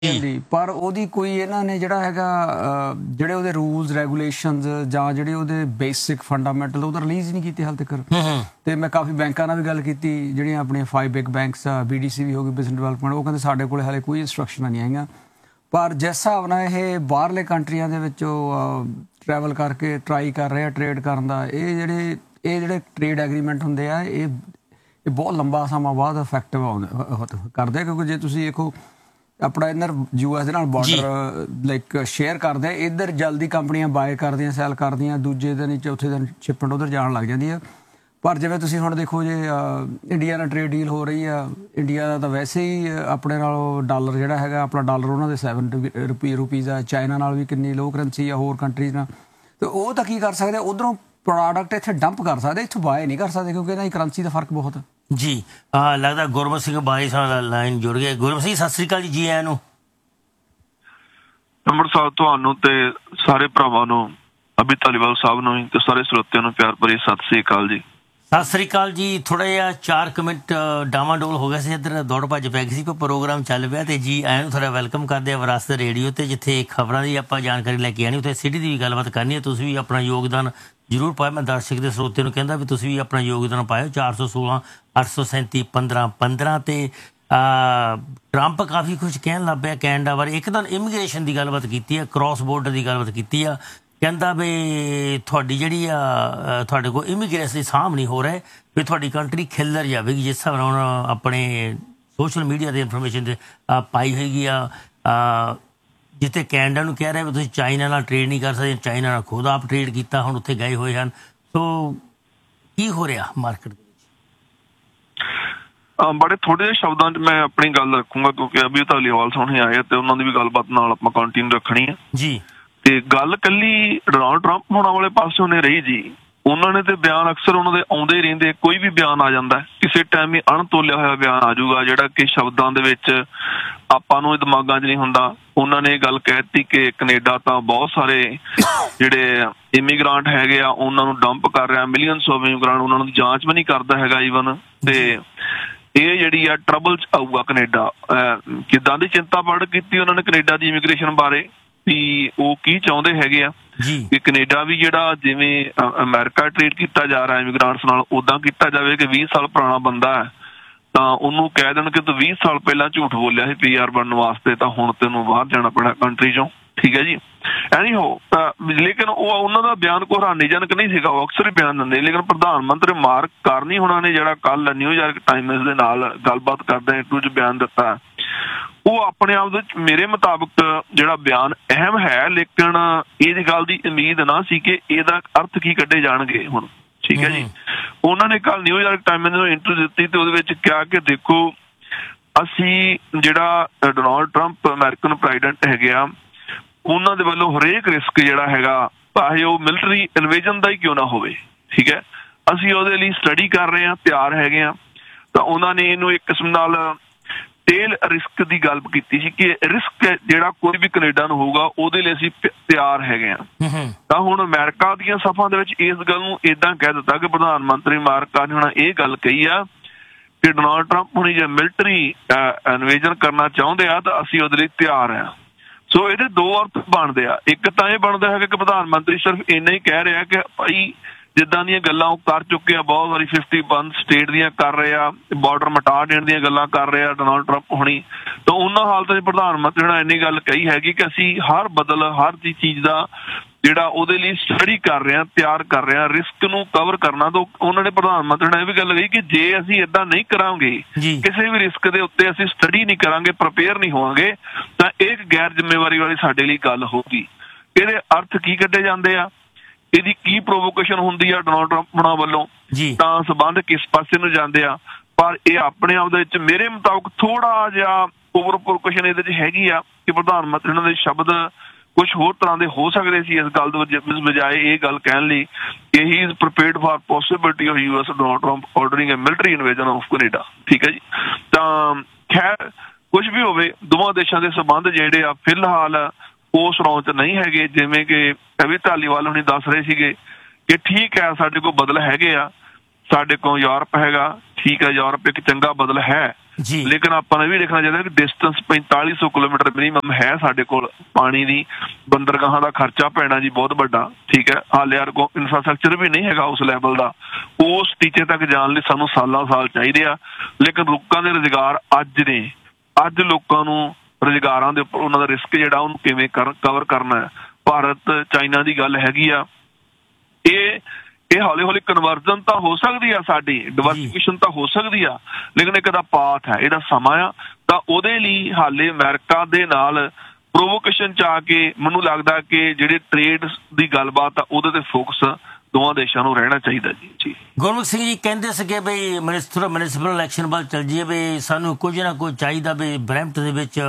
ਜੀ ਪਰ ਉਹਦੀ ਕੋਈ ਇਹਨਾਂ ਨੇ ਜਿਹੜਾ ਹੈਗਾ ਜਿਹੜੇ ਉਹਦੇ ਰੂਲਸ ਰੈਗੂਲੇਸ਼ਨਸ ਜਾਂ ਜਿਹੜੇ ਉਹਦੇ ਬੇਸਿਕ ਫੰਡਾਮੈਂਟਲ ਉਹ ਤਾਂ ਰਿਲੀਜ਼ ਹੀ ਨਹੀਂ ਕੀਤੇ ਹਾਲ ਤੱਕ। ਤੇ ਮੈਂ ਕਾਫੀ ਬੈਂਕਾਂ ਨਾਲ ਵੀ ਗੱਲ ਕੀਤੀ ਜਿਹੜੀਆਂ ਆਪਣੀਆਂ 5 ਬਿਗ ਬੈਂਕਸ ਆ BDC ਵੀ ਹੋ ਗਈ ਬਿਜ਼ਨਸ ਡਿਵੈਲਪਮੈਂਟ, ਉਹ ਕਹਿੰਦੇ ਸਾਡੇ ਕੋਲ ਹਾਲੇ ਕੋਈ ਇੰਸਟਰਕਸ਼ਨਾਂ ਨਹੀਂ ਆਈਆਂ। ਪਰ ਜਿਸ ਹਿਸਾਬ ਨਾਲ ਇਹ ਬਾਹਰਲੇ ਕੰਟਰੀਆਂ ਦੇ ਵਿੱਚੋਂ ਟਰੈਵਲ ਕਰਕੇ ਟਰਾਈ ਕਰ ਰਹੇ ਆ ਟਰੇਡ ਕਰਨ ਦਾ, ਇਹ ਜਿਹੜੇ ਟਰੇਡ ਐਗਰੀਮੈਂਟ ਹੁੰਦੇ ਆ ਇਹ ਬਹੁਤ ਲੰਬਾ ਸਮਾਂ ਬਾਅਦ ਇਫੈਕਟਿਵ ਕਰਦੇ, ਕਿਉਂਕਿ ਜੇ ਤੁਸੀਂ ਦੇਖੋ ਆਪਣਾ ਇੱਧਰ US ਦੇ ਨਾਲ ਬਾਰਡਰ ਲਾਈਕ ਸ਼ੇਅਰ ਕਰਦੇ, ਇੱਧਰ ਜਲਦੀ ਕੰਪਨੀਆਂ ਬਾਏ ਕਰਦੀਆਂ ਸੈਲ ਕਰਦੀਆਂ, ਦੂਜੇ ਦਿਨ ਚੌਥੇ ਦਿਨ ਸ਼ਿਪਮੈਂਟ ਉੱਧਰ ਜਾਣ ਲੱਗ ਜਾਂਦੀ ਆ। ਪਰ ਜਿਵੇਂ ਤੁਸੀਂ ਹੁਣ ਦੇਖੋ ਜੇ ਇੰਡੀਆ ਨਾਲ ਟਰੇਡ ਡੀਲ ਹੋ ਰਹੀ ਆ, ਇੰਡੀਆ ਦਾ ਤਾਂ ਵੈਸੇ ਹੀ ਆਪਣੇ ਨਾਲੋਂ ਡਾਲਰ ਜਿਹੜਾ ਹੈਗਾ ਆਪਣਾ ਡਾਲਰ ਉਹਨਾਂ ਦੇ 7 ਰੁਪੀਜ਼ ਆ, ਚਾਈਨਾ ਨਾਲ ਵੀ ਕਿੰਨੀ ਲੋ ਕਰੰਸੀ ਆ, ਹੋਰ ਕੰਟਰੀਜ਼ ਨਾਲ। ਤੇ ਉਹ ਤਾਂ ਕੀ ਕਰ ਸਕਦੇ, ਉੱਧਰੋਂ ਪ੍ਰੋਡਕਟ ਇੱਥੇ ਡੰਪ ਕਰ ਸਕਦੇ, ਇੱਥੋਂ ਬਾਏ ਨਹੀਂ ਕਰ ਸਕਦੇ ਕਿਉਂਕਿ ਇਹਨਾਂ ਦੀ ਕਰੰਸੀ ਦਾ ਫਰਕ ਬਹੁਤ ਆ। ਜੀ ਲੱਗਦਾ ਗੁਰਮਤ ਸਿੰਘ ਬਾਈ ਨਾਲ ਲਾਈਨ ਜੁੜ ਗਏ। ਗੁਰਮਤ ਸਿੰਘ ਸਤਿ ਸ੍ਰੀ ਅਕਾਲ ਜੀ ਆਇਆਂ ਨੂੰ। ਅੰਮ੍ਰਿਤਸਰ ਤੁਹਾਨੂੰ ਤੇ ਸਾਰੇ ਭਰਾਵਾਂ ਨੂੰ, ਅਭੀ ਧਾਲੀਵਾਲ ਸਾਹਿਬ ਨੂੰ ਤੇ ਸਾਰੇ ਸਰੋਤਿਆਂ ਨੂੰ ਪਿਆਰ ਭਰੀ ਸਤਿ ਸ੍ਰੀ ਅਕਾਲ ਜੀ। ਸਤਿ ਸ੍ਰੀ ਅਕਾਲ ਜੀ। ਥੋੜਾ ਜਿਹਾ 4 ਮਿੰਟ ਡਾਵਾਡੋਲ ਹੋ ਗਿਆ ਸੀ, ਇੱਧਰ ਦੌੜ ਭੱਜ ਪੈ ਗਈ ਸੀ, ਪਰ ਪ੍ਰੋਗਰਾਮ ਚੱਲ ਪਿਆ। ਤੇ ਜੀ ਆਇਆਂ ਨੂੰ ਤੁਹਾਡਾ ਵੈਲਕਮ ਕਰਦੇ ਆ ਵਿਰਾਸਤ ਰੇਡੀਓ ਤੇ, ਜਿੱਥੇ ਖਬਰਾਂ ਦੀ ਆਪਾਂ ਜਾਣਕਾਰੀ ਲੈ ਕੇ ਆਣੀ, ਉੱਥੇ ਸਿਟੀ ਦੀ ਵੀ ਗੱਲਬਾਤ ਕਰਨੀ ਹੈ। ਤੁਸੀਂ ਵੀ ਆਪਣਾ ਯੋਗਦਾਨ ਜ਼ਰੂਰ ਪਾਓ। ਮੈਂ ਦਰਸ਼ਕ ਦੇ ਸਰੋਤੇ ਨੂੰ ਕਹਿੰਦਾ ਵੀ ਤੁਸੀਂ ਵੀ ਆਪਣਾ ਯੋਗਦਾਨ ਪਾਇਓ। 416 837 1515 ਤੇ ਟਰੰਪ ਕਾਫੀ ਕੁਝ ਕਹਿਣ ਲੱਗ ਪਿਆ ਕੈਨੇਡਾ ਬਾਰੇ। ਇੱਕ ਤਾਂ ਇਮੀਗ੍ਰੇਸ਼ਨ ਦੀ ਗੱਲਬਾਤ ਕੀਤੀ ਹੈ, ਕ੍ਰਾਸ ਬੋਰਡਰ ਦੀ ਗੱਲਬਾਤ ਕੀਤੀ ਆ। ਕਹਿੰਦਾ ਵੀ ਤੁਹਾਡੀ ਜਿਹੜੀ ਆ ਤੁਹਾਡੇ ਕੋਲ ਇਮੀਗ੍ਰੇਸ਼ਨ ਦੀ ਸਾਂਭ ਨਹੀਂ ਹੋ ਰਹੇ, ਵੀ ਤੁਹਾਡੀ ਕੰਟਰੀ ਖਿੱਲਰ ਜਾਵੇਗੀ। ਜਿਸ ਹਿਸਾਬ ਨਾਲ ਹੁਣ ਆਪਣੇ ਸੋਸ਼ਲ ਮੀਡੀਆ 'ਤੇ ਇਨਫੋਰਮੇਸ਼ਨ 'ਤੇ ਪਾਈ ਹੋਏਗੀ ਆ, ਜਿੱਥੇ ਕੈਨੇਡਾ ਨੂੰ ਕਹਿ ਰਿਹਾ ਵੀ ਤੁਸੀਂ ਚਾਈਨਾ ਨਾਲ ਟਰੇਡ ਨਹੀਂ ਕਰ ਸਕਦੇ, ਚਾਈਨਾ ਨਾਲ ਖੁਦ ਆਪ ਟਰੇਡ ਕੀਤਾ, ਹੁਣ ਉੱਥੇ ਗਏ ਹੋਏ ਹਨ। ਸੋ ਕੀ ਹੋ ਰਿਹਾ ਮਾਰਕੀਟ ਦੇ ਵਿੱਚ? ਬੜੇ ਥੋੜੇ ਜਿਹੇ ਸ਼ਬਦਾਂ 'ਚ ਮੈਂ ਆਪਣੀ ਗੱਲ ਰੱਖੂੰਗਾ ਕਿਉਂਕਿ ਅਭੀ ਧਾਲੀਵਾਲ ਸੋਹਣੇ ਆਏ ਤੇ ਉਹਨਾਂ ਦੀ ਵੀ ਗੱਲਬਾਤ ਨਾਲ ਆਪਾਂ ਕੰਟੀਨਿਊ ਰੱਖਣੀ ਹੈ ਜੀ। ਤੇ ਗੱਲ ਕੱਲੀ ਡੋਨਾਲਡ ਟਰੰਪ ਹੋਣਾ ਵਾਲੇ ਪਾਸੇ ਉਹਨੇ ਰਹੀ ਜੀ। ਉਹਨਾਂ ਨੇ ਤੇ ਬਿਆਨ ਅਕਸਰ ਉਹਨਾਂ ਦੇ ਆਉਂਦੇ ਹੀ ਰਹਿੰਦੇ, ਕੋਈ ਵੀ ਬਿਆਨ ਆ ਜਾਂਦਾ ਕਿਸੇ ਟਾਈਮ ਹੀ ਅਣਤੋਲਿਆ ਹੋਇਆ ਬਿਆਨ ਆ ਜਾਊਗਾ ਜਿਹੜਾ ਕਿ ਸ਼ਬਦਾਂ ਦੇ ਵਿੱਚ ਆਪਾਂ ਨੂੰ ਦਿਮਾਗਾਂ 'ਚ ਨਹੀਂ ਹੁੰਦਾ। ਉਹਨਾਂ ਨੇ ਇਹ ਗੱਲ ਕਹਿ ਦਿੱਤੀ ਕਿ ਕੈਨੇਡਾ ਤਾਂ ਬਹੁਤ ਸਾਰੇ ਜਿਹੜੇ ਇਮੀਗ੍ਰਾਂਟ ਹੈਗੇ ਆ ਉਹਨਾਂ ਨੂੰ ਡੰਪ ਕਰ ਰਿਹਾ, ਮਿਲੀਅਨਸ ਆਫ ਇਮੀਗ੍ਰਾਂਟ, ਉਹਨਾਂ ਨੂੰ ਜਾਂਚ ਵੀ ਨਹੀਂ ਕਰਦਾ ਹੈਗਾ ਈਵਨ। ਤੇ ਇਹ ਜਿਹੜੀ ਆ ਟਰਬਲ 'ਚ ਆਊਗਾ ਕੈਨੇਡਾ। ਕਿੱਦਾਂ ਦੀ ਚਿੰਤਾ ਪ੍ਰਗਟ ਕੀਤੀ ਉਹਨਾਂ ਨੇ ਕੈਨੇਡਾ ਦੀ ਇਮੀਗ੍ਰੇਸ਼ਨ ਬਾਰੇ, ਵੀ ਉਹ ਕੀ ਚਾਹੁੰਦੇ ਹੈਗੇ ਆ ਕਿ ਕੈਨੇਡਾ ਵੀ ਜਿਹੜਾ ਜਿਵੇਂ ਅਮਰੀਕਾ ਟਰੀਟ ਕੀਤਾ ਜਾ ਰਿਹਾ ਇਮੀਗ੍ਰਾਂਟਸ ਨਾਲ, ਉੱਦਾਂ ਕੀਤਾ ਜਾਵੇ ਕਿ 20 ਸਾਲ ਪੁਰਾਣਾ ਬੰਦਾ ਹੈ ਤਾਂ ਉਹਨੂੰ ਕਹਿ ਦੇਣ ਕਿ ਤੂੰ 20 ਸਾਲ ਪਹਿਲਾਂ ਝੂਠ ਬੋਲਿਆ ਸੀ PR ਬਣਨ ਵਾਸਤੇ, ਤਾਂ ਹੁਣ ਤੈਨੂੰ ਬਾਹਰ ਜਾਣਾ ਪੈਣਾ ਕੰਟਰੀ ਚੋਂ। ਠੀਕ ਹੈ ਜੀ। ਐਨੀ ਹੋ ਲੇਕਿਨ ਉਹ ਉਹਨਾਂ ਦਾ ਬਿਆਨ ਕੋਈ ਹੈਰਾਨੀਜਨਕ ਨਹੀਂ ਸੀਗਾ, ਉਹ ਅਕਸਰ ਹੀ ਬਿਆਨ ਦਿੰਦੇ। ਲੇਕਿਨ ਪ੍ਰਧਾਨ ਮੰਤਰੀ ਮਾਰਕ ਕਾਰਨੀ ਹੋਣਾ ਨੇ ਜਿਹੜਾ ਕੱਲ ਨਿਊਯਾਰਕ ਟਾਈਮਜ਼ ਦੇ ਨਾਲ ਗੱਲਬਾਤ ਕਰਦੇ ਇੰਟਰਵਿਊ 'ਚ ਬਿਆਨ ਦਿੱਤਾ, ਉਹ ਆਪਣੇ ਆਪ ਵਿੱਚ ਮੇਰੇ ਮੁਤਾਬਕ ਜਿਹੜਾ ਬਿਆਨ ਅਹਿਮ ਹੈ, ਲੇਕਿਨ ਇਹਦੀ ਗੱਲ ਦੀ ਉਮੀਦ ਨਾ ਸੀ ਕਿ ਇਹਦਾ ਅਰਥ ਕੀ ਕੱਢੇ ਜਾਣਗੇ ਹੁਣ। ਠੀਕ ਹੈ ਜੀ। ਉਹਨਾਂ ਨੇ ਕੱਲ ਨਿਊਯਾਰਕ ਟਾਈਮਜ਼ ਨੂੰ ਇੰਟਰਵਿਊ ਦਿੱਤੀ ਤੇ ਉਹਦੇ ਵਿੱਚ ਕਿਹਾ ਕਿ ਦੇਖੋ ਅਸੀਂ ਜਿਹੜਾ ਡੋਨਾਲਡ ਟਰੰਪ ਅਮਰੀਕਨ ਪ੍ਰੈਜ਼ੀਡੈਂਟ ਹੈਗੇ ਆ, ਉਹਨਾਂ ਦੇ ਵੱਲੋਂ ਹਰੇਕ ਰਿਸਕ ਜਿਹੜਾ ਹੈਗਾ ਭਾਵੇਂ ਉਹ ਮਿਲਟਰੀ ਇਨਵੇਜਨ ਦਾ ਹੀ ਕਿਉਂ ਨਾ ਹੋਵੇ, ਠੀਕ ਹੈ, ਅਸੀਂ ਉਹਦੇ ਲਈ ਸਟੱਡੀ ਕਰ ਰਹੇ ਹਾਂ, ਤਿਆਰ ਹੈਗੇ ਆ। ਤਾਂ ਉਹਨਾਂ ਨੇ ਇਹਨੂੰ ਇੱਕ ਕਿਸਮ ਨਾਲ ਟੇਲ ਰਿਸਕ ਦੀ ਗੱਲ ਕੀਤੀ ਸੀ ਕਿ ਰਿਸਕ ਜਿਹੜਾ ਕੋਈ ਵੀ ਕੈਨੇਡਾ ਨੂੰ ਹੋਊਗਾ ਉਹਦੇ ਲਈ ਅਸੀਂ ਤਿਆਰ ਹੈਗੇ ਆ। ਤਾਂ ਹੁਣ ਅਮਰੀਕਾ ਦੀਆਂ ਸਫਾਂ ਦੇ ਵਿੱਚ ਇਸ ਗੱਲ ਨੂੰ ਏਦਾਂ ਕਹਿ ਦਿੱਤਾ ਕਿ ਪ੍ਰਧਾਨ ਮੰਤਰੀ ਮਾਰਕ ਕਾਰਨੀ ਨੇ ਇਹ ਗੱਲ ਕਹੀ ਆ ਕਿ ਡੋਨਾਲਡ ਟਰੰਪ ਹੁਣੀ ਜੇ ਮਿਲਟਰੀ ਇਨਵੇਜਨ ਕਰਨਾ ਚਾਹੁੰਦੇ ਆ ਤਾਂ ਅਸੀਂ ਉਹਦੇ ਲਈ ਤਿਆਰ ਆ। ਸੋ ਇਹਦੇ ਦੋ ਅਰਥ ਬਣਦੇ ਆ। ਇੱਕ ਤਾਂ ਇਹ ਬਣਦਾ ਹੈਗਾ ਕਿ ਪ੍ਰਧਾਨ ਮੰਤਰੀ ਸਿਰਫ ਇੰਨਾ ਹੀ ਕਹਿ ਰਿਹਾ ਕਿ ਭਾਈ ਜਿੱਦਾਂ ਦੀਆਂ ਗੱਲਾਂ ਉਹ ਕਰ ਚੁੱਕੇ ਆ, ਬਹੁਤ ਵਾਰੀ 51 ਸਟੇਟ ਦੀਆਂ ਕਰ ਰਹੇ ਆ, ਬਾਰਡਰ ਮਿਟਾ ਦੇਣ ਦੀਆਂ ਗੱਲਾਂ ਕਰ ਰਹੇ ਆ ਡੋਨਾਲਡ ਟਰੰਪ ਹੁਣੀ। ਤਾਂ ਉਹਨਾਂ ਹਾਲਤ 'ਚ ਪ੍ਰਧਾਨ ਮੰਤਰੀ ਨੇ ਇੰਨੀ ਗੱਲ ਕਹੀ ਹੈਗੀ ਕਿ ਅਸੀਂ ਹਰ ਚੀਜ਼ ਦਾ ਜਿਹੜਾ ਉਹਦੇ ਲਈ ਸਟੱਡੀ ਕਰ ਰਹੇ ਹਾਂ, ਤਿਆਰ ਕਰ ਰਹੇ ਹਾਂ, ਰਿਸਕ ਨੂੰ ਕਵਰ ਕਰਨਾ। ਤਾਂ ਉਹਨਾਂ ਨੇ ਪ੍ਰਧਾਨ ਮੰਤਰੀ ਨੇ ਇਹ ਵੀ ਗੱਲ ਕਹੀ ਕਿ ਜੇ ਅਸੀਂ ਏਦਾਂ ਨਹੀਂ ਕਰਾਂਗੇ, ਕਿਸੇ ਵੀ ਰਿਸਕ ਦੇ ਉੱਤੇ ਅਸੀਂ ਸਟੱਡੀ ਨਹੀਂ ਕਰਾਂਗੇ, ਪ੍ਰੀਪੇਅਰ ਨਹੀਂ ਹੋਵਾਂਗੇ, ਤਾਂ ਇਹ ਗੈਰ ਜ਼ਿੰਮੇਵਾਰੀ ਵਾਲੀ ਸਾਡੇ ਲਈ ਗੱਲ ਹੋਊਗੀ। ਇਹਦੇ ਅਰਥ ਕੀ ਕੱਢੇ ਜਾਂਦੇ ਆ, ਇਹਦੀ ਕੀ ਪ੍ਰੋਵੋਕੇਸ਼ਨ ਹੁੰਦੀ ਆ ਡੋਨਾਲਡ ਟਰੰਪ ਹੋਣਾ ਵੱਲੋਂ, ਤਾਂ ਸੰਬੰਧ ਕਿਸ ਪਾਸੇ ਨੂੰ ਜਾਂਦੇ ਆ। ਪਰ ਇਹ ਆਪਣੇ ਆਪ ਦੇ ਵਿੱਚ ਮੇਰੇ ਮੁਤਾਬਕ ਥੋੜਾ ਜਿਹਾ ਓਵਰ ਪ੍ਰੋਵੋਕੇਸ਼ਨ ਇਹਦੇ 'ਚ ਹੈਗੀ ਆ ਕਿ ਪ੍ਰਧਾਨ ਮੰਤਰੀ ਉਹਨਾਂ ਦੇ ਸ਼ਬਦ ਕੁਝ ਹੋਰ ਤਰ੍ਹਾਂ ਦੇ ਹੋ ਸਕਦੇ ਸੀ ਇਸ ਗੱਲ ਦੇ ਬਜਾਏ ਇਹ ਗੱਲ ਕਹਿਣ ਲਈ ਕਿ ਹੀ is prepared for possibility of US Donald Trump ordering a military invasion of Canada. ਠੀਕ ਹੈ ਜੀ। ਤਾਂ ਖੈਰ ਕੁਝ ਵੀ ਹੋਵੇ, ਦੋਵਾਂ ਦੇਸ਼ਾਂ ਦੇ ਸੰਬੰਧ ਜਿਹੜੇ ਆ ਫਿਲਹਾਲ ਉਸ ਰੌਂ 'ਚ ਨਹੀਂ ਹੈਗੇ ਜਿਵੇਂ ਕਿ ਅਭੀ ਧਾਲੀਵਾਲ ਹੁਣੀ ਦੱਸ ਰਹੇ ਸੀਗੇ ਕਿ ਠੀਕ ਹੈ ਸਾਡੇ ਕੋਲ ਬਦਲ ਹੈਗੇ ਆ, ਸਾਡੇ ਕੋਲ ਯੂਰਪ ਹੈਗਾ, ਠੀਕ ਹੈ, ਯੂਰਪ ਇੱਕ ਚੰਗਾ ਬਦਲ ਹੈ, ਲੇਕਿਨ ਆਪਾਂ ਨੇ ਵੀ ਦੇਖਣਾ ਚਾਹੀਦਾ ਕਿ ਡਿਸਟੈਂਸ 4500 ਕਿਲੋਮੀਟਰ ਮਿਨੀਮਮ ਹੈ ਸਾਡੇ ਕੋਲ ਪਾਣੀ ਦੀ। ਬੰਦਰਗਾਹਾਂ ਦਾ ਖਰਚਾ ਪੈਣਾ ਜੀ ਬਹੁਤ ਵੱਡਾ, ਠੀਕ ਹੈ। ਹਾਲੇ ਯਾਰ ਕੋ ਇਨਫਰਾਸਟਰਕਚਰ ਵੀ ਨਹੀਂ ਹੈਗਾ ਉਸ ਲੈਵਲ ਦਾ। ਉਸ ਟੀਚੇ ਤੱਕ ਜਾਣ ਲਈ ਸਾਨੂੰ ਸਾਲਾਂ ਸਾਲ ਚਾਹੀਦੇ ਆ। ਲੇਕਿਨ ਲੋਕਾਂ ਦੇ ਰੁਜ਼ਗਾਰ ਅੱਜ ਨੇ, ਅੱਜ ਲੋਕਾਂ ਨੂੰ ਰੁਜ਼ਗਾਰਾਂ ਦੇ ਉੱਪਰ ਉਹਨਾਂ ਦਾ ਰਿਸਕ ਜਿਹੜਾ ਉਹਨੂੰ ਕਿਵੇਂ ਕਵਰ ਕਰਨਾ ਹੈ। ਭਾਰਤ ਚਾਈਨਾ ਦੀ ਗੱਲ ਹੈਗੀ ਆ, ਇਹ ਹੌਲੀ ਹੌਲੀ ਕਨਵਰਜਨ ਤਾਂ ਹੋ ਸਕਦੀ ਆ, ਸਾਡੀ ਡਿਵਰਸਿਫਿਕੇਸ਼ਨ ਤਾਂ ਹੋ ਸਕਦੀ ਆ, ਲੇਕਿਨ ਇੱਕ ਦਾ ਪਾਥ ਹੈ, ਇਹਦਾ ਸਮਾਂ ਆ। ਤਾਂ ਉਹਦੇ ਲਈ ਹਾਲੇ ਅਮਰੀਕਾ ਦੇ ਨਾਲ ਪ੍ਰੋਵੋਕੇਸ਼ਨ ਚ ਆ ਕੇ ਮੈਨੂੰ ਲੱਗਦਾ ਕਿ ਜਿਹੜੇ ਟ੍ਰੇਡ ਦੀ ਗੱਲਬਾਤ ਆ ਉਹਦੇ ਤੇ ਫੋਕਸ ਦੋਵਾਂ ਦੇਸ਼ਾਂ ਨੂੰ ਰਹਿਣਾ ਚਾਹੀਦਾ ਜੀ। ਗੁਰਮੁਖ ਸਿੰਘ ਜੀ ਕਹਿੰਦੇ ਸੀਗੇ ਵੀ ਮਿਊਨਿਸਪਲ ਇਲੈਕਸ਼ਨ ਵੱਲ ਚੱਲ ਜਾਈਏ, ਵੀ ਸਾਨੂੰ ਕੁਝ ਨਾ ਕੁਝ ਚਾਹੀਦਾ, ਵੀ ਬਰੈਂਪਟਨ ਦੇ ਵਿੱਚ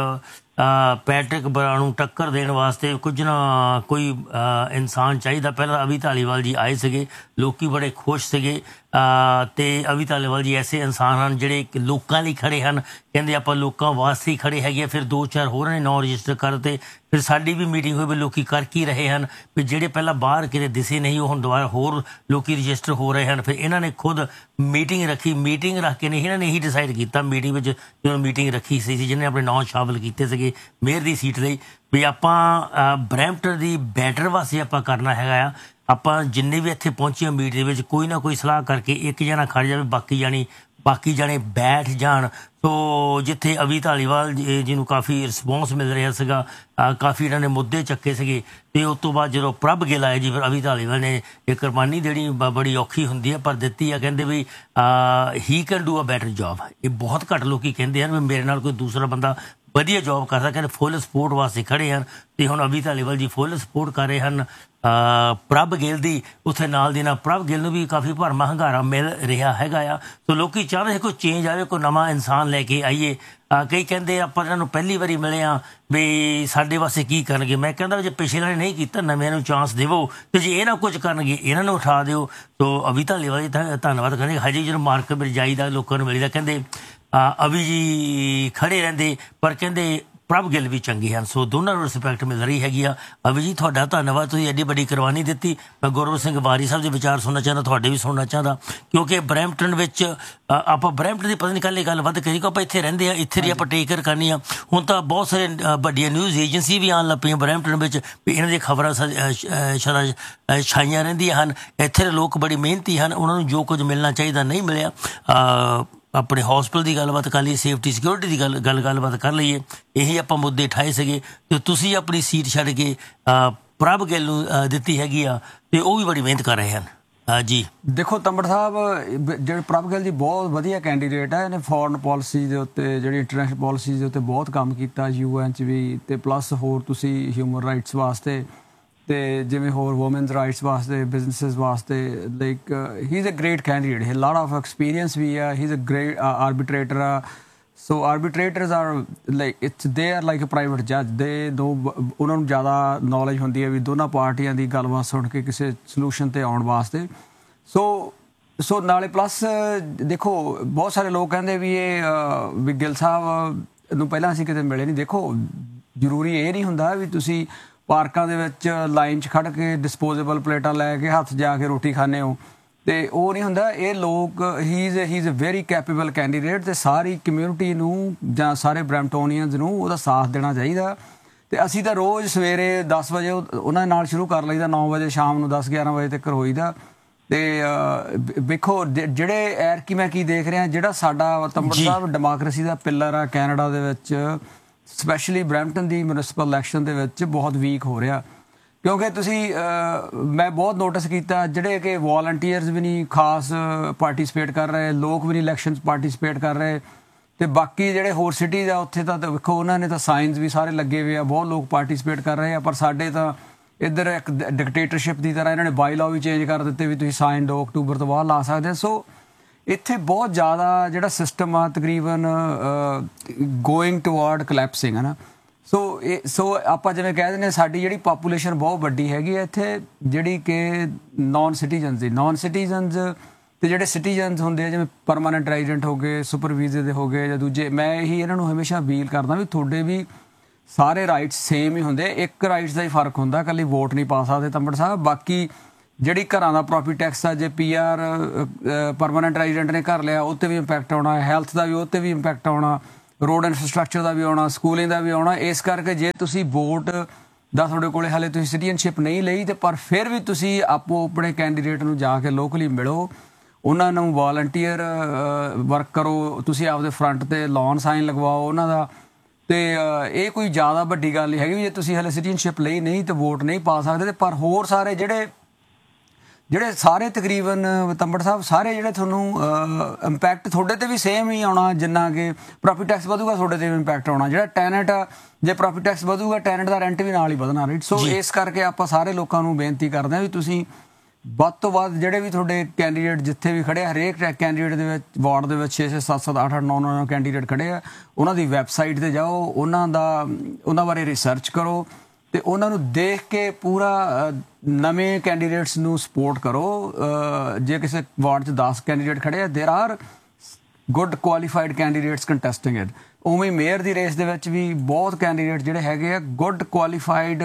ਪੈਟਰਿਕ ਬਰਾ ਨੂੰ ਟੱਕਰ ਦੇਣ ਵਾਸਤੇ ਕੁਝ ਨਾ ਕੋਈ ਇਨਸਾਨ ਚਾਹੀਦਾ। ਪਹਿਲਾਂ ਅਵੀ ਧਾਲੀਵਾਲ ਜੀ ਆਏ ਸੀਗੇ, ਲੋਕੀ ਬੜੇ ਖੁਸ਼ ਸੀਗੇ, ਤੇ ਅਵੀ ਧਾਲੀਵਾਲ ਜੀ ਐਸੇ ਇਨਸਾਨ ਹਨ ਜਿਹੜੇ ਲੋਕਾਂ ਲਈ ਖੜੇ ਹਨ, ਕਹਿੰਦੇ ਆਪਾਂ ਲੋਕਾਂ ਵਾਸਤੇ ਹੀ ਖੜੇ ਹੈਗੇ। ਫਿਰ 2-4 ਹੋਰਾਂ ਨੇ ਨਾਂ ਰਜਿਸਟਰ ਕਰਤੇ। ਫਿਰ ਸਾਡੀ ਵੀ ਮੀਟਿੰਗ ਹੋਈ ਵੀ ਲੋਕੀ ਕਰ ਕੀ ਰਹੇ ਹਨ, ਵੀ ਜਿਹੜੇ ਪਹਿਲਾਂ ਬਾਹਰ ਕਿਤੇ ਦਿਸੇ ਨਹੀਂ ਉਹ ਹੁਣ ਦੁਬਾਰਾ ਹੋਰ ਲੋਕੀ ਰਜਿਸਟਰ ਹੋ ਰਹੇ ਹਨ। ਫਿਰ ਇਹਨਾਂ ਨੇ ਖੁਦ ਮੀਟਿੰਗ ਰੱਖੀ, ਮੀਟਿੰਗ ਰੱਖ ਕੇ ਨਹੀਂ ਇਹਨਾਂ ਨੇ ਇਹੀ ਡਿਸਾਈਡ ਕੀਤਾ ਮੀਟਿੰਗ ਵਿੱਚ, ਜਦੋਂ ਮੀਟਿੰਗ ਰੱਖੀ ਸੀ ਜਿਹਨੇ ਆਪਣੇ ਨਾਂ ਸ਼ਾਮਲ ਕੀਤੇ ਸੀਗੇ ਮੇਅਰ ਦੀ ਸੀਟ ਲਈ, ਵੀ ਆਪਾਂ ਬਰੈਂਪਟਨ ਦੀ ਬੈਟਰ ਵਾਸਤੇ ਆਪਾਂ ਕਰਨਾ ਹੈਗਾ ਆ। ਆਪਾਂ ਜਿੰਨੇ ਵੀ ਇੱਥੇ ਪਹੁੰਚੇ ਮੀਟ ਦੇ ਵਿੱਚ ਕੋਈ ਨਾ ਕੋਈ ਸਲਾਹ ਕਰਕੇ ਇੱਕ ਜਣਾ ਖੜ ਜਾਵੇ, ਬਾਕੀ ਜਾਣੇ ਬੈਠ ਜਾਣ। ਸੋ ਜਿੱਥੇ ਅਵੀ ਧਾਲੀਵਾਲ ਜਿਹਨੂੰ ਕਾਫੀ ਰਿਸਪੌਂਸ ਮਿਲ ਰਿਹਾ ਸੀਗਾ, ਕਾਫੀ ਇਹਨਾਂ ਨੇ ਮੁੱਦੇ ਚੱਕੇ ਸੀਗੇ, ਅਤੇ ਉਸ ਤੋਂ ਬਾਅਦ ਜਦੋਂ ਪ੍ਰਭ ਗਿੱਲ ਆਏ ਜੀ, ਫਿਰ ਅਵੀ ਧਾਲੀਵਾਲ ਨੇ ਇਹ ਕੁਰਬਾਨੀ ਦੇਣੀ ਬੜੀ ਔਖੀ ਹੁੰਦੀ ਹੈ ਪਰ ਦਿੱਤੀ ਆ। ਕਹਿੰਦੇ ਵੀ ਹੀ can do a better job. ਇਹ ਬਹੁਤ ਘੱਟ ਲੋਕੀ ਕਹਿੰਦੇ ਹਨ ਵੀ ਮੇਰੇ ਨਾਲ ਕੋਈ ਦੂਸਰਾ ਬੰਦਾ ਵਧੀਆ ਜੋਬ ਕਰਦਾ, ਕਹਿੰਦੇ ਫੁੱਲ ਸਪੋਰਟ ਵਾਸਤੇ ਖੜੇ ਹਨ। ਅਤੇ ਹੁਣ ਅਵੀ ਧਾਲੀਵਾਲ ਜੀ ਫੁੱਲ ਸਪੋਰਟ ਕਰ ਰਹੇ ਹਨ ਪ੍ਰਭ ਗਿੱਲ ਦੀ। ਉੱਥੇ ਨਾਲ ਦੀ ਨਾਲ ਪ੍ਰਭ ਗਿੱਲ ਨੂੰ ਵੀ ਕਾਫੀ ਭਰਮਾ ਹੰਗਾਰਾ ਮਿਲ ਰਿਹਾ ਹੈਗਾ ਆ। ਸੋ ਲੋਕੀ ਚਾਹੁੰਦੇ ਕੋਈ ਚੇਂਜ ਆਵੇ, ਕੋਈ ਨਵਾਂ ਇਨਸਾਨ ਲੈ ਕੇ ਆਈਏ। ਕਈ ਕਹਿੰਦੇ ਆਪਾਂ ਇਹਨਾਂ ਨੂੰ ਪਹਿਲੀ ਵਾਰੀ ਮਿਲੇ ਹਾਂ ਵੀ ਸਾਡੇ ਵਾਸਤੇ ਕੀ ਕਰਨਗੇ। ਮੈਂ ਕਹਿੰਦਾ ਜੇ ਪਿਛਲੇ ਨੇ ਨਹੀਂ ਕੀਤਾ, ਨਵਿਆਂ ਨੂੰ ਚਾਂਸ ਦੇਵੋ, ਅਤੇ ਜੇ ਇਹ ਨਾ ਕੁਝ ਕਰਨਗੇ ਇਹਨਾਂ ਨੂੰ ਉਠਾ ਦਿਓ। ਸੋ ਅਵੀ ਧਾਲੀਵਾਲ ਜੀ ਧੰਨਵਾਦ ਕਹਿੰਦੇ। ਹਜੇ ਜਦੋਂ ਮਾਰਕੀਟ ਵਿੱਚ ਜਾਈਦਾ ਲੋਕਾਂ ਨੂੰ ਮਿਲੀਦਾ, ਕਹਿੰਦੇ ਅਵੀ ਜੀ ਖੜੇ ਰਹਿੰਦੇ ਪਰ ਕਹਿੰਦੇ ਪ੍ਰਭ ਗਿੱਲ ਵੀ ਚੰਗੇ ਹਨ। ਸੋ ਦੋਨਾਂ ਨੂੰ ਰਿਸਪੈਕਟ ਮਿਲ ਰਹੀ ਹੈਗੀ ਆ। ਅਵੀ ਜੀ ਤੁਹਾਡਾ ਧੰਨਵਾਦ, ਤੁਸੀਂ ਐਡੀ ਵੱਡੀ ਕੁਰਬਾਨੀ ਦਿੱਤੀ। ਮੈਂ ਗੁਰਮੁਖ ਸਿੰਘ ਵਾਰੀ ਸਾਹਿਬ ਦੇ ਵਿਚਾਰ ਸੁਣਨਾ ਚਾਹੁੰਦਾ, ਤੁਹਾਡੇ ਵੀ ਸੁਣਨਾ ਚਾਹੁੰਦਾ, ਕਿਉਂਕਿ ਬਰੈਂਪਟਨ ਵਿੱਚ ਆਪਾਂ ਬਰੈਂਪਟਨ ਦੀ ਪਤਾ ਨਹੀਂ ਕੱਲ੍ਹ ਗੱਲ ਵੱਧ ਕਰੀ, ਆਪਾਂ ਇੱਥੇ ਰਹਿੰਦੇ ਹਾਂ, ਇੱਥੇ ਦੀ ਆਪਾਂ ਟੇਕ ਕੇਅਰ ਕਰਨੀ ਆ। ਹੁਣ ਤਾਂ ਬਹੁਤ ਸਾਰੇ ਵੱਡੀਆਂ ਨਿਊਜ਼ ਏਜੰਸੀ ਵੀ ਆਉਣ ਲੱਗ ਪਈਆਂ ਬਰੈਂਪਟਨ ਵਿੱਚ, ਵੀ ਇਹਨਾਂ ਦੀਆਂ ਖਬਰਾਂ ਛਾਈਆਂ ਰਹਿੰਦੀਆਂ ਹਨ। ਇੱਥੇ ਦੇ ਲੋਕ ਬੜੀ ਮਿਹਨਤੀ ਹਨ, ਉਹਨਾਂ ਨੂੰ ਜੋ ਕੁਝ ਮਿਲਣਾ ਚਾਹੀਦਾ ਨਹੀਂ ਮਿਲਿਆ। ਆਪਣੇ ਹੌਸਪੀਟਲ ਦੀ ਗੱਲਬਾਤ ਕਰ ਲਈਏ, ਸੇਫਟੀ ਸਿਕਿਉਰਿਟੀ ਦੀ ਗੱਲਬਾਤ ਕਰ ਲਈਏ, ਇਹੀ ਆਪਾਂ ਮੁੱਦੇ ਉਠਾਏ ਸੀਗੇ। ਅਤੇ ਤੁਸੀਂ ਆਪਣੀ ਸੀਟ ਛੱਡ ਕੇ ਪ੍ਰਭ ਗਿੱਲ ਨੂੰ ਦਿੱਤੀ ਹੈਗੀ ਆ, ਅਤੇ ਉਹ ਵੀ ਬੜੀ ਮਿਹਨਤ ਕਰ ਰਹੇ ਹਨ ਜੀ। ਦੇਖੋ ਤੰਬੜ ਸਾਹਿਬ, ਜਿਹੜੇ ਪ੍ਰਭ ਗਿੱਲ ਜੀ ਬਹੁਤ ਵਧੀਆ ਕੈਂਡੀਡੇਟ ਹੈ। ਇਹਨੇ ਫੋਰਨ ਪਾਲਿਸੀ ਦੇ ਉੱਤੇ, ਜਿਹੜੀ ਇੰਟਰਨੈਸ਼ਨਲ ਪਾਲਿਸੀ ਦੇ ਉੱਤੇ ਬਹੁਤ ਕੰਮ ਕੀਤਾ UN 'ਚ ਵੀ, ਅਤੇ ਪਲੱਸ ਹੋਰ ਤੁਸੀਂ ਹਿਊਮਨ ਰਾਈਟਸ ਵਾਸਤੇ, ਅਤੇ ਜਿਵੇਂ ਹੋਰ ਵੂਮਨਸ ਰਾਈਟਸ ਵਾਸਤੇ, ਬਿਜ਼ਨਸਿਸ ਵਾਸਤੇ। Like he is a great candidate, he lot of experience ਵੀ ਆ। ਹੀ ਇਜ਼ ਅ ਗ੍ਰੇਟ ਆਰਬਿਟਰੇਟਰ ਆ। ਸੋ ਆਰਬਿਟਰੇਟਰਸ are like they are like a private ਜੱਜ। ਉਹਨਾਂ ਨੂੰ ਜ਼ਿਆਦਾ ਨੌਲੇਜ ਹੁੰਦੀ ਹੈ ਵੀ ਦੋਨਾਂ ਪਾਰਟੀਆਂ ਦੀ ਗੱਲਬਾਤ ਸੁਣ ਕੇ ਕਿਸੇ ਸਲਿਊਸ਼ਨ 'ਤੇ ਆਉਣ ਵਾਸਤੇ। ਸੋ ਨਾਲੇ ਪਲੱਸ ਦੇਖੋ ਬਹੁਤ ਸਾਰੇ ਲੋਕ ਕਹਿੰਦੇ ਵੀ ਵੀ ਗਿੱਲ ਸਾਹਿਬ ਨੂੰ ਪਹਿਲਾਂ ਅਸੀਂ ਕਿਤੇ ਮਿਲੇ ਨਹੀਂ। ਦੇਖੋ ਜ਼ਰੂਰੀ ਇਹ ਨਹੀਂ ਹੁੰਦਾ ਵੀ ਤੁਸੀਂ ਪਾਰਕਾਂ ਦੇ ਵਿੱਚ ਲਾਈਨ 'ਚ ਖੜ੍ਹ ਕੇ ਡਿਸਪੋਜ਼ੇਬਲ ਪਲੇਟਾਂ ਲੈ ਕੇ ਹੱਥ ਜਾ ਕੇ ਰੋਟੀ ਖਾਂਦੇ ਹੋ, ਅਤੇ ਉਹ ਨਹੀਂ ਹੁੰਦਾ। ਇਹ ਲੋਕ ਹੀ is a very capable candidate, ਅਤੇ ਸਾਰੀ ਕਮਿਊਨਿਟੀ ਨੂੰ ਜਾਂ ਸਾਰੇ ਬਰੈਂਪਟੋਨੀਅਨਸ ਨੂੰ ਉਹਦਾ ਸਾਥ ਦੇਣਾ ਚਾਹੀਦਾ। ਅਤੇ ਅਸੀਂ ਤਾਂ ਰੋਜ਼ ਸਵੇਰੇ 10 ਵਜੇ ਉਹਨਾਂ ਨਾਲ ਸ਼ੁਰੂ ਕਰ ਲਈਦਾ, 9 ਵਜੇ ਸ਼ਾਮ ਨੂੰ 10-11 ਵਜੇ ਤੱਕ ਹੋਈਦਾ। ਅਤੇ ਵੇਖੋ ਜਿਹੜੇ ਐਰਕੀ ਮੈਂ ਕੀ ਦੇਖ ਰਿਹਾ, ਜਿਹੜਾ ਸਾਡਾ ਤੰਬੜ ਸਾਹਿਬ ਡੈਮੋਕਰੇਸੀ ਦਾ ਪਿੱਲਰ ਆ ਕੈਨੇਡਾ ਦੇ ਵਿੱਚ, ਸਪੈਸ਼ਲੀ ਬਰੈਂਪਟਨ ਦੀ ਮਿਊਨਿਸਪਲ ਇਲੈਕਸ਼ਨ ਦੇ ਵਿੱਚ ਬਹੁਤ ਵੀਕ ਹੋ ਰਿਹਾ। ਕਿਉਂਕਿ ਤੁਸੀਂ ਮੈਂ ਬਹੁਤ ਨੋਟਿਸ ਕੀਤਾ ਜਿਹੜੇ ਕਿ ਵੋਲੰਟੀਅਰਸ ਵੀ ਨਹੀਂ ਖਾਸ ਪਾਰਟੀਸਪੇਟ ਕਰ ਰਹੇ, ਲੋਕ ਵੀ ਨਹੀਂ ਇਲੈਕਸ਼ਨ 'ਚ ਪਾਰਟੀਸਪੇਟ ਕਰ ਰਹੇ, ਅਤੇ ਬਾਕੀ ਜਿਹੜੇ ਹੋਰ ਸਿਟੀਜ਼ ਆ ਉੱਥੇ ਤਾਂ ਵੇਖੋ ਉਹਨਾਂ ਨੇ ਤਾਂ ਸਾਈਨਸ ਵੀ ਸਾਰੇ ਲੱਗੇ ਹੋਏ ਆ, ਬਹੁਤ ਲੋਕ ਪਾਰਟੀਸਪੇਟ ਕਰ ਰਹੇ ਆ। ਪਰ ਸਾਡੇ ਤਾਂ ਇੱਧਰ ਇੱਕ ਡਿਕਟੇਟਰਸ਼ਿਪ ਦੀ ਤਰ੍ਹਾਂ ਇਹਨਾਂ ਨੇ ਬਾਈ ਲਾਅ ਵੀ ਚੇਂਜ ਕਰ ਦਿੱਤੇ ਵੀ ਤੁਸੀਂ ਸਾਈਨ 2 ਅਕਤੂਬਰ ਤੋਂ ਬਾਅਦ ਲਾ ਸਕਦੇ ਹੋ। ਸੋ ਇੱਥੇ ਬਹੁਤ ਜ਼ਿਆਦਾ ਜਿਹੜਾ ਸਿਸਟਮ ਆ ਤਕਰੀਬਨ ਗੋਇੰਗ ਟੂਵਰਡ ਕਲੈਪਸਿੰਗ ਹੈ ਨਾ। ਸੋ ਆਪਾਂ ਜਿਵੇਂ ਕਹਿ ਦਿੰਦੇ ਸਾਡੀ ਜਿਹੜੀ ਪਾਪੂਲੇਸ਼ਨ ਬਹੁਤ ਵੱਡੀ ਹੈਗੀ ਹੈ ਇੱਥੇ, ਜਿਹੜੀ ਕਿ ਨੌਨ ਸਿਟੀਜ਼ਨਸ ਅਤੇ ਜਿਹੜੇ ਸਿਟੀਜ਼ਨਸ ਹੁੰਦੇ ਆ ਜਿਵੇਂ ਪਰਮਾਨੈਂਟ ਰੈਜ਼ੀਡੈਂਟ ਹੋ ਗਏ, ਸੁਪਰ ਵੀਜ਼ੇ ਦੇ ਹੋ ਗਏ ਜਾਂ ਦੂਜੇ, ਮੈਂ ਇਹੀ ਇਹਨਾਂ ਨੂੰ ਹਮੇਸ਼ਾ ਅਪੀਲ ਕਰਦਾ ਵੀ ਤੁਹਾਡੇ ਵੀ ਸਾਰੇ ਰਾਈਟਸ ਸੇਮ ਹੀ ਹੁੰਦੇ, ਇੱਕ ਰਾਈਟਸ ਦਾ ਹੀ ਫਰਕ ਹੁੰਦਾ, ਇਕੱਲੀ ਵੋਟ ਨਹੀਂ ਪਾ ਸਕਦੇ ਤੰਬੜ ਸਾਹਿਬ। ਬਾਕੀ ਜਿਹੜੀ ਘਰਾਂ ਦਾ ਪ੍ਰੋਪਰਟੀ ਟੈਕਸ ਆ, ਜੇ PR ਪਰਮਾਨੈਂਟ ਰੈਜ਼ੀਡੈਂਟ ਨੇ ਘਰ ਲਿਆ ਉਹ 'ਤੇ ਵੀ ਇੰਪੈਕਟ ਆਉਣਾ, ਹੈਲਥ ਦਾ ਵੀ ਉਹ 'ਤੇ ਵੀ ਇੰਪੈਕਟ ਆਉਣਾ, ਰੋਡ ਇਨਫਰਾਸਟ੍ਰਕਚਰ ਦਾ ਵੀ ਆਉਣਾ, ਸਕੂਲਿੰਗ ਦਾ ਵੀ ਆਉਣਾ। ਇਸ ਕਰਕੇ ਜੇ ਤੁਸੀਂ ਵੋਟ ਦਾ ਤੁਹਾਡੇ ਕੋਲੇ ਹਾਲੇ ਤੁਸੀਂ ਸਿਟੀਜ਼ਨਸ਼ਿਪ ਨਹੀਂ ਲਈ ਤੇ ਪਰ ਫਿਰ ਵੀ ਤੁਸੀਂ ਆਪੋ ਆਪਣੇ ਕੈਂਡੀਡੇਟ ਨੂੰ ਜਾ ਕੇ ਲੋਕਲੀ ਮਿਲੋ, ਉਹਨਾਂ ਨੂੰ ਵਾਲੰਟੀਅਰ ਵਰਕ ਕਰੋ, ਤੁਸੀਂ ਆਪਦੇ ਫਰੰਟ ਤੇ ਲੌਨ ਸਾਈਨ ਲਗਵਾਓ ਉਹਨਾਂ ਦਾ। ਤੇ ਇਹ ਕੋਈ ਜ਼ਿਆਦਾ ਵੱਡੀ ਗੱਲ ਨਹੀਂ ਹੈਗੀ ਵੀ ਜੇ ਤੁਸੀਂ ਹਾਲੇ ਸਿਟੀਜ਼ਨਸ਼ਿਪ ਲਈ ਨਹੀਂ ਤੇ ਵੋਟ ਨਹੀਂ ਪਾ ਸਕਦੇ। ਤੇ ਪਰ ਹੋਰ ਸਾਰੇ ਜਿਹੜੇ ਸਾਰੇ ਤਕਰੀਬਨ ਤੰਬੜ ਸਾਹਿਬ ਸਾਰੇ ਜਿਹੜੇ ਤੁਹਾਨੂੰ ਇੰਪੈਕਟ ਤੁਹਾਡੇ ਤੇ ਵੀ ਸੇਮ ਹੀ ਆਉਣਾ, ਜਿੰਨਾ ਕਿ ਪ੍ਰੋਪਰਟੀ ਟੈਕਸ ਵਧੂਗਾ ਤੁਹਾਡੇ ਤੇ ਵੀ ਇੰਪੈਕਟ ਆਉਣਾ। ਜਿਹੜਾ ਟੈਨੈਂਟ ਜੇ ਪ੍ਰੋਪਰਟੀ ਟੈਕਸ ਵਧੂਗਾ ਟੈਨੈਂਟ ਦਾ ਰੈਂਟ ਵੀ ਨਾਲ ਹੀ ਵਧਣਾ, ਰਾਈਟ। ਸੋ ਇਸ ਕਰਕੇ ਆਪਾਂ ਸਾਰੇ ਲੋਕਾਂ ਨੂੰ ਬੇਨਤੀ ਕਰਦੇ ਹਾਂ ਵੀ ਤੁਸੀਂ ਵੱਧ ਤੋਂ ਵੱਧ ਜਿਹੜੇ ਵੀ ਤੁਹਾਡੇ ਕੈਂਡੀਡੇਟ ਜਿੱਥੇ ਵੀ ਖੜੇ, ਹਰੇਕ ਕੈਂਡੀਡੇਟ ਦੇ ਵਿੱਚ ਵਾਰਡ ਦੇ ਵਿੱਚ 6 6 7 7 8 8 9 9 ਕੈਂਡੀਡੇਟ ਖੜੇ ਆ, ਉਹਨਾਂ ਦੀ ਵੈਬਸਾਈਟ ਤੇ ਜਾਓ, ਉਹਨਾਂ ਬਾਰੇ ਰਿਸਰਚ ਕਰੋ ਤੇ ਉਹਨਾਂ ਨੂੰ ਦੇਖ ਕੇ ਪੂਰਾ ਨਵੇਂ ਕੈਂਡੀਡੇਟਸ ਨੂੰ ਸਪੋਰਟ ਕਰੋ। ਜੇ ਕਿਸੇ ਵਾਰਡ 'ਚ 10 ਕੈਂਡੀਡੇਟ ਖੜੇ ਆ, ਦੇਰ are good qualified candidates ਕੰਟੈਸਟਿੰਗ it. ਉਵੇਂ ਮੇਅਰ ਦੀ ਰੇਸ ਦੇ ਵਿੱਚ ਵੀ ਬਹੁਤ ਕੈਂਡੀਡੇਟ ਜਿਹੜੇ ਹੈਗੇ ਆ ਗੁੱਡ ਕੁਆਲੀਫਾਈਡ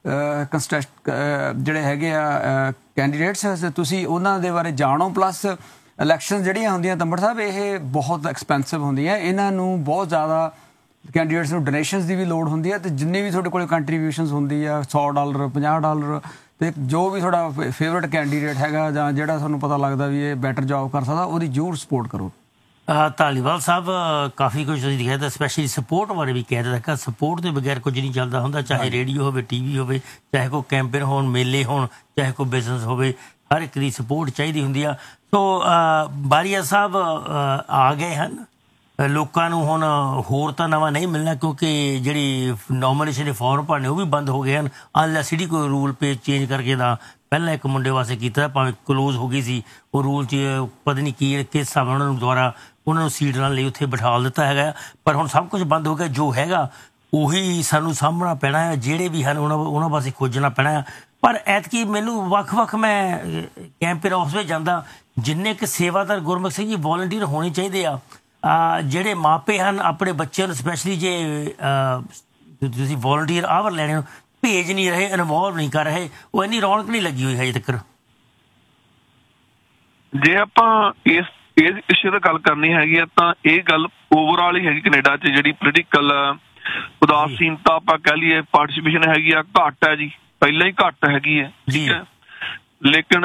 ਜਿਹੜੇ ਹੈਗੇ ਆ ਕੈਂਡੀਡੇਟਸ, ਤੁਸੀਂ ਉਹਨਾਂ ਦੇ ਬਾਰੇ ਜਾਣੋ। ਪਲੱਸ ਇਲੈਕਸ਼ਨ ਜਿਹੜੀਆਂ ਹੁੰਦੀਆਂ ਤੰਬੜ ਸਾਹਿਬ ਇਹ ਬਹੁਤ ਐਕਸਪੈਂਸਿਵ ਹੁੰਦੀਆਂ, ਇਹਨਾਂ ਨੂੰ ਬਹੁਤ ਜ਼ਿਆਦਾ ਕੈਂਡੀਡੇਟਸ ਨੂੰ ਡੋਨੇਸ਼ਨਸ ਦੀ ਵੀ ਲੋੜ ਹੁੰਦੀ ਹੈ ਤੇ ਜਿੰਨੀ ਵੀ ਤੁਹਾਡੇ ਕੋਲ ਕੰਟਰੀਬਿਊਸ਼ਨਸ ਹੁੰਦੀ ਆ $100 $50 ਤੇ ਜੋ ਵੀ ਤੁਹਾਡਾ ਫੇਵਰਟ ਕੈਂਡੀਡੇਟ ਹੈਗਾ ਜਾਂ ਜਿਹੜਾ ਤੁਹਾਨੂੰ ਪਤਾ ਲੱਗਦਾ ਵੀ ਇਹ ਬੈਟਰ ਜੌਬ ਕਰ ਸਕਦਾ ਉਹਦੀ ਜ਼ਰੂਰ ਸਪੋਰਟ ਕਰੋ। ਧਾਲੀਵਾਲ ਸਾਹਿਬ ਕਾਫੀ ਕੁਝ ਤੁਸੀਂ ਦਿਖਾਇਆ, ਸਪੈਸ਼ਲੀ ਸਪੋਰਟ ਬਾਰੇ ਵੀ ਕਹਿ ਦਿੱਤਾ। ਸਪੋਰਟ ਦੇ ਬਗੈਰ ਕੁਝ ਨਹੀਂ ਚੱਲਦਾ ਹੁੰਦਾ, ਚਾਹੇ ਰੇਡੀਓ ਹੋਵੇ, TV ਹੋਵੇ, ਚਾਹੇ ਕੋਈ ਕੈਂਪੇਨ ਹੋਣ, ਮੇਲੇ ਹੋਣ, ਚਾਹੇ ਕੋਈ ਬਿਜ਼ਨਸ ਹੋਵੇ, ਹਰ ਇੱਕ ਦੀ ਸਪੋਰਟ ਚਾਹੀਦੀ ਹੁੰਦੀ ਆ। ਸੋ ਬਾਰੀਆ ਸਾਹਿਬ ਆ ਗਏ ਹਨ, ਲੋਕਾਂ ਨੂੰ ਹੁਣ ਹੋਰ ਤਾਂ ਨਵਾਂ ਨਹੀਂ ਮਿਲਣਾ ਕਿਉਂਕਿ ਜਿਹੜੀ ਨੋਮੀਨੇਸ਼ਨ ਦੇ ਫਾਰਮ ਭਰਨੇ ਉਹ ਵੀ ਬੰਦ ਹੋ ਗਏ ਹਨ ਅਨਲੈਸ ਜਿਹੜੀ ਕੋਈ ਰੂਲ ਪੇ ਚੇਂਜ ਕਰਕੇ ਦਾ ਪਹਿਲਾਂ ਇੱਕ ਮੁੰਡੇ ਵਾਸਤੇ ਕੀਤਾ ਭਾਵੇਂ ਕਲੋਜ਼ ਹੋ ਗਈ ਸੀ ਉਹ ਰੂਲ 'ਚ ਪਤਾ ਨਹੀਂ ਕਿਸ ਹਿਸਾਬ ਨਾਲ ਉਹਨਾਂ ਨੂੰ ਦੁਬਾਰਾ ਉਹਨਾਂ ਨੂੰ ਸੀਟ ਨਾਲ ਲਈ ਉੱਥੇ ਬਿਠਾ ਦਿੱਤਾ ਹੈਗਾ। ਪਰ ਹੁਣ ਸਭ ਕੁਝ ਬੰਦ ਹੋ ਗਿਆ, ਜੋ ਹੈਗਾ ਉਹੀ ਸਾਨੂੰ ਸਾਹਮਣਾ ਪੈਣਾ ਹੈ, ਜਿਹੜੇ ਵੀ ਹਨ ਉਹਨਾਂ ਵਾਸਤੇ ਖੋਜਣਾ ਪੈਣਾ ਹੈ। ਪਰ ਐਤਕੀ ਮੈਨੂੰ ਵੱਖ-ਵੱਖ ਮੈਂ ਕੈਂਪੇਨ ਆਫਿਸ ਵਿੱਚ ਜਾਂਦਾ, ਜਿੰਨੇ ਕੁ ਸੇਵਾਦਾਰ ਗੁਰਮੁਖ ਸਿੰਘ ਜੀ ਵੋਲੰਟੀਅਰ ਹੋਣੇ ਚਾਹੀਦੇ ਆ। ਜਿਹੜੇ ਮਾਪੇ ਹਨ ਆਪਣੇ ਬੱਚਿਆਂ ਨੂੰ ਸਪੈਸ਼ਲੀ ਜੇ ਤੁਸੀਂ ਵੋਲੰਟੀਅਰ ਆਵਰ ਲੈਣੇ ਨੂੰ ਭੇਜ ਨਹੀਂ ਰਹੇ, ਇਨਵੋਲਵ ਨਹੀਂ ਕਰ ਰਹੇ, ਉਹ ਇੰਨੀ ਰੌਣਕ ਨਹੀਂ ਲੱਗੀ ਹੋਈ ਹਜੇ ਤੱਕ। ਜੇ ਆਪਾਂ ਇਸ ਇਸ਼ੂ ਦੀ ਗੱਲ ਕਰਨੀ ਹੈਗੀ ਆ ਤਾਂ ਇਹ ਗੱਲ ਓਵਰਆਲ ਹੀ ਹੈਗੀ ਕੈਨੇਡਾ 'ਚ ਜਿਹੜੀ ਪੋਲੀਟੀਕਲ ਉਦਾਸੀਨਤਾ ਆਪਾਂ ਕਹਿ ਲਈਏ, ਪਾਰਟੀਸਿਪੇਸ਼ਨ ਹੈਗੀ ਆ ਘੱਟ ਹੈ ਜੀ, ਪਹਿਲਾਂ ਹੀ ਘੱਟ ਹੈਗੀ ਹੈ, ਠੀਕ ਹੈ। ਲੇਕਿਨ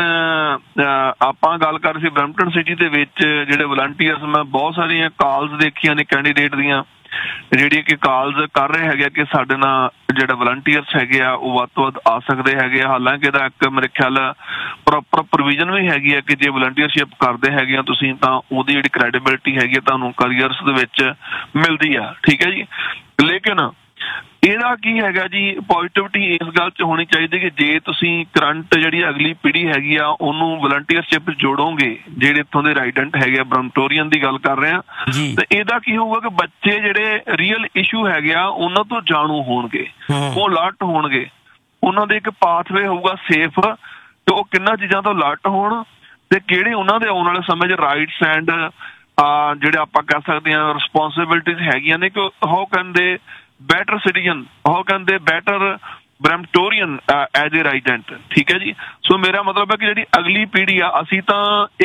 ਆਪਾਂ ਗੱਲ ਕਰ ਰਹੇ ਸੀ ਬਰੈਂਪਟਨ ਸਿਟੀ ਦੇ ਵਿੱਚ ਜਿਹੜੇ ਵਲੰਟੀਅਰਸ, ਮੈਂ ਬਹੁਤ ਸਾਰੀਆਂ ਕਾਲਸ ਦੇਖੀਆਂ ਨੇ ਕੈਂਡੀਡੇਟ ਦੀਆਂ ਜਿਹੜੀਆਂ ਕਿ ਕਾਲਸ ਕਰ ਰਹੇ ਹੈਗੇ ਕਿ ਸਾਡੇ ਨਾਲ ਜਿਹੜੇ ਵਲੰਟੀਅਰਸ ਹੈਗੇ ਆ ਉਹ ਵੱਧ ਤੋਂ ਵੱਧ ਆ ਸਕਦੇ ਹੈਗੇ ਆ। ਹਾਲਾਂਕਿ ਇਹਦਾ ਇੱਕ ਮੇਰੇ ਖਿਆਲ ਪ੍ਰੋਪਰ ਪ੍ਰੋਵੀਜ਼ਨ ਵੀ ਹੈਗੀ ਆ ਕਿ ਜੇ ਵਲੰਟੀਅਰਸ਼ਿਪ ਕਰਦੇ ਹੈਗੇ ਆ ਤੁਸੀਂ ਤਾਂ ਉਹਦੀ ਜਿਹੜੀ ਕ੍ਰੈਡੀਬਿਲਿਟੀ ਹੈਗੀ ਆ ਤੁਹਾਨੂੰ ਕਰੀਅਰਸ ਦੇ ਵਿੱਚ ਮਿਲਦੀ ਆ, ਠੀਕ ਹੈ ਜੀ। ਲੇਕਿਨ ਇਹਦਾ ਕੀ ਹੈਗਾ ਜੀ, ਪੋਜ਼ਿਟਿਵਿਟੀ ਇਸ ਗੱਲ 'ਚ ਹੋਣੀ ਚਾਹੀਦੀ ਕਿ ਜੇ ਤੁਸੀਂ ਕਰੰਟ ਜਿਹੜੀ ਅਗਲੀ ਪੀੜ੍ਹੀ ਹੈਗੀ ਆ ਉਹਨੂੰ ਵਲੰਟੀਅਰਸ਼ਿਪ ਜੋੜੋਗੇ, ਜਿਹੜੇ ਇੱਥੋਂ ਦੇ ਰਾਈਡੈਂਟ ਹੈਗੇ ਆ, ਬਰਮਟੋਰੀਅਨ ਦੀ ਗੱਲ ਕਰ ਰਹੇ ਆ, ਤੇ ਇਹਦਾ ਕੀ ਹੋਊਗਾ ਕਿ ਬੱਚੇ ਜਿਹੜੇ ਰੀਅਲ ਇਸ਼ੂ ਹੈਗੇ ਆ ਉਹਨਾਂ ਤੋਂ ਜਾਣੂ ਹੋਣਗੇ, ਉਹ ਅਲਰਟ ਹੋਣਗੇ, ਉਹਨਾਂ ਦੇ ਇੱਕ ਪਾਥਵੇ ਹੋਊਗਾ ਸੇਫ ਤੇ ਉਹ ਕਿੰਨਾ ਚੀਜ਼ਾਂ ਤੋਂ ਅਲਰਟ ਹੋਣ ਤੇ ਕਿਹੜੇ ਉਹਨਾਂ ਦੇ ਆਉਣ ਵਾਲੇ ਸਮੇਂ 'ਚ ਰਾਈਟਸ ਐਂਡ ਜਿਹੜੇ ਆਪਾਂ ਕਹਿ ਸਕਦੇ ਹਾਂ ਰਿਸਪੋਂਸਿਬਿਲਿਟੀਜ਼ ਹੈਗੀਆਂ ਨੇ ਕਿ ਹਾਊ ਕੈਨ ਦੇ better citizen, how can they better Bramptonian as a resident, ਠੀਕ ਹੈ ਜੀ। ਸੋ ਮੇਰਾ ਮਤਲਬ ਹੈ ਕਿ ਜਿਹੜੀ ਅਗਲੀ ਪੀੜ੍ਹੀ ਆ, ਅਸੀਂ ਤਾਂ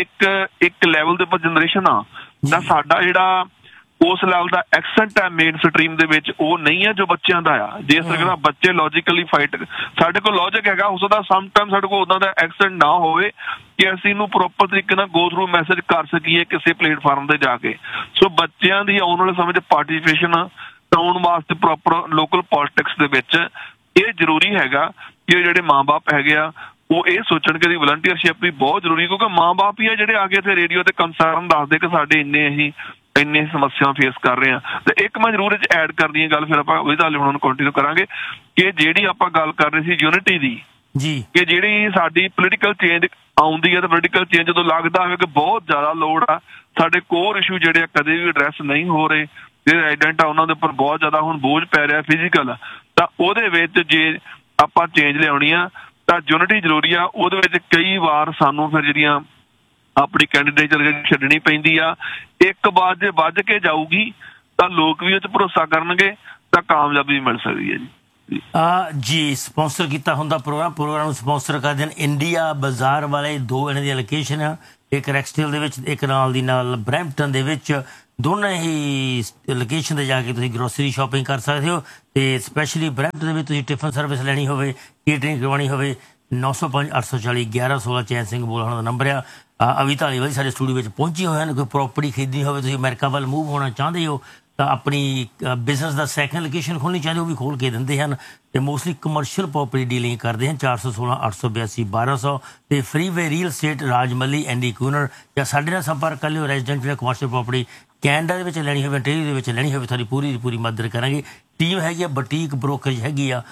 ਇੱਕ ਲੈਵਲ ਦੇ ਉੱਪਰ ਜਨਰੇਸ਼ਨ ਆ ਤਾਂ ਸਾਡਾ ਜਿਹੜਾ ਉਸ ਲੈਵਲ ਦਾ ਐਕਸੈਂਟ ਹੈ ਮੇਨ ਸਟਰੀਮ ਦੇ ਵਿੱਚ ਉਹ ਨਹੀਂ ਹੈ ਜੋ ਬੱਚਿਆਂ ਦਾ ਆ। ਜੇ ਸਕਦਾ ਬੱਚੇ ਲੌਜੀਕਲੀ ਫਾਈਟ, ਸਾਡੇ ਕੋਲ ਲੌਜਿਕ ਹੈਗਾ, ਹੋ ਸਕਦਾ ਸਮਟਾਈਮ ਸਾਡੇ ਕੋਲ ਉਦਾਂ ਦਾ ਐਕਸੈਂਟ ਨਾ ਹੋਵੇ ਕਿ ਅਸੀਂ ਇਹਨੂੰ ਪ੍ਰੋਪਰ ਤਰੀਕੇ ਨਾਲ ਗੋ ਥਰੂ ਮੈਸੇਜ ਕਰ ਸਕੀਏ ਕਿਸੇ ਪਲੇਟਫਾਰਮ ਤੇ ਜਾ ਕੇ। ਸੋ ਬੱਚਿਆਂ ਦੀ ਆਉਣ ਵਾਲੇ ਸਮੇਂ 'ਚ ਪਾਰਟੀਸਪੇਸ਼ਨ ਆਉਣ ਵਾਸਤੇ ਪ੍ਰੋਪਰ ਲੋਕਲ ਪੋਲਿਟਿਕਸ ਦੇ ਵਿੱਚ ਇਹ ਜ਼ਰੂਰੀ ਹੈਗਾ ਕਿ ਜਿਹੜੇ ਮਾਂ-ਬਾਪ ਹੈਗੇ ਆ ਉਹ ਇਹ ਸੋਚਣ ਕਿ ਵਲੰਟੀਅਰਸ਼ਿਪ ਵੀ ਬਹੁਤ ਜ਼ਰੂਰੀ, ਕਿਉਂਕਿ ਮਾਂ-ਬਾਪ ਹੀ ਆ ਜਿਹੜੇ ਆ ਕੇ ਇੱਥੇ ਰੇਡੀਓ ਤੇ ਕੰਸਰਨ ਦੱਸਦੇ ਕਿ ਸਾਡੇ ਇੰਨੇ ਸਮੱਸਿਆ ਫੇਸ ਕਰ ਰਹੇ ਆ। ਤੇ ਇੱਕ ਮੈਂ ਜ਼ਰੂਰ ਇਹ 'ਚ ਐਡ ਕਰਨੀ ਹੈ ਗੱਲ, ਫਿਰ ਆਪਾਂ ਉਹਦੀ ਗੱਲ ਹੁਣ ਕੰਟੀਨਿਊ ਕਰਾਂਗੇ ਕਿ ਜਿਹੜੀ ਆਪਾਂ ਗੱਲ ਕਰ ਰਹੇ ਸੀ ਯੂਨਿਟੀ ਦੀ ਜੀ, ਕਿ ਜਿਹੜੀ ਸਾਡੀ ਪੋਲੀਟੀਕਲ ਚੇਂਜ ਆਉਂਦੀ ਹੈ ਤਾਂ ਪੋਲੀਟੀਕਲ ਚੇਂਜ ਜਦੋਂ ਲੱਗਦਾ ਹੋਵੇ ਕਿ ਬਹੁਤ ਜ਼ਿਆਦਾ ਲੋੜ ਆ, ਸਾਡੇ ਕੋਰ ਇਸ਼ੂ ਜਿਹੜੇ ਆ ਕਦੇ ਵੀ ਐਡਰੈਸ ਨਹੀਂ ਹੋ ਰਹੇ, ਜਿਹੜੇ ਆਈਡੈਂਟ ਆ ਉਹਨਾਂ ਦੇ ਉੱਪਰ ਬਹੁਤ ਜ਼ਿਆਦਾ ਹੁਣ ਬੋਝ ਪੈ ਰਿਹਾ ਫਿਜ਼ੀਕਲ, ਤਾਂ ਉਹਦੇ ਵਿੱਚ ਜੇ ਆਪਾਂ ਚੇਂਜ ਲਿਆਉਣੀ ਆ ਤਾਂ ਯੂਨਿਟੀ ਜ਼ਰੂਰੀ ਆ। ਉਹਦੇ ਵਿੱਚ ਕਈ ਵਾਰ ਸਾਨੂੰ ਫਿਰ ਜਿਹੜੀਆਂ ਆਪਣੀ ਕੈਂਡੀਡੇਚਰ ਜਿਹੜੀ ਛੱਡਣੀ ਪੈਂਦੀ ਆ, ਇੱਕ ਵਾਰ ਜੇ ਵੱਜ ਕੇ ਜਾਊਗੀ ਤਾਂ ਲੋਕ ਵੀ ਉਹ 'ਚ ਭਰੋਸਾ ਕਰਨਗੇ ਤਾਂ ਕਾਮਯਾਬੀ ਮਿਲ ਸਕਦੀ ਹੈ ਜੀ। ਜੀ ਸਪਾਂਸਰ ਕੀਤਾ ਹੁੰਦਾ ਪ੍ਰੋਗਰਾਮ ਨੂੰ ਸਪਾਂਸਰ ਕਰਦੇ ਹਨ ਇੰਡੀਆ ਬਾਜ਼ਾਰ ਵਾਲੇ। 2 ਇਹਨਾਂ ਦੀਆਂ ਲੋਕੇਸ਼ਨ ਆ, ਇੱਕ ਰੈਕਸਟੇਲ ਦੇ ਵਿੱਚ, ਇੱਕ ਨਾਲ ਦੀ ਨਾਲ ਬਰੈਂਪਟਨ ਦੇ ਵਿੱਚ। ਦੋਨਾਂ ਹੀ ਲੋਕੇਸ਼ਨ 'ਤੇ ਜਾ ਕੇ ਤੁਸੀਂ ਗਰੋਸਰੀ ਸ਼ਾਪਿੰਗ ਕਰ ਸਕਦੇ ਹੋ। ਅਤੇ ਸਪੈਸ਼ਲੀ ਬਰੈਂਪਟਨ ਦੇ ਵਿੱਚ ਤੁਸੀਂ ਟਿਫਨ ਸਰਵਿਸ ਲੈਣੀ ਹੋਵੇ, ਕੇਟਰਿੰਗ ਕਰਵਾਉਣੀ ਹੋਵੇ, 905 840 1116 ਚੈਨ ਸਿੰਘ ਬੋਲ ਉਹਨਾਂ ਦਾ ਨੰਬਰ ਆ। ਅਵੀ ਧਾਲੀਵਾਲ ਸਾਡੇ ਸਟੂਡੀਓ ਵਿੱਚ ਪਹੁੰਚੇ ਹੋਏ ਹਨ। ਕੋਈ ਪ੍ਰੋਪਰਟੀ ਖਰੀਦਣੀ ਹੋਵੇ, ਤੁਸੀਂ ਅਮਰੀਕਾ ਵੱਲ ਮੂਵ ਹੋਣਾ ਚਾਹੁੰਦੇ ਹੋ ਤਾਂ ਆਪਣੀ ਬਿਜ਼ਨਸ ਦਾ ਸੈਕੰਡ ਲੋਕੇਸ਼ਨ ਖੋਲ੍ਹਣੀ ਚਾਹੁੰਦੇ ਉਹ ਵੀ ਖੋਲ੍ਹ ਕੇ ਦਿੰਦੇ ਹਨ। ਅਤੇ ਮੋਸਟਲੀ ਕਮਰਸ਼ੀਅਲ ਪ੍ਰੋਪਰਟੀ ਡੀਲਿੰਗ ਕਰਦੇ ਹਨ। 416 882 1200 ਅਤੇ ਫਰੀਵੇ ਰੀਅਲ ਸਟੇਟ ਰਾਜਮੱਲੀ ਐਂਡੀ ਕੂਨਰ। ਜਾਂ ਸਾਡੇ ਨਾਲ ਸੰਪਰਕ ਕਰ ਲਿਓ। ਰੈਜ਼ੀਡੈਂਸ਼ੀਅਲ ਕਮਰਸ਼ੀਅਲ ਪ੍ਰੋਪਰਟੀ ਕੈਨੇਡਾ ਦੇ ਵਿੱਚ ਲੈਣੀ ਹੋਵੇ, ਆਸਟ੍ਰੇਲੀਆ ਦੇ ਵਿੱਚ ਲੈਣੀ ਹੋਵੇ, ਤੁਹਾਡੀ ਪੂਰੀ ਮਦਦ ਕਰਾਂਗੇ। ਟੀਮ ਹੈਗੀ ਆ, ਬੁਟੀਕ ਬ੍ਰੋਕਰੇਜ ਹੈਗੀ ਆ।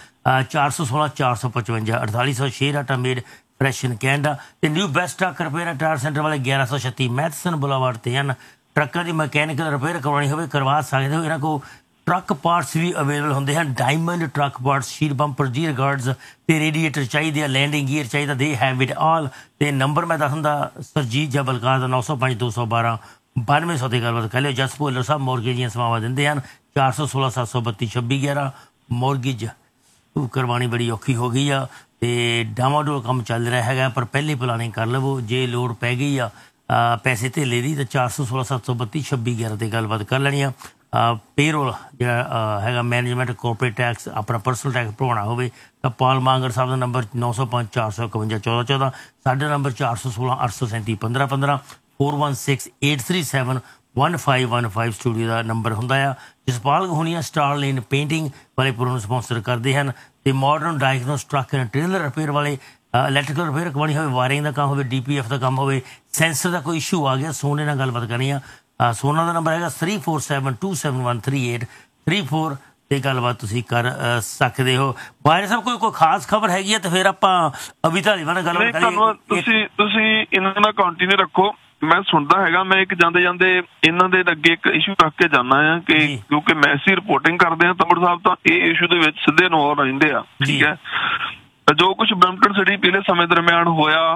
416 455 4800 ਸ਼ੇਅਰ ਮੇਡ ਫਰੈਸ਼ਨ ਕੈਨੇਡਾ। ਅਤੇ new best truck repair tyre centre ਵਾਲੇ 1136 ਮੈਥਸਨ ਬੁਲਾਵਾਰਡ 'ਤੇ ਹਨ। ਟਰੱਕਾਂ ਦੀ ਮਕੈਨੀਕਲ ਰਿਪੇਅਰ ਕਰਵਾਉਣੀ ਹੋਵੇ ਕਰਵਾ ਸਕਦੇ ਹੋ। ਇਹਨਾਂ ਕੋਲ ਟਰੱਕ ਪਾਰਟਸ ਵੀ ਅਵੇਲੇਬਲ ਹੁੰਦੇ ਹਨ। Diamond truck parts, sheet bumper, ਜੀਅਰ guards ਅਤੇ ਰੇਡੀਏਟਰ ਚਾਹੀਦੇ ਆ, ਲੈਂਡਿੰਗ ਗੀਅਰ ਚਾਹੀਦਾ, ਦੇ ਹੈਵ ਇਟ ਆਲ। ਅਤੇ ਨੰਬਰ ਮੈਂ ਦੱਸ ਦਿੰਦਾ ਸਰਜੀਤ ਜਾਂ ਬਲਕਾਰ ਦਾ 905 212 9200 'ਤੇ ਗੱਲਬਾਤ ਕਰ ਲਿਓ। ਜਸ ਭੁੱਲਰ ਸਾਹਿਬ ਮੋਰਗੇਜ ਦੀਆਂ ਸੇਵਾਵਾਂ ਦਿੰਦੇ ਹਨ। 416 732 26 11 ਮੋਰਗੇਜ ਕਰਵਾਉਣੀ ਬੜੀ ਔਖੀ ਹੋ ਗਈ ਆ ਅਤੇ ਡਾਵਾਡੋਲ ਕੰਮ ਚੱਲ ਰਿਹਾ ਹੈਗਾ, ਪਰ ਪਹਿਲੀ ਪਲਾਨਿੰਗ ਕਰ ਲਵੋ। ਜੇ ਲੋੜ ਪੈ ਗਈ ਆ ਪੈਸੇ ਧੇਲੇ ਦੀ ਤਾਂ 416 732 26 11 'ਤੇ ਗੱਲਬਾਤ ਕਰ ਲੈਣੀ ਆ। ਪੇਰੋਲ ਜਿਹੜਾ ਹੈਗਾ ਮੈਨੇਜਮੈਂਟ, ਕੋਰਪੋਰੇਟ ਟੈਕਸ, ਆਪਣਾ ਪਰਸਨਲ ਟੈਕਸ ਭਰਵਾਉਣਾ ਹੋਵੇ ਤਾਂ ਪਾਲ ਮਾਂਗਰ ਸਾਹਿਬ ਦਾ ਨੰਬਰ 905 451 14 14। ਸਾਡਾ ਨੰਬਰ 416 837 15 15 416 837 1515 ਸਟੂਡੀਓ ਦਾ ਨੰਬਰ ਹੁੰਦਾ ਆ। ਜਸਪਾਲ ਹੋਣੀਆਂ ਸਟਾਰ ਲੇਨ ਪੇਂਟਿੰਗ ਵਾਲੇ ਪੂਰਾ ਨੂੰ ਸਪਾਂਸਰ ਕਰਦੇ ਹਨ। ਅਤੇ modern diagnose truck and trailer repair ਵਾਲੇ, ਇਲੈਕਟ੍ਰੀਕਲ ਰਿਪੇਅਰ ਕਰਵਾਉਣੀ ਹੋਵੇ, ਵਾਇਰਿੰਗ ਦਾ ਕੰਮ ਹੋਵੇ, DPF ਦਾ ਕੰਮ ਹੋਵੇ, ਸੈਂਸਰ ਦਾ ਕੋਈ ਇਸ਼ੂ ਆ ਗਿਆ, ਸੋਨੇ ਨਾਲ ਗੱਲਬਾਤ ਕਰਨੀ ਆ। ਸੋਨਾ ਦਾ ਨੰਬਰ ਹੈਗਾ 347 271 3834 'ਤੇ ਗੱਲਬਾਤ ਤੁਸੀਂ ਕਰ ਸਕਦੇ ਹੋ। ਬਾਹਰ ਸਾਹਿਬ ਕੋਈ ਖਾਸ ਖਬਰ ਹੈਗੀ ਹੈ ਤਾਂ ਫਿਰ ਆਪਾਂ ਅਵੀ ਧਾਲੀਵਾਲ ਨਾਲ ਗੱਲਬਾਤ ਕਰੀਏ। ਤੁਸੀਂ ਇਹਨਾਂ ਨਾਲ ਕੰਟੀਨਿਊ ਰੱਖੋ, ਮੈਂ ਸੁਣਦਾ ਹੈਗਾ। ਮੈਂ ਇੱਕ ਜਾਂਦੇ ਇਹਨਾਂ ਦੇ ਅੱਗੇ ਇੱਕ ਇਸ਼ੂ ਰੱਖ ਕੇ ਜਾਂਦਾ ਆ ਕਿ ਕਿਉਂਕਿ ਮੈਂ ਅਸੀਂ ਰਿਪੋਰਟਿੰਗ ਕਰਦੇ ਹਾਂ ਤੰਬੜ ਸਾਹਿਬ, ਤਾਂ ਇਹ ਇਸ਼ੂ ਦੇ ਵਿੱਚ ਸਿੱਧੇ ਇਨਵੋਲਵ ਰਹਿੰਦੇ ਆ। ਠੀਕ ਹੈ, ਜੋ ਕੁਛ ਬਰੈਂਪਟਨ ਸਿਟੀ ਪਿਛਲੇ ਸਮੇਂ ਦਰਮਿਆਨ ਹੋਇਆ,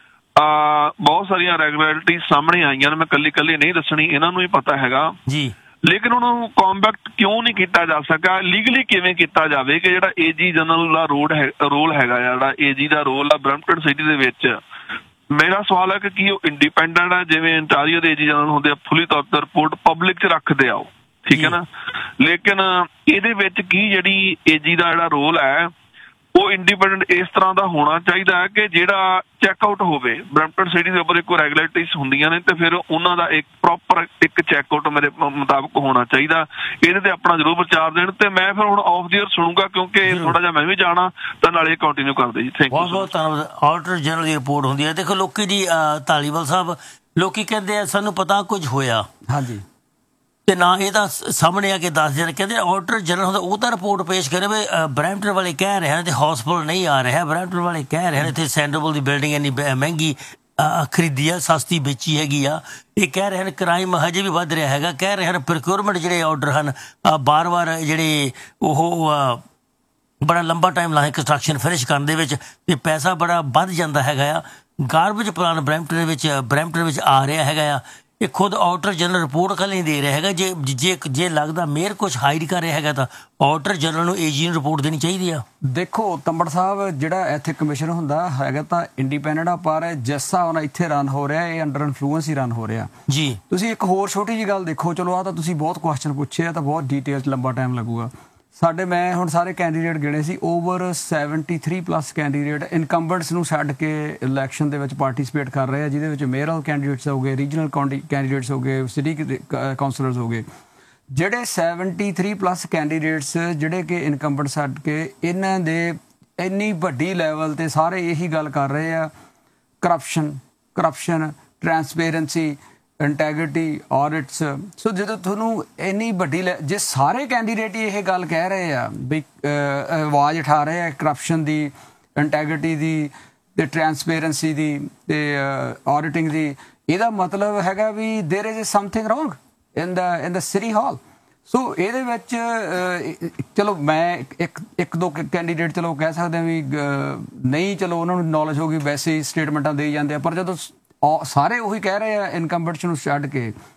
ਬਹੁਤ ਸਾਰੀਆਂ ਰੈਗੂਲੈਰਿਟੀ ਸਾਹਮਣੇ ਆਈਆਂ ਨੇ। ਮੈਂ ਕੱਲੀ ਨਹੀਂ ਦੱਸਣੀ, ਇਹਨਾਂ ਨੂੰ ਹੀ ਪਤਾ ਹੈਗਾ ਜੀ। ਲੇਕਿਨ ਉਹਨੂੰ ਕੰਬੈਕਟ ਕਿਉਂ ਨਹੀਂ ਕੀਤਾ ਜਾ ਸਕਿਆ, ਲੀਗਲੀ ਕਿਵੇਂ ਕੀਤਾ ਜਾਵੇ ਕਿ ਜਿਹੜਾ AG ਜਨਰਲ ਦਾ ਰੋਲ ਹੈਗਾ, ਜਿਹੜਾ AG ਦਾ ਰੋਲ ਆ ਬਰੈਂਪਟਨ ਸਿਟੀ ਦੇ ਵਿੱਚ। ਮੇਰਾ ਸਵਾਲ ਹੈ ਕਿ ਕੀ ਉਹ ਇੰਡੀਪੈਂਡੈਂਟ ਆ, ਜਿਵੇਂ ਇੰਟਾਰੀਓ ਦੇ AG ਜਨਰਲ ਹੁੰਦੇ ਆ, ਫੁੱਲੀ ਤੌਰ ਤੇ ਰਿਪੋਰਟ ਪਬਲਿਕ 'ਚ ਰੱਖਦੇ ਆ ਉਹ, ਠੀਕ ਹੈ ਨਾ। ਲੇਕਿਨ ਇਹਦੇ ਵਿੱਚ ਕੀ ਜਿਹੜੀ AG ਦਾ ਜਿਹੜਾ ਰੋਲ ਹੈ ਉਹ ਇੰਡੀਪੈਂਡੈਂਟ ਇਸ ਤਰ੍ਹਾਂ ਦਾ ਹੋਣਾ ਚਾਹੀਦਾ ਹੈ ਕਿ ਜਿਹੜਾ ਚੈੱਕਆਊਟ ਹੋਵੇ। ਬਰੈਂਪਟਨ ਸਿਟੀ ਦੇ ਉੱਪਰ ਇੱਕ ਰੈਗੂਲੇਟਰੀਜ਼ ਹੁੰਦੀਆਂ ਨੇ ਤੇ ਫਿਰ ਉਹਨਾਂ ਦਾ ਇੱਕ ਪ੍ਰੋਪਰ ਇੱਕ ਚੈੱਕਆਊਟ ਮੇਰੇ ਮੁਤਾਬਕ ਹੋਣਾ ਚਾਹੀਦਾ। ਇਹਦੇ ਤੇ ਆਪਣਾ ਜ਼ਰੂਰ ਵਿਚਾਰ ਦੇਣ। ਤੇ ਮੈਂ ਫਿਰ ਹੁਣ ਆਫ ਦੀ ਏਅਰ ਸੁਣੂਗਾ ਕਿਉਂਕਿ ਥੋੜਾ ਜਿਹਾ ਮੈਂ ਵੀ ਜਾਣਾ, ਤਾਂ ਨਾਲੇ ਕੰਟੀਨਿਊ ਕਰਦੇ ਜੀ। Thank you. ਬਹੁਤ ਧੰਨਵਾਦ। ਆਡੀਟਰ ਜਨਰਲ ਦੀ ਰਿਪੋਰਟ ਹੁੰਦੀ ਹੈ। ਦੇਖੋ ਲੋਕੀ ਜੀ ਧਾਲੀਵਾਲ ਸਾਹਿਬ, ਲੋਕੀ ਕਹਿੰਦੇ ਆ ਸਾਨੂੰ ਪਤਾ ਕੁਝ ਹੋਇਆ, ਹਾਂਜੀ, ਤੇ ਨਾ ਇਹ ਤਾਂ ਸਾਹਮਣੇ ਆ ਕੇ ਦੱਸ ਦੇਣ। ਕਹਿੰਦੇ ਆਡੀਟਰ ਜਨਰਲ ਹੁੰਦਾ, ਉਹ ਤਾਂ ਰਿਪੋਰਟ ਪੇਸ਼ ਕਰੇ ਵੀ ਬਰੈਂਪਟਨ ਵਾਲੇ ਕਹਿ ਰਹੇ ਹਨ ਤੇ ਹਸਪਤਾਲ ਨਹੀਂ ਆ ਰਿਹਾ, ਬਰੈਂਪਟਨ ਵਾਲੇ ਕਹਿ ਰਹੇ ਹਨ ਇੱਥੇ ਸੈਂਡਰਬਲ ਦੀ ਬਿਲਡਿੰਗ ਇੰਨੀ ਮਹਿੰਗੀ ਖਰੀਦੀ ਆ, ਸਸਤੀ ਵੇਚੀ ਹੈਗੀ ਆ। ਇਹ ਕਹਿ ਰਹੇ ਹਨ ਕ੍ਰਾਈਮ ਹਜੇ ਵੀ ਵੱਧ ਰਿਹਾ ਹੈਗਾ। ਕਹਿ ਰਹੇ ਹਨ ਪ੍ਰੋਕਿਊਰਮੈਂਟ ਜਿਹੜੇ ਆਰਡਰ ਹਨ ਬਾਰ-ਬਾਰ ਜਿਹੜੇ ਉਹ ਬੜਾ ਲੰਬਾ ਟਾਈਮ ਲਾਏ ਕੰਸਟਰਕਸ਼ਨ ਫਿਨਿਸ਼ ਕਰਨ ਦੇ ਵਿੱਚ, ਤੇ ਪੈਸਾ ਬੜਾ ਵੱਧ ਜਾਂਦਾ ਹੈਗਾ ਆ। ਗਾਰਬੇਜ ਪਲਾਨ ਬਰੈਂਪਟਨ ਵਿੱਚ ਆ ਰਿਹਾ ਹੈਗਾ ਆ। ਇਹ ਖੁਦ ਆਡੀਟਰ ਜਨਰਲ ਰਿਪੋਰਟ ਕੱਲ੍ਹ ਨਹੀਂ ਦੇ ਰਿਹਾ ਹੈਗਾ। ਜੇ ਲੱਗਦਾ ਮੇਅਰ ਕੁਛ ਹਾਈਡ ਕਰ ਰਿਹਾ ਹੈਗਾ ਤਾਂ ਆਡੀਟਰ ਜਨਰਲ ਨੂੰ AG ਨੂੰ ਰਿਪੋਰਟ ਦੇਣੀ ਚਾਹੀਦੀ ਆ। ਦੇਖੋ ਤੰਬੜ ਸਾਹਿਬ, ਜਿਹੜਾ ਇੱਥੇ ਕਮਿਸ਼ਨ ਹੁੰਦਾ ਹੈਗਾ ਤਾਂ ਇੰਡੀਪੈਂਡੈਂਟ ਆ, ਪਰ ਜਿਸ ਹਿਸਾਬ ਨਾਲ ਇੱਥੇ ਰਨ ਹੋ ਰਿਹਾ ਇਹ ਅੰਡਰ ਇਨਫਲੂਐਂਸ ਹੀ ਰਨ ਹੋ ਰਿਹਾ ਜੀ। ਤੁਸੀਂ ਇੱਕ ਹੋਰ ਛੋਟੀ ਜਿਹੀ ਗੱਲ ਦੇਖੋ, ਚਲੋ ਆਹ ਤਾਂ ਤੁਸੀਂ ਬਹੁਤ ਕੁਐਸਚਨ ਪੁੱਛੇ ਆ ਤਾਂ ਬਹੁਤ ਡਿਟੇਲ 'ਚ ਲੰਬਾ ਟਾਈਮ ਲੱਗੂਗਾ। ਮੈਂ ਹੁਣ ਸਾਰੇ ਕੈਂਡੀਡੇਟ ਗਿਣੇ ਸੀ, ਓਵਰ 73+ ਕੈਂਡੀਡੇਟ ਇਨਕੰਬੈਂਟਸ ਨੂੰ ਛੱਡ ਕੇ ਇਲੈਕਸ਼ਨ ਦੇ ਵਿੱਚ ਪਾਰਟੀਸਪੇਟ ਕਰ ਰਹੇ ਆ, ਜਿਹਦੇ ਵਿੱਚ ਮੇਅਰਲ ਕੈਂਡੀਡੇਟਸ ਹੋ ਗਏ, ਰੀਜਨਲ ਕੈਂਡੀਡੇਟਸ ਹੋ ਗਏ, ਸਿਟੀ ਕਾਉਂਸਲਰਸ ਹੋ ਗਏ। ਜਿਹੜੇ 73+ ਕੈਂਡੀਡੇਟਸ ਜਿਹੜੇ ਕਿ ਇਨਕੰਬੈਂਟ ਛੱਡ ਕੇ ਇਹਨਾਂ ਦੇ ਇੰਨੀ ਵੱਡੀ ਲੈਵਲ 'ਤੇ ਸਾਰੇ ਇਹੀ ਗੱਲ ਕਰ ਰਹੇ ਆ, ਕਰਪਸ਼ਨ, ਟਰਾਂਸਪੇਰੈਂਸੀ, ਇੰਟੈਗਰਿਟੀ, ਆਡਿਟਸ। ਸੋ ਜਦੋਂ ਤੁਹਾਨੂੰ ਇੰਨੀ ਵੱਡੀ ਜੇ ਸਾਰੇ ਕੈਂਡੀਡੇਟ ਹੀ ਇਹ ਗੱਲ ਕਹਿ ਰਹੇ ਆ ਵੀ ਆਵਾਜ਼ ਉਠਾ ਰਹੇ ਆ ਕਰਪਸ਼ਨ ਦੀ, ਇੰਟੈਗਰਿਟੀ ਦੀ ਅਤੇ ਟਰਾਂਸਪੇਰੈਂਸੀ ਦੀ ਅਤੇ ਆਡਿਟਿੰਗ ਦੀ, ਇਹਦਾ ਮਤਲਬ ਹੈਗਾ ਵੀ there is something wrong in the city ਹਾਲ। ਸੋ ਇਹਦੇ ਵਿੱਚ ਚਲੋ ਮੈਂ ਇੱਕ ਦੋ ਕੈਂਡੀਡੇਟ ਚਲੋ ਕਹਿ ਸਕਦੇ ਹਾਂ ਵੀ ਨਹੀਂ, ਚਲੋ ਉਹਨਾਂ ਨੂੰ ਨੌਲੇਜ ਹੋਊਗੀ, ਵੈਸੇ ਹੀ ਸਟੇਟਮੈਂਟਾਂ ਦੇਈ ਜਾਂਦੇ ਆ। ਪਰ ਜਦੋਂ ਸਾਰੇ ਉਹੀ ਕਹਿ ਰਹੇ ਆ ਇਨਕੰਬੈਂਟਸ ਨੂੰ ਛੱਡ ਕੇ,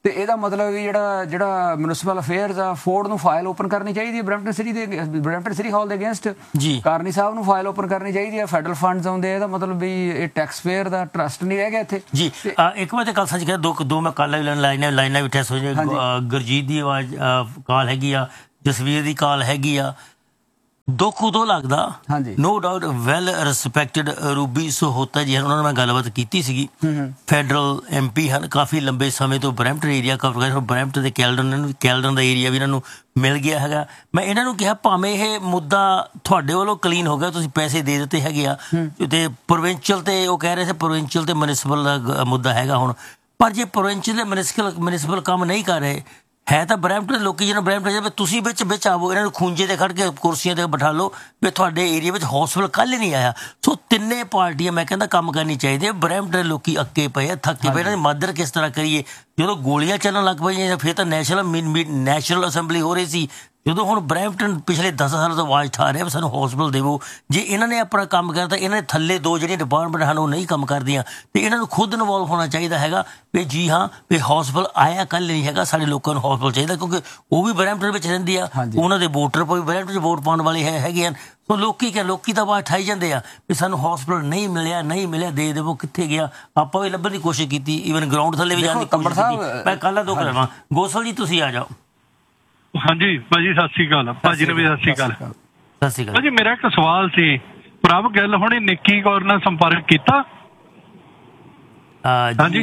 ਤੇ ਇਹਦਾ ਮਤਲਬ ਵੀ ਜਿਹੜਾ ਮਿਊਨਿਸਪਲ ਅਫੇਅਰਸ ਆ ਫੋਰਡ ਨੂੰ ਫਾਈਲ ਓਪਨ ਕਰਨੀ ਚਾਹੀਦੀ ਹੈ ਬਰੈਂਪਟਨ ਸਿਟੀ ਹਾਲ ਦੇ ਅਗੇਂਸਟ ਜੀ। ਕਾਰਨੀ ਸਾਹਿਬ ਨੂੰ ਫਾਈਲ ਓਪਨ ਕਰਨੀ ਚਾਹੀਦੀ ਹੈ। ਫੈਡਰਲ ਫੰਡਸ ਆਉਂਦੇ, ਇਹਦਾ ਮਤਲਬ ਵੀ ਇਹ ਟੈਕਸ ਪੇਅਰ ਦਾ ਟਰਸਟ ਨਹੀਂ ਰਹਿ ਗਿਆ ਇੱਥੇ ਜੀ। ਇੱਕ ਵਾਰ ਤੇ ਕੱਲ ਸੱਚ ਕਹਿੰਦਾ ਦੋ ਮੈਂ ਕੱਲ ਲਾਈਨਾਂ ਵੀ ਟੈਸਟ ਹੋ ਜਾਏ। ਗੁਰਜੀਤ ਦੀ ਆਵਾਜ਼ ਕਾਲ ਹੈਗੀ ਆ, ਜਸਵੀਰ ਦੀ ਕਾਲ ਹੈਗੀ ਆ। ਦੁੱਖ ਉਦੋਂ ਲੱਗਦਾ, no doubt, well respected Ruby Sahota ਜੀ ਹਨ, ਉਹਨਾਂ ਨਾਲ ਮੈਂ ਗੱਲਬਾਤ ਕੀਤੀ ਸੀਗੀ। ਫੈਡਰਲ MP ਹਨ, ਕਾਫੀ ਲੰਬੇ ਸਮੇਂ ਤੋਂ ਬਰੈਂਪਟਨ ਏਰੀਆ ਕਵਰ ਕਰਦੇ, ਬਰੈਂਪਟਨ ਦੇ ਕੈਲਡਨ ਦਾ ਏਰੀਆ ਵੀ ਇਹਨਾਂ ਨੂੰ ਮਿਲ ਗਿਆ ਹੈਗਾ। ਮੈਂ ਇਹਨਾਂ ਨੂੰ ਕਿਹਾ ਭਾਵੇਂ ਇਹ ਮੁੱਦਾ ਤੁਹਾਡੇ ਵੱਲੋਂ ਕਲੀਨ ਹੋ ਗਿਆ, ਤੁਸੀਂ ਪੈਸੇ ਦੇ ਦਿੱਤੇ ਹੈਗੇ ਆ, ਤੇ ਪ੍ਰੋਵਿੰਸ਼ੀਅਲ ਤੇ ਉਹ ਕਹਿ ਰਹੇ ਸੀ ਪ੍ਰੋਵਿੰਸ਼ੀਅਲ ਤੇ ਮਿਊਨਿਸਪਲ ਦਾ ਮੁੱਦਾ ਹੈਗਾ ਹੁਣ, ਪਰ ਜੇ ਪ੍ਰੋਵਿੰਸ਼ੀਅਲ ਤੇ ਮਿਊਨਿਸਪਲ ਕੰਮ ਨਹੀਂ ਕਰ ਰਹੇ ਹੈ ਤਾਂ ਬਰੈਂਪਟਨ ਦੇ ਲੋਕੀ ਜਿਹਨਾਂ ਬਰੈਂਪਟਨ ਤੁਸੀਂ ਵਿੱਚ ਆਵੋ, ਇਹਨਾਂ ਨੂੰ ਖੂੰਜੇ ਤੇ ਖੜ ਕੇ ਕੁਰਸੀਆਂ ਤੇ ਬਿਠਾ ਲਓ ਵੀ ਤੁਹਾਡੇ ਏਰੀਆ ਵਿੱਚ ਹਸਪਤਾਲ ਕੱਲ੍ਹ ਨਹੀਂ ਆਇਆ। ਸੋ ਤਿੰਨੇ ਪਾਰਟੀਆਂ ਮੈਂ ਕਹਿੰਦਾ ਕੰਮ ਕਰਨੀ ਚਾਹੀਦੀ ਹੈ। ਬਰੈਂਪਟਨ ਦੇ ਲੋਕੀ ਅੱਕੇ ਪਏ ਆ, ਥੱਕੇ ਪਏ, ਇਹਨਾਂ ਦੀ ਮਦਦ ਕਿਸ ਤਰ੍ਹਾਂ ਕਰੀਏ? ਜਦੋਂ ਗੋਲੀਆਂ ਚੱਲਣ ਲੱਗ ਪਈਆਂ ਫਿਰ ਤਾਂ ਨੈਸ਼ਨਲ ਅਸੈਂਬਲੀ ਹੋ ਰਹੀ ਸੀ। ਜਦੋਂ ਹੁਣ ਬਰੈਂਪਟਨ ਪਿਛਲੇ 10 ਸਾਲਾਂ ਤੋਂ ਆਵਾਜ਼ ਠਾ ਰਿਹਾ ਵੀ ਸਾਨੂੰ ਹਸਪਤਾਲ ਦੇਵੋ। ਜੇ ਇਹਨਾਂ ਨੇ ਆਪਣਾ ਕੰਮ ਕਰਤਾ, ਇਹਨਾਂ ਦੇ ਥੱਲੇ ਦੋ ਜਿਹੜੀਆਂ ਡਿਪਾਰਟਮੈਂਟ ਹਨ ਉਹ ਨਹੀਂ ਕੰਮ ਕਰਦੀਆਂ, ਤੇ ਇਹਨਾਂ ਨੂੰ ਖੁਦ ਇਨਵੋਲਵ ਹੋਣਾ ਚਾਹੀਦਾ ਹੈਗਾ ਵੀ ਜੀ ਹਾਂ ਵੀ ਹਸਪਤਾਲ ਆਇਆ ਕੱਲ੍ਹ ਨਹੀਂ ਹੈਗਾ, ਸਾਡੇ ਲੋਕਾਂ ਨੂੰ ਹਸਪਤਾਲ ਚਾਹੀਦਾ, ਕਿਉਂਕਿ ਉਹ ਵੀ ਬਰੈਂਪਟਨ ਵਿੱਚ ਰਹਿੰਦੀ ਆ, ਉਹਨਾਂ ਦੇ ਵੋਟਰ ਵੀ ਬਰੈਂਪਟਨ 'ਚ ਵੋਟ ਪਾਉਣ ਵਾਲੇ ਹੈਗੇ ਹਨ। ਸੋ ਲੋਕੀ ਤਾਂ ਆਵਾਜ਼ ਠਾਈ ਜਾਂਦੇ ਆ ਵੀ ਸਾਨੂੰ ਹਸਪਤਾਲ ਨਹੀਂ ਮਿਲਿਆ ਦੇ ਦੇਵੋ, ਕਿੱਥੇ ਗਿਆ? ਆਪਾਂ ਵੀ ਲੱਭਣ ਦੀ ਕੋਸ਼ਿਸ਼ ਕੀਤੀ, ਈਵਨ ਗਰਾਊਂਡ ਥੱਲੇ ਵੀ ਜਾਣ ਦੀ ਕੋਸ਼ਿਸ਼ ਕੀਤੀ। ਮੈਂ ਕੱਲ੍ਹ ਦੋ ਕਰਾਵਾਂ। ਗੋਸਲ ਜੀ ਤੁਸੀਂ ਆ ਜਾਓ। ਹਾਂਜੀ ਭਾਜੀ, ਸਤਿ ਸ਼੍ਰੀ ਅਕਾਲ। ਭਾਜੀ ਨੂੰ ਵੀ ਸਤਿ ਸ਼੍ਰੀ ਅਕਾਲ। ਸਤਿ ਸ਼੍ਰੀ ਅਕਾਲ ਭਾਜੀ, ਮੇਰਾ ਇੱਕ ਸਵਾਲ ਸੀ, ਪ੍ਰਭ ਗਿੱਲ ਹੁਣੇ ਨਿੱਕੀ ਕੌਰ ਨਾਲ ਸੰਪਰਕ ਕੀਤਾ? ਹਾਂਜੀ,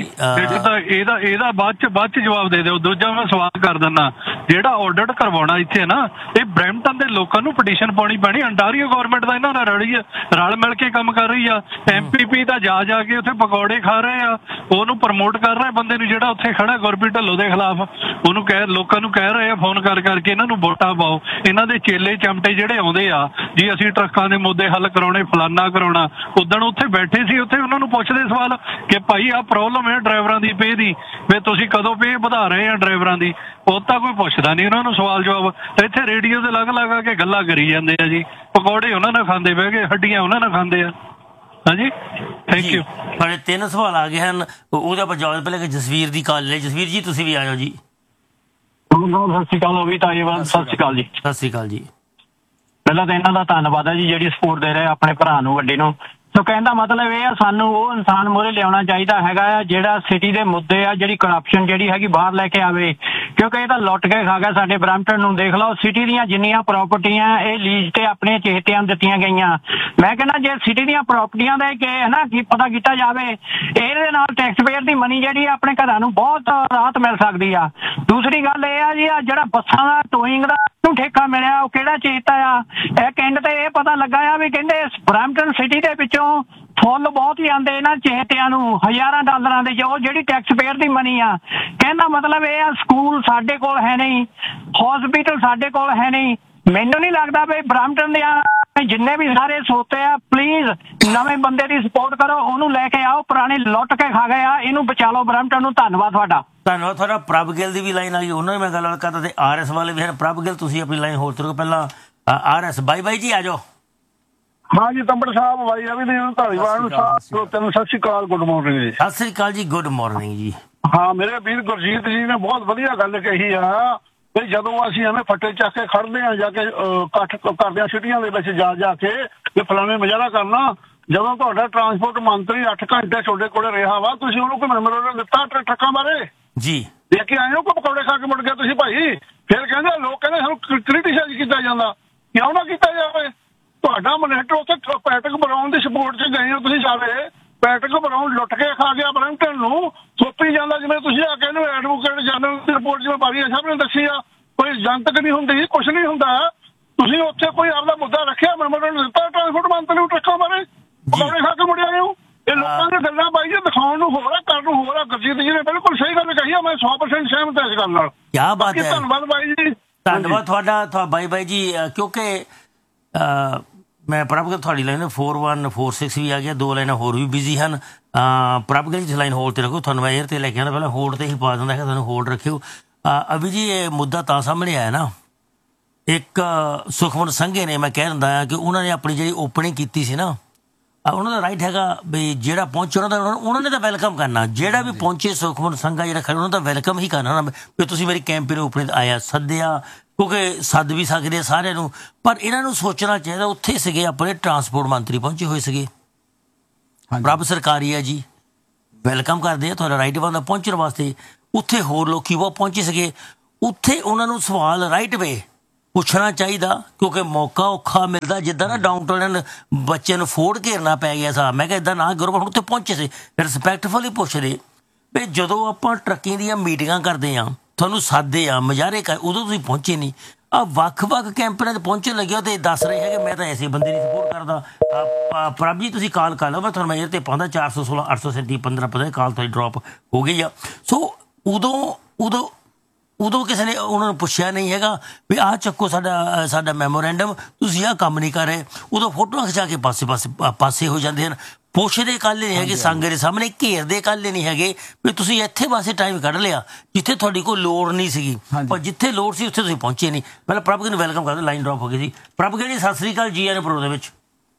ਇਹਦਾ ਬਾਅਦ ਚ ਜਵਾਬ ਦੇ ਦਿਓ। ਦੂਜਾ ਮੈਂ ਸਵਾਲ ਕਰ ਦਿੰਦਾ, ਜਿਹੜਾ ਆਡਿਟ ਕਰਵਾਉਣਾ ਇੱਥੇ ਨਾ, ਇਹ ਬਰੈਂਪਟਨ ਦੇ ਲੋਕਾਂ ਨੂੰ ਪਟੀਸ਼ਨ ਪਾਉਣੀ ਪੈਣੀ। ਅੰਟਾਰੀਓ ਗਵਰਨਮੈਂਟ ਦਾ ਇਹਨਾਂ ਨਾਲ ਰਲ ਮਿਲ ਕੇ ਕੰਮ ਕਰ ਰਹੀ ਆ। MPP ਤਾਂ ਜਾ ਕੇ ਉੱਥੇ ਪਕੌੜੇ ਖਾ ਰਹੇ ਆ, ਉਹਨੂੰ ਪ੍ਰਮੋਟ ਕਰ ਰਹੇ ਬੰਦੇ ਨੂੰ ਜਿਹੜਾ ਉੱਥੇ ਖੜਾ ਗੁਰਪ੍ਰੀਤ ਢਿੱਲੋਂ ਦੇ ਖਿਲਾਫ। ਉਹਨੂੰ ਲੋਕਾਂ ਨੂੰ ਕਹਿ ਰਹੇ ਆ ਫੋਨ ਕਰਕੇ ਇਹਨਾਂ ਨੂੰ ਵੋਟਾਂ ਪਾਓ। ਇਹਨਾਂ ਦੇ ਚੇਲੇ ਚਮਟੇ ਜਿਹੜੇ ਆਉਂਦੇ ਆ ਜੀ, ਅਸੀਂ ਟਰੱਕਾਂ ਦੇ ਮੁੱਦੇ ਹੱਲ ਕਰਾਉਣੇ, ਫਲਾਨਾ ਕਰਾਉਣਾ। ਉਦਣ ਉੱਥੇ ਬੈਠੇ ਸੀ, ਉੱਥੇ ਉਹਨਾਂ ਨੂੰ ਪੁੱਛਦੇ ਸਵਾਲ ਕਿ ਭਾਈ ਆ ਪ੍ਰੋਬਲਮ ਹੈ ਡਰਾਈਵਰਾਂ ਦੀ ਪੇ ਦੀ, ਵੀ ਤੁਸੀਂ ਕਦੋਂ ਪੇ ਵਧਾ ਰਹੇ ਆ ਡਰਾਈਵਰਾਂ ਦੀ? ਉਹ ਤਾਂ ਕੋਈ ਪੁੱਛਦਾ ਨਹੀਂ ਉਹਨਾਂ ਨੂੰ ਸਵਾਲ ਜਵਾਬ। ਇੱਥੇ ਰੇਡੀਓ ਤੇ ਲੱਗ ਕੇ ਗੱਲਾਂ ਕਰੀ ਜਾਂਦੇ ਆ ਜੀ, ਪਕੌੜੇ ਉਹਨਾਂ ਨਾਲ ਖਾਂਦੇ ਬਹਿ ਕੇ, ਹੱਡੀਆਂ ਉਹਨਾਂ ਨਾਲ ਖਾਂਦੇ ਆ। ਹਾਂਜੀ, ਥੈਂਕ ਯੂ। ਸਾਡੇ 3 ਸਵਾਲ ਆ ਗਏ ਹਨ, ਉਹਦਾ ਆਪਾਂ ਜਵਾਬ ਪਹਿਲੇ ਜਸਵੀਰ ਦੀ ਕਾਲ ਲਈ। ਜਸਵੀਰ ਜੀ ਤੁਸੀਂ ਵੀ ਆ ਜਾਓ ਜੀ। ਸਤਿ ਸ਼੍ਰੀ ਅਕਾਲ। ਉਹ ਵੀ ਤਾਈਵਾਨ। ਸਤਿ ਸ਼੍ਰੀ ਅਕਾਲ ਜੀ। ਸਤਿ ਸ਼੍ਰੀ ਅਕਾਲ ਜੀ। ਪਹਿਲਾਂ ਤਾਂ ਇਹਨਾਂ ਦਾ ਧੰਨਵਾਦ ਹੈ ਜੀ, ਜਿਹੜੀ ਸਪੋਰਟ ਦੇ ਰਹੇ ਆਪਣੇ ਭਰਾ ਨੂੰ, ਵੱਡੇ ਨੂੰ। ਸੋ ਕਹਿਣ ਦਾ ਮਤਲਬ ਇਹ ਆ, ਸਾਨੂੰ ਉਹ ਇਨਸਾਨ ਮੂਹਰੇ ਲਿਆਉਣਾ ਚਾਹੀਦਾ ਹੈਗਾ ਆ ਜਿਹੜਾ ਸਿਟੀ ਦੇ ਮੁੱਦੇ ਆ, ਜਿਹੜੀ ਕਰਪਸ਼ਨ ਜਿਹੜੀ ਹੈਗੀ ਬਾਹਰ ਲੈ ਕੇ ਆਵੇ, ਕਿਉਂਕਿ ਇਹ ਤਾਂ ਲੁੱਟ ਕੇ ਖਾ ਗਿਆ ਸਾਡੇ ਬਰੈਂਪਟਨ ਨੂੰ। ਦੇਖ ਲਓ, ਸਿਟੀ ਦੀਆਂ ਜਿੰਨੀਆਂ ਪ੍ਰਾਪਰਟੀਆਂ ਇਹ ਲੀਜ਼ ਤੇ ਆਪਣੇ ਚਹੇਤਿਆਂ ਨੂੰ ਦਿੱਤੀਆਂ ਗਈਆਂ। ਮੈਂ ਕਹਿੰਦਾ ਜੇ ਸਿਟੀ ਦੀਆਂ ਪ੍ਰਾਪਰਟੀਆਂ ਦਾ ਕੀ ਪਤਾ ਕੀਤਾ ਜਾਵੇ, ਇਹਦੇ ਨਾਲ ਟੈਕਸ ਪੇਅਰ ਦੀ ਮਨੀ ਜਿਹੜੀ ਆਪਣੇ ਘਰਾਂ ਨੂੰ ਬਹੁਤ ਰਾਹਤ ਮਿਲ ਸਕਦੀ ਆ। ਦੂਸਰੀ ਗੱਲ ਇਹ ਆ ਜੀ, ਆ ਜਿਹੜਾ ਬੱਸਾਂ ਦਾ ਟੋਇੰਗ ਦਾ ਨੂੰ ਠੇਕਾ ਮਿਲਿਆ, ਉਹ ਕਿਹੜਾ ਚੇਤਾ ਆ? ਇਹ ਕਹਿੰਦੇ ਤੇ ਇਹ ਪਤਾ ਲੱਗਾ ਆ ਵੀ ਕਹਿੰਦੇ ਬਰੈਂਪਟਨ ਸਿਟੀ ਦੇ ਵਿੱਚੋਂ ਫੁੱਲ ਬਹੁਤ ਹੀ ਆਉਂਦੇ ਇਹਨਾਂ ਚਹੇਤਿਆਂ ਨੂੰ, ਹਜ਼ਾਰਾਂ ਡਾਲਰਾਂ ਦੇ, ਜੋ ਜਿਹੜੀ ਟੈਕਸ ਪੇਅਰ ਦੀ ਮਨੀ ਆ। ਕਹਿੰਦਾ ਮਤਲਬ ਇਹ ਆ, ਸਕੂਲ ਸਾਡੇ ਕੋਲ ਹੈ ਨਹੀਂ, ਹਸਪੀਟਲ ਸਾਡੇ ਕੋਲ ਹੈ ਨਹੀਂ। ਮੈਨੂੰ ਨਹੀਂ ਲੱਗਦਾ ਵੀ ਬਰੈਂਪਟਨ ਦੇ ਜਿੰਨੇ ਵੀ ਸਾਰੇ ਸੋਤੇ ਆ, ਪਲੀਜ਼ ਨਵੇਂ ਬੰਦੇ ਦੀ ਸਪੋਰਟ ਕਰੋ, ਉਹਨੂੰ ਲੈ ਕੇ ਆਓ। ਪੁਰਾਣੇ ਲੁੱਟ ਕੇ ਖਾ ਗਏ ਆ, ਇਹਨੂੰ ਬਚਾ ਲਓ ਬਰੈਂਪਟਨ ਨੂੰ। ਧੰਨਵਾਦ ਤੁਹਾਡਾ। ਧੰਨਵਾਦ ਤੁਹਾਡਾ। ਪ੍ਰਭ ਗਿੱਲ ਦੀ ਵੀ ਲਾਈਨ ਆ ਗਈ, ਉਹਨਾਂ ਨਾਲ ਮੈਂ ਗੱਲ ਕਰਦਾ, ਤੇ RS ਵਾਲੇ ਵੀ ਹਨ। ਪ੍ਰਭ ਗਿੱਲ ਤੁਸੀਂ ਆਪਣੀ ਲਾਈਨ ਹੋਰ ਤਰ੍ਹਾਂ ਪਹਿਲਾਂ RS ਬਾਈ ਜੀ ਆ ਜਾਓ। ਹਾਂ ਜੀ, ਤੰਬੜ ਸਾਹਿਬ, ਬਾਈ ਰਵੀ ਦੇ ਧਾਰੀਵਾਲ ਨੂੰ ਸਤਿ ਸ਼੍ਰੀ ਅਕਾਲ, ਗੁੱਡ ਮਾਰਨਿੰਗ ਜੀ। ਸਤਿ ਸ਼੍ਰੀ ਅਕਾਲ ਜੀ, ਗੁੱਡ ਮਾਰਨਿੰਗ ਜੀ। ਹਾਂ, ਮੇਰੇ ਵੀਰ ਗੁਰਜੀਤ ਜੀ ਨੇ ਬਹੁਤ ਵਧੀਆ ਗੱਲ ਕਹੀ ਆ ਵੀ ਜਦੋਂ ਅਸੀਂ ਐਵੇਂ ਫੱਟੇ ਚੱਕ ਕੇ ਖੜਦੇ ਆ, ਜਾ ਕੇ ਇਕੱਠ ਕਰਦੇ ਆ ਸਿਟੀਆਂ ਦੇ ਵਿੱਚ ਜਾ ਕੇ ਵੀ ਫਲਾਣੇ ਮੁਜ਼ਾਹਰਾ ਕਰਨਾ। ਜਦੋਂ ਤੁਹਾਡਾ ਟਰਾਂਸਪੋਰਟ ਮੰਤਰੀ 8 ਘੰਟੇ ਤੁਹਾਡੇ ਕੋਲੇ ਰਿਹਾ ਵਾ, ਤੁਸੀਂ ਉਹਨੂੰ ਕੋਈ ਮੈਮੋਰੰਡਮ ਦਿੱਤਾ ਟਰੱਕਾਂ ਬਾਰੇ? ਜੀ ਦੇਖ ਕੇ ਆਏ ਹੋ ਕਿ ਪਕੌੜੇ ਖਾ ਕੇ ਮੁੜ ਗਏ ਤੁਸੀਂ ਭਾਈ? ਫਿਰ ਕਹਿੰਦੇ ਲੋਕ ਕਹਿੰਦੇ ਸਾਨੂੰ ਕ੍ਰਿਟਿਸਾਈਜ਼ ਕੀਤਾ ਜਾਂਦਾ, ਕਿਉਂ ਨਾ ਕੀਤਾ ਜਾਵੇ? ਤੁਹਾਡਾ ਮਨੇਟਰ ਉੱਥੇ ਪੈਟਿਕ ਬਰਾਊਨ ਦੀ ਸਪੋਰਟ 'ਚ ਗਏ ਹੋ ਤੁਸੀਂ ਸਾਰੇ। ਪੈਟਿਕ ਬਰਾਊਨ ਲੁੱਟ ਕੇ ਖਾ ਗਿਆ ਬਰੈਂਪਟਨ ਨੂੰ, ਥੋਪੀ ਜਾਂਦਾ। ਜਿਵੇਂ ਤੁਸੀਂ ਆ ਕੇ ਇਹਨੂੰ ਐਡਵੋਕੇਟ ਜਨਰਲ ਦੀ ਰਿਪੋਰਟ ਜਿਵੇਂ ਬਾਰੀਆ ਸਾਹਿਬ ਨੇ ਦੱਸੀ ਆ, ਕੋਈ ਜਨਤਕ ਨਹੀਂ ਹੁੰਦੀ, ਕੁਛ ਨਹੀਂ ਹੁੰਦਾ। ਤੁਸੀਂ ਉੱਥੇ ਕੋਈ ਆਪਦਾ ਮੁੱਦਾ ਰੱਖਿਆ, ਮੈਮੋਰੰਡਮ ਦਿੱਤਾ ਟਰਾਂਸਪੋਰਟ ਮੰਤਰੀ ਨੂੰ ਟਰੱਕਾਂ ਬਾਰੇ, ਪਕੌੜੇ ਖਾ ਕੇ ਮੁੜ ਆਏ ਹੋ। ਇਹ ਲੋਕਾਂ ਦੀਆਂ ਗੱਲਾਂ ਬਾਈ ਜੀ, ਦਿਖਾਉਣ ਨੂੰ ਹੋਰ ਆ, ਕਰਨ ਨੂੰ ਹੋਰ ਆ। ਗੁਰਜੀਤ ਜੀ ਨੇ ਬਿਲਕੁਲ ਸਹੀ ਗੱਲ ਕਹੀ ਆ, ਮੈਂ 100% ਸਹਿਮਤ ਇਸ ਗੱਲ ਨਾਲ। ਕੀ ਬਾਤ ਹੈ, ਧੰਨਵਾਦ ਬਾਈ ਜੀ। ਧੰਨਵਾਦ ਤੁਹਾਡਾ ਬਾਈ ਜੀ। ਕਿਉਂਕਿ ਮੈਂ ਪ੍ਰਭ ਗਿੱਲ ਤੁਹਾਡੀ ਲਾਈਨ 4146 ਵੀ ਆ ਗਿਆ, 2 ਲਾਈਨਾਂ ਹੋਰ ਵੀ ਬਿਜ਼ੀ ਹਨ। ਪ੍ਰਭ ਗਿੱਲ ਜੀ ਲਾਈਨ ਹੋਲਡ ਤੇ ਰੱਖੋ, ਤੁਹਾਨੂੰ ਮੈਂ 에ਅਰ ਤੇ ਲੈ ਕੇ ਆਉਣਾ, ਪਹਿਲਾਂ ਹੋਲਡ ਤੇ ਹੀ ਪਾ ਦਿੰਦਾ ਹੈ, ਤੁਹਾਨੂੰ ਹੋਲਡ ਰੱਖਿਓ। ਅਭੀ ਜੀ, ਇਹ ਮੁੱਦਾ ਤਾਂ ਸਾਹਮਣੇ ਆਇਆ ਨਾ, ਇੱਕ ਸੁਖਮਨ ਸੰਘੇ ਨੇ, ਮੈਂ ਕਹਿ ਦਿੰਦਾ ਹਾਂ ਕਿ ਉਹਨਾਂ ਨੇ ਆਪਣੀ ਜਿਹੜੀ ਓਪਨਿੰਗ ਕੀਤੀ ਸੀ ਨਾ, ਉਹਨਾਂ ਦਾ ਰਾਈਟ ਹੈਗਾ ਵੀ ਜਿਹੜਾ ਪਹੁੰਚੇ ਉਹਨਾਂ ਨੇ ਤਾਂ ਵੈਲਕਮ ਕਰਨਾ, ਜਿਹੜਾ ਵੀ ਪਹੁੰਚੇ ਸੁਖਮਨ ਸੰਘਾ ਜਿਹੜਾ ਖੜਾ ਉਹਨਾਂ ਦਾ ਵੈਲਕਮ ਹੀ ਕਰਨਾ ਨਾ ਵੀ ਤੁਸੀਂ ਮੇਰੀ ਕੈਂਪੇਨ ਉੱਪਰ ਆਇਆ ਸੱਦਿਆ, ਕਿਉਂਕਿ ਸੱਦ ਵੀ ਸਕਦੇ ਆ ਸਾਰਿਆਂ ਨੂੰ। ਪਰ ਇਹਨਾਂ ਨੂੰ ਸੋਚਣਾ ਚਾਹੀਦਾ, ਉੱਥੇ ਸੀਗੇ ਆਪਣੇ ਟਰਾਂਸਪੋਰਟ ਮੰਤਰੀ ਪਹੁੰਚੇ ਹੋਏ ਸੀਗੇ, ਰੱਬ ਸਰਕਾਰੀ ਹੈ ਜੀ, ਵੈਲਕਮ ਕਰਦੇ ਆ, ਤੁਹਾਡਾ ਰਾਈਟ ਬਣਦਾ ਪਹੁੰਚਣ ਵਾਸਤੇ। ਉੱਥੇ ਹੋਰ ਲੋਕੀ ਬਹੁਤ ਪਹੁੰਚੇ ਸੀਗੇ, ਉੱਥੇ ਉਹਨਾਂ ਨੂੰ ਸਵਾਲ ਰਾਈਟ ਵੇ ਪੁੱਛਣਾ ਚਾਹੀਦਾ, ਕਿਉਂਕਿ ਮੌਕਾ ਔਖਾ ਮਿਲਦਾ। ਜਿੱਦਾਂ ਨਾ ਡਾਊਨਟਾਊਨ ਬੱਚੇ ਨੂੰ ਫੋੜ ਘੇਰਨਾ ਪੈ ਗਿਆ ਸਾਹ, ਮੈਂ ਕਿਹਾ ਇੱਦਾਂ ਨਾ ਕਰੋ, ਹੁਣ ਉੱਥੇ ਪਹੁੰਚੇ ਸੀ ਰਿਸਪੈਕਟਫੁਲੀ ਪੁੱਛਦੇ ਵੀ ਜਦੋਂ ਆਪਾਂ ਟਰੱਕਿੰਗ ਦੀਆਂ ਮੀਟਿੰਗਾਂ ਕਰਦੇ ਹਾਂ, ਤੁਹਾਨੂੰ ਸਾਦੇ ਆ ਮੁਜ਼ਾਹਰੇ ਕਰ, ਉਦੋਂ ਤੁਸੀਂ ਪਹੁੰਚੇ ਨਹੀਂ। ਆ ਵੱਖ-ਵੱਖ ਕੈਂਪਨਾਂ 'ਚ ਪਹੁੰਚਣ ਲੱਗਿਆ ਤੇ ਦੱਸ ਰਹੇ ਹੈ ਕਿ ਮੈਂ ਤਾਂ ਐਸੇ ਬੰਦੇ ਨਹੀਂ ਸਪੋਰਟ ਕਰਦਾ। ਪ੍ਰਭ ਜੀ ਤੁਸੀਂ ਕਾਲ ਕਰ ਲਓ, ਮੈਂ ਤੁਹਾਨੂੰ ਮੈਸੇਜ 'ਤੇ ਪਾਉਂਦਾ 416 837 15 ਕਾਲ ਤੁਹਾਡੀ ਡਰੋਪ ਹੋ ਗਈ ਆ। ਸੋ ਉਦੋਂ ਕਿਸੇ ਨੇ ਉਹਨਾਂ ਨੂੰ ਪੁੱਛਿਆ ਨਹੀਂ ਹੈਗਾ ਵੀ ਆਹ ਚੱਕੋ ਸਾਡਾ ਮੈਮੋਰੈਂਡਮ, ਤੁਸੀਂ ਆਹ ਕੰਮ ਨਹੀਂ ਕਰ ਰਹੇ। ਉਦੋਂ ਫੋਟੋਆਂ ਖਿਚਾ ਕੇ ਪਾਸੇ ਹੋ ਜਾਂਦੇ ਹਨ। ਪੁੱਛਦੇ ਕੱਲ੍ਹ ਨਹੀਂ ਹੈਗੇ, ਸੰਗ ਦੇ ਸਾਹਮਣੇ ਘੇਰਦੇ ਕੱਲ੍ਹ ਨਹੀਂ ਹੈਗੇ ਵੀ ਤੁਸੀਂ ਇੱਥੇ ਪਾਸੇ ਟਾਈਮ ਕੱਢ ਲਿਆ ਜਿੱਥੇ ਤੁਹਾਡੀ ਕੋਈ ਲੋੜ ਨਹੀਂ ਸੀਗੀ, ਪਰ ਜਿੱਥੇ ਲੋੜ ਸੀ ਉੱਥੇ ਤੁਸੀਂ ਪਹੁੰਚੇ ਨਹੀਂ। ਪਹਿਲਾਂ ਪ੍ਰਭ ਗਿੱਲ ਨੂੰ ਵੈਲਕਮ ਕਰਦੇ, ਲਾਈਨ ਡਰੋਪ ਹੋ ਗਈ ਸੀ। ਪ੍ਰਭ ਗਿੱਲ ਜੀ ਸਤਿ ਸ੍ਰੀ ਅਕਾਲ, ਜੀ ਆਇਆਂ ਨੂੰ ਪ੍ਰੋ ਦੇ ਵਿੱਚ।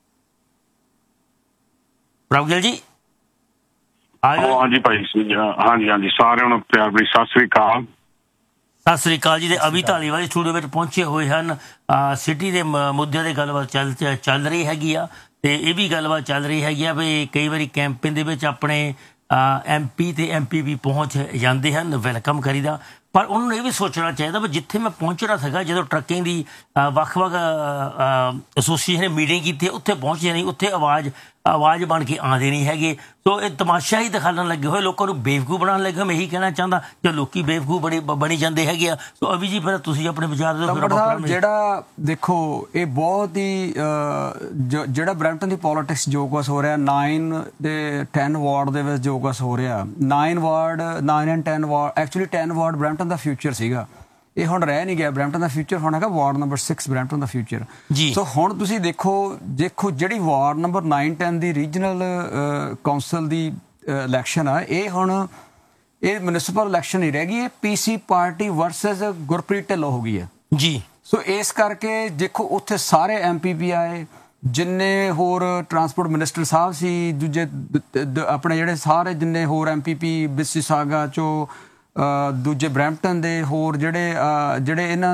ਪ੍ਰਭ ਗਿੱਲ ਜੀ ਹਾਂਜੀ ਭਾਈ, ਹਾਂਜੀ ਸਾਰਿਆਂ ਨੂੰ ਪਿਆਰ ਭਰੀ ਸਤਿ ਸ੍ਰੀ ਅਕਾਲ। ਸਤਿ ਸ੍ਰੀ ਅਕਾਲ ਜੀ। ਤੇ ਅਭੀ ਧਾਲੀਵਾਲ ਸਟੂਡੀਓ ਵਿੱਚ ਪਹੁੰਚੇ ਹੋਏ ਹਨ। ਸਿਟੀ ਦੇ ਮੁੱਦਿਆਂ ਦੀ ਗੱਲਬਾਤ ਚੱਲ ਰਹੀ ਹੈਗੀ ਆ, ਤੇ ਇਹ ਵੀ ਗੱਲਬਾਤ ਚੱਲ ਰਹੀ ਹੈਗੀ ਆ ਵੀ ਕਈ ਵਾਰੀ ਕੈਂਪੇਨ ਦੇ ਵਿੱਚ ਆਪਣੇ MP ਤੇ MP ਵੀ ਪਹੁੰਚ ਜਾਂਦੇ ਹਨ, ਵੈਲਕਮ ਕਰੀਦਾ। ਪਰ ਉਹਨਾਂ ਨੂੰ ਇਹ ਵੀ ਸੋਚਣਾ ਚਾਹੀਦਾ ਵੀ ਜਿੱਥੇ ਮੈਂ ਪਹੁੰਚਣਾ ਸੀਗਾ, ਜਦੋਂ ਟਰੱਕਿੰਗ ਦੀ ਵੱਖ-ਵੱਖ ਐਸੋਸੀਏਸ਼ਨ ਨੇ ਮੀਟਿੰਗ ਕੀਤੀ, ਉੱਥੇ ਪਹੁੰਚੇ ਨਹੀਂ, ਉੱਥੇ ਆਵਾਜ਼ ਬਣ ਕੇ ਆਉਂਦੇ ਨਹੀਂ ਹੈਗੇ। ਸੋ ਇਹ ਤਮਾਸ਼ਾ ਹੀ ਦਿਖਾਉਣ ਲੱਗੇ ਹੋਏ, ਲੋਕਾਂ ਨੂੰ ਬੇਵਕੂਫ ਬਣਾਉਣ ਲੱਗੇ। ਮੈਂ ਇਹੀ ਕਹਿਣਾ ਚਾਹੁੰਦਾ ਕਿ ਲੋਕੀ ਬੇਵਕੂਫ ਬਣੀ ਜਾਂਦੇ ਹੈਗੇ ਆ। ਸੋ ਅਭੀ ਜੀ ਫਿਰ ਤੁਸੀਂ ਆਪਣੇ ਵਿਚਾਰ ਦਿਓ। ਜਿਹੜਾ ਦੇਖੋ ਇਹ ਬਹੁਤ ਹੀ ਜਿਹੜਾ ਬਰੈਂਪਟਨ ਦੀ ਪੋਲਿਟਿਕਸ ਜੋ ਕੁਛ ਹੋ ਰਿਹਾ, 9 ਤੇ 10 ਵਾਰਡ ਦੇ ਵਿੱਚ ਜੋ ਕੁਛ ਹੋ ਰਿਹਾ, 9 and 10 ward, actually 10 ward Brampton the future ਸੀਗਾ, ਇਹ ਹੁਣ ਰਹਿ ਨਹੀਂ ਗਿਆ। ਬਰੈਂਪਟਨ ਦਾ ਫਿਊਚਰ ਹੁਣ ਹੈਗਾ ਵਾਰਡ ਨੰਬਰ 6 ਬਰੈਂਪਟਨ ਦਾ ਫਿਊਚਰ। ਸੋ ਹੁਣ ਤੁਸੀਂ ਦੇਖੋ ਜਿਹੜੀ ਵਾਰਡ ਨੰਬਰ 9 10 ਦੀ ਰੀਜਨਲ ਕੌਂਸਲ ਦੀ ਇਲੈਕਸ਼ਨ ਆ, ਇਹ ਮਿਊਨਿਸਪਲ ਇਲੈਕਸ਼ਨ ਨਹੀਂ ਰਹਿ ਗਈ, ਇਹ PC party versus Gurpreet Dhillon ਹੋ ਗਈ ਹੈ ਜੀ। ਸੋ ਇਸ ਕਰਕੇ ਦੇਖੋ ਉੱਥੇ ਸਾਰੇ MPP ਆਏ, ਜਿੰਨੇ ਹੋਰ ਟਰਾਂਸਪੋਰਟ ਮਿਨਿਸਟਰ ਸਾਹਿਬ ਸੀ, ਦੂਜੇ ਆਪਣੇ ਜਿਹੜੇ ਸਾਰੇ ਜਿੰਨੇ ਹੋਰ MPP ਬਿਸੀਸਾਗਾ ਚੋਂ, ਦੂਜੇ ਬਰੈਂਪਟਨ ਦੇ ਹੋਰ ਜਿਹੜੇ ਇਹਨਾਂ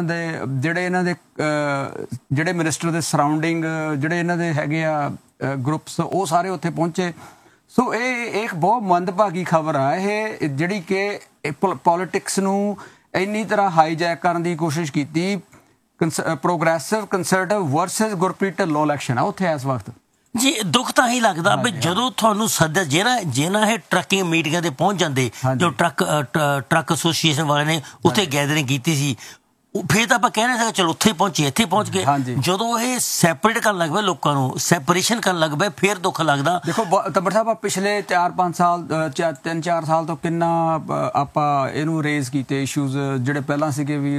ਦੇ ਮਿਨਿਸਟਰ ਦੇ ਸਰਾਊਂਡਿੰਗ ਜਿਹੜੇ ਇਹਨਾਂ ਦੇ ਹੈਗੇ ਆ ਗਰੁੱਪਸ, ਉਹ ਸਾਰੇ ਉੱਥੇ ਪਹੁੰਚੇ। ਸੋ ਇਹ ਇੱਕ ਬਹੁਤ ਮੰਦਭਾਗੀ ਖਬਰ ਆ ਇਹ, ਜਿਹੜੀ ਕਿ ਪੋਲਿਟਿਕਸ ਨੂੰ ਇੰਨੀ ਤਰ੍ਹਾਂ ਹਾਈਜੈਕ ਕਰਨ ਦੀ ਕੋਸ਼ਿਸ਼ ਕੀਤੀ। Progressive conservative versus Gurpreet Dhillon election ਆ ਉੱਥੇ ਇਸ ਵਕਤ ਜੀ। ਦੁੱਖ ਤਾਂ ਹੀ ਲੱਗਦਾ ਵੀ ਜਦੋਂ ਤੁਹਾਨੂੰ ਸੱਦਿਆ, ਜਿਹਨਾਂ ਇਹ ਟਰੱਕਿੰਗ ਮੀਟਿੰਗਾਂ ਤੇ ਪਹੁੰਚ ਜਾਂਦੇ, ਜੋ ਟਰੱਕ ਐਸੋਸੀਏਸ਼ਨ ਵਾਲਿਆਂ ਨੇ ਉੱਥੇ ਗੈਦਰਿੰਗ ਕੀਤੀ ਸੀ, ਫਿਰ ਤਾਂ ਆਪਾਂ ਕਹਿ ਰਹੇ ਸੀ ਚਲੋ ਉੱਥੇ ਪਹੁੰਚੇ, ਇੱਥੇ ਪਹੁੰਚ ਗਏ। ਜਦੋਂ ਇਹ ਸੈਪਰੇਟ ਕਰਨ ਲੱਗ ਪਏ, ਲੋਕਾਂ ਨੂੰ ਸੈਪਰੇਸ਼ਨ ਕਰਨ ਲੱਗ ਪਏ, ਫਿਰ ਦੁੱਖ ਲੱਗਦਾ। ਦੇਖੋ ਤੱਬੜ ਸਾਹਿਬ, ਪਿਛਲੇ 4-5 ਸਾਲ 3-4 ਸਾਲ ਤੋਂ ਕਿੰਨਾ ਆਪਾਂ ਇਹਨੂੰ ਰੇਜ਼ ਕੀਤੇ ਇਸ਼ੂਜ਼, ਜਿਹੜੇ ਪਹਿਲਾਂ ਸੀਗੇ ਵੀ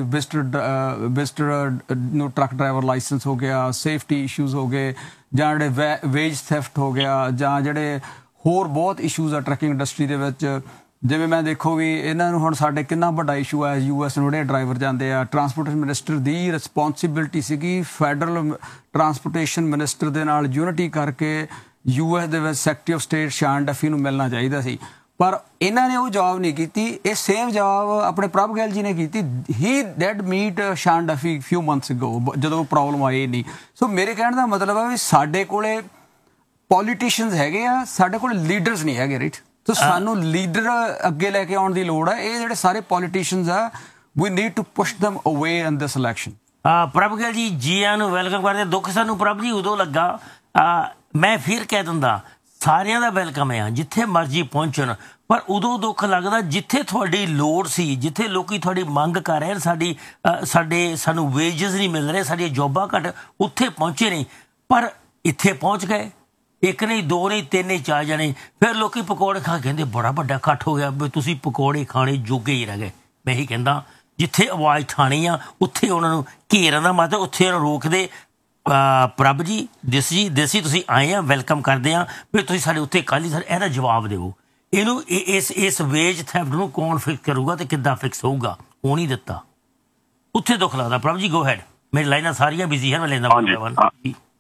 ਵਿਜ਼ਟਰ ਨੂੰ ਟਰੱਕ ਡਰਾਈਵਰ ਲਾਇਸੈਂਸ ਹੋ ਗਿਆ, ਸੇਫਟੀ ਇਸ਼ੂਜ਼ ਹੋ ਗਏ, ਜਾਂ ਜਿਹੜੇ ਵੇਜ ਥੈਫਟ ਹੋ ਗਿਆ, ਜਾਂ ਜਿਹੜੇ ਹੋਰ ਬਹੁਤ ਇਸ਼ੂਜ਼ ਆ ਟਰੱਕਿੰਗ ਇੰਡਸਟਰੀ ਦੇ ਵਿੱਚ। ਜਿਵੇਂ ਮੈਂ ਦੇਖੋ ਵੀ ਇਹਨਾਂ ਨੂੰ ਹੁਣ ਸਾਡੇ ਕਿੰਨਾ ਵੱਡਾ ਇਸ਼ੂ ਹੈ, US ਨੂੰ ਜਿਹੜੇ ਡਰਾਈਵਰ ਜਾਂਦੇ ਆ। ਟਰਾਂਸਪੋਰਟੇਸ਼ਨ ਮਿਨਿਸਟਰ ਦੀ ਰਿਸਪੌਂਸਿਬਿਲਿਟੀ ਸੀਗੀ ਫੈਡਰਲ ਟਰਾਂਸਪੋਰਟੇਸ਼ਨ ਮਿਨਿਸਟਰ ਦੇ ਨਾਲ ਯੂਨਿਟੀ ਕਰਕੇ US ਦੇ ਵਿੱਚ secretary of state Shan Duffy ਨੂੰ ਮਿਲਣਾ ਚਾਹੀਦਾ ਸੀ, ਪਰ ਇਹਨਾਂ ਨੇ ਉਹ ਜਵਾਬ ਨਹੀਂ ਕੀਤੀ। ਇਹ ਸੇਮ ਜਵਾਬ ਆਪਣੇ ਪ੍ਰਭ ਗਿੱਲ ਜੀ ਨੇ ਕੀਤੀ। ਹੀ did meat Shan Duffy ਫਿਊ months ਅਗੋ, ਜਦੋਂ ਪ੍ਰੋਬਲਮ ਆਈ ਨਹੀਂ। ਸੋ ਮੇਰੇ ਕਹਿਣ ਦਾ ਮਤਲਬ ਹੈ ਵੀ ਸਾਡੇ ਕੋਲੇ ਪੋਲੀਟੀਸ਼ੀਅਨਸ ਹੈਗੇ ਆ, ਸਾਡੇ ਕੋਲ ਲੀਡਰਸ ਨਹੀਂ ਹੈਗੇ, ਰਾਈਟ। ਸੋ ਸਾਨੂੰ ਲੀਡਰ ਅੱਗੇ ਲੈ ਕੇ ਆਉਣ ਦੀ ਲੋੜ ਹੈ। ਇਹ ਜਿਹੜੇ ਸਾਰੇ ਪੋਲੀਟੀਸ਼ੀਅਨਸ ਆ, ਵੀ need to push them away in this election। Prabh Gill ji ਆਇਆਂ ਨੂੰ ਵੈਲਕਮ ਕਰਦੇ। ਦੁੱਖ ਸਾਨੂੰ ਪ੍ਰਭ ਜੀ ਉਦੋਂ ਲੱਗਾ, ਮੈਂ ਫਿਰ ਕਹਿ ਦਿੰਦਾ ਸਾਰਿਆਂ ਦਾ ਵੈਲਕਮ ਆ ਜਿੱਥੇ ਮਰਜ਼ੀ ਪਹੁੰਚਣ, ਪਰ ਉਦੋਂ ਦੁੱਖ ਲੱਗਦਾ ਜਿੱਥੇ ਤੁਹਾਡੀ ਲੋੜ ਸੀ, ਜਿੱਥੇ ਲੋਕੀ ਤੁਹਾਡੀ ਮੰਗ ਕਰ ਰਹੇ, ਸਾਨੂੰ ਵੇਜਸ ਨਹੀਂ ਮਿਲ ਰਹੇ, ਸਾਡੀਆਂ ਜੋਬਾਂ ਘੱਟ, ਉੱਥੇ ਪਹੁੰਚੇ ਨਹੀਂ। ਪਰ ਇੱਥੇ ਪਹੁੰਚ ਗਏ, ਇੱਕ ਨਹੀਂ, ਦੋ ਨਹੀਂ, ਤਿੰਨ ਨਹੀਂ, 4 ਜਣੇ। ਫਿਰ ਲੋਕੀ ਪਕੌੜੇ ਖਾ ਕਹਿੰਦੇ ਬੜਾ ਵੱਡਾ ਇਕੱਠ ਹੋ ਗਿਆ, ਵੀ ਤੁਸੀਂ ਪਕੌੜੇ ਖਾਣੇ ਜੋਗੇ ਹੀ ਰਹਿ ਗਏ। ਮੈਂ ਇਹੀ ਕਹਿੰਦਾ ਜਿੱਥੇ ਆਵਾਜ਼ ਠਾਣੀ ਆ ਉੱਥੇ ਉਹਨਾਂ ਨੂੰ ਘੇਰਨ ਦਾ ਮਤਲਬ ਉੱਥੇ ਉਹਨਾਂ ਨੂੰ ਰੋਕਦੇ। ਪ੍ਰਭ ਜੀ ਦੇਸੀ ਤੁਸੀਂ ਆਏ ਆ, ਵੈਲਕਮ ਕਰਦੇ ਆ, ਵੀ ਤੁਸੀਂ ਸਾਡੇ ਉੱਥੇ ਕੱਲ੍ਹ ਹੀ ਇਹਦਾ ਜਵਾਬ ਦਿਓ। ਇਹਨੂੰ ਇਸ ਵੇਜ ਥੈਫਟ ਨੂੰ ਕੌਣ ਫਿਕਸ ਕਰੂਗਾ ਤੇ ਕਿੱਦਾਂ ਫਿਕਸ ਹੋਊਗਾ, ਉਹ ਨਹੀਂ ਦਿੱਤਾ। ਉੱਥੇ ਦੁੱਖ ਲੱਗਦਾ। ਪ੍ਰਭ ਜੀ ਗੋ ਹੈਡ, ਮੇਰੀ ਲਾਈਨਾਂ ਸਾਰੀਆਂ ਬਿਜ਼ੀ ਹਨ, ਮੈਂ ਲੈਂਦਾ।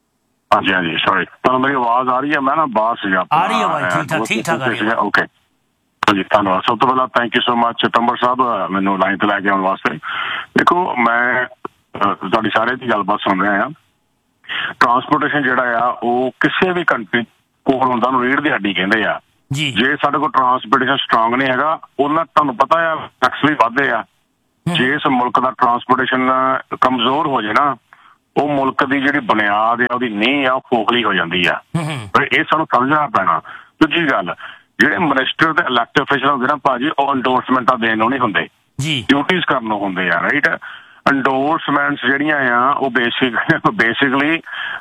ਹਾਂਜੀ ਹਾਂਜੀ ਸੌਰੀ, ਤੁਹਾਨੂੰ ਮੇਰੀ ਆਵਾਜ਼ ਆ ਰਹੀ ਹੈ? ਮੈਂ ਨਾ ਬਾਹਰ ਸੀਗਾ। ਆ ਰਹੀ ਹੈ ਆਵਾਜ਼, ਠੀਕ ਠਾਕ ਆ ਰਹੀ ਹੈ। ਓਕੇ ਜੀ, ਧੰਨਵਾਦ। ਸਭ ਤੋਂ ਪਹਿਲਾਂ ਥੈਂਕ ਯੂ ਸੋ ਮਚ ਟੰਬਰ ਸਾਹਿਬ ਮੈਨੂੰ ਲਾਈਨ ਤੇ ਲੈ ਕੇ ਆਉਣ ਵਾਸਤੇ। ਦੇਖੋ, ਮੈਂ ਤੁਹਾਡੀ ਸਾਰੇ ਦੀ ਗੱਲਬਾਤ ਸੁਣ ਰਿਹਾ ਹਾਂ। ਟਰਾਂਸਪੋਰਟੇਸ਼ਨ ਜਿਹੜਾ ਆ ਉਹ ਕਿਸੇ ਵੀ ਕੰਟਰੀ ਕੋਲ ਹੁੰਦਾ, ਉਹਨੂੰ ਰੀੜ੍ਹ ਦੀ ਹੱਡੀ ਕਹਿੰਦੇ ਆ ਜੀ। ਜੇ ਸਾਡੇ ਕੋਲ ਟਰਾਂਸਪੋਰਟੇਸ਼ਨ ਸਟਰੋਂਗ ਨਹੀਂ ਹੈਗਾ, ਉਹਨਾਂ ਤੁਹਾਨੂੰ ਪਤਾ ਆ ਟੈਕਸ ਵੀ ਵੱਧਦੇ ਆ। ਜੇ ਇਸ ਮੁਲਕ ਦਾ ਟਰਾਂਸਪੋਰਟੇਸ਼ਨ ਕਮਜ਼ੋਰ ਹੋ ਜਾਏ ਨਾ, ਉਹ ਮੁਲਕ ਦੀ ਜਿਹੜੀ ਬੁਨਿਆਦ ਆ, ਉਹਦੀ ਨੀਂਹ ਆ, ਉਹ ਖੋਖਲੀ ਹੋ ਜਾਂਦੀ ਆ। ਇਹ ਸਾਨੂੰ ਸਮਝਣਾ ਪੈਣਾ। ਦੂਜੀ ਗੱਲ, ਜਿਹੜੇ ਮਿਨਿਸਟਰ ਤੇ ਇਲੈਕਟਿਡ ਅਫੀਸ਼ਲ ਹੁੰਦੇ ਨਾ ਭਾਜੀ, ਉਹ ਇੰਡੋਰਸਮੈਂਟਾਂ ਦੇਣ ਨੂੰ ਨਹੀਂ ਹੁੰਦੇ, ਡਿਊਟੀਜ਼ ਕਰਨ ਨੂੰ ਹੁੰਦੇ ਆ, ਰਾਈਟ। ਇੰਡੋਰਸਮੈਂਟਸ ਜਿਹੜੀਆਂ ਆ ਉਹ ਬੇਸਿਕਲੀ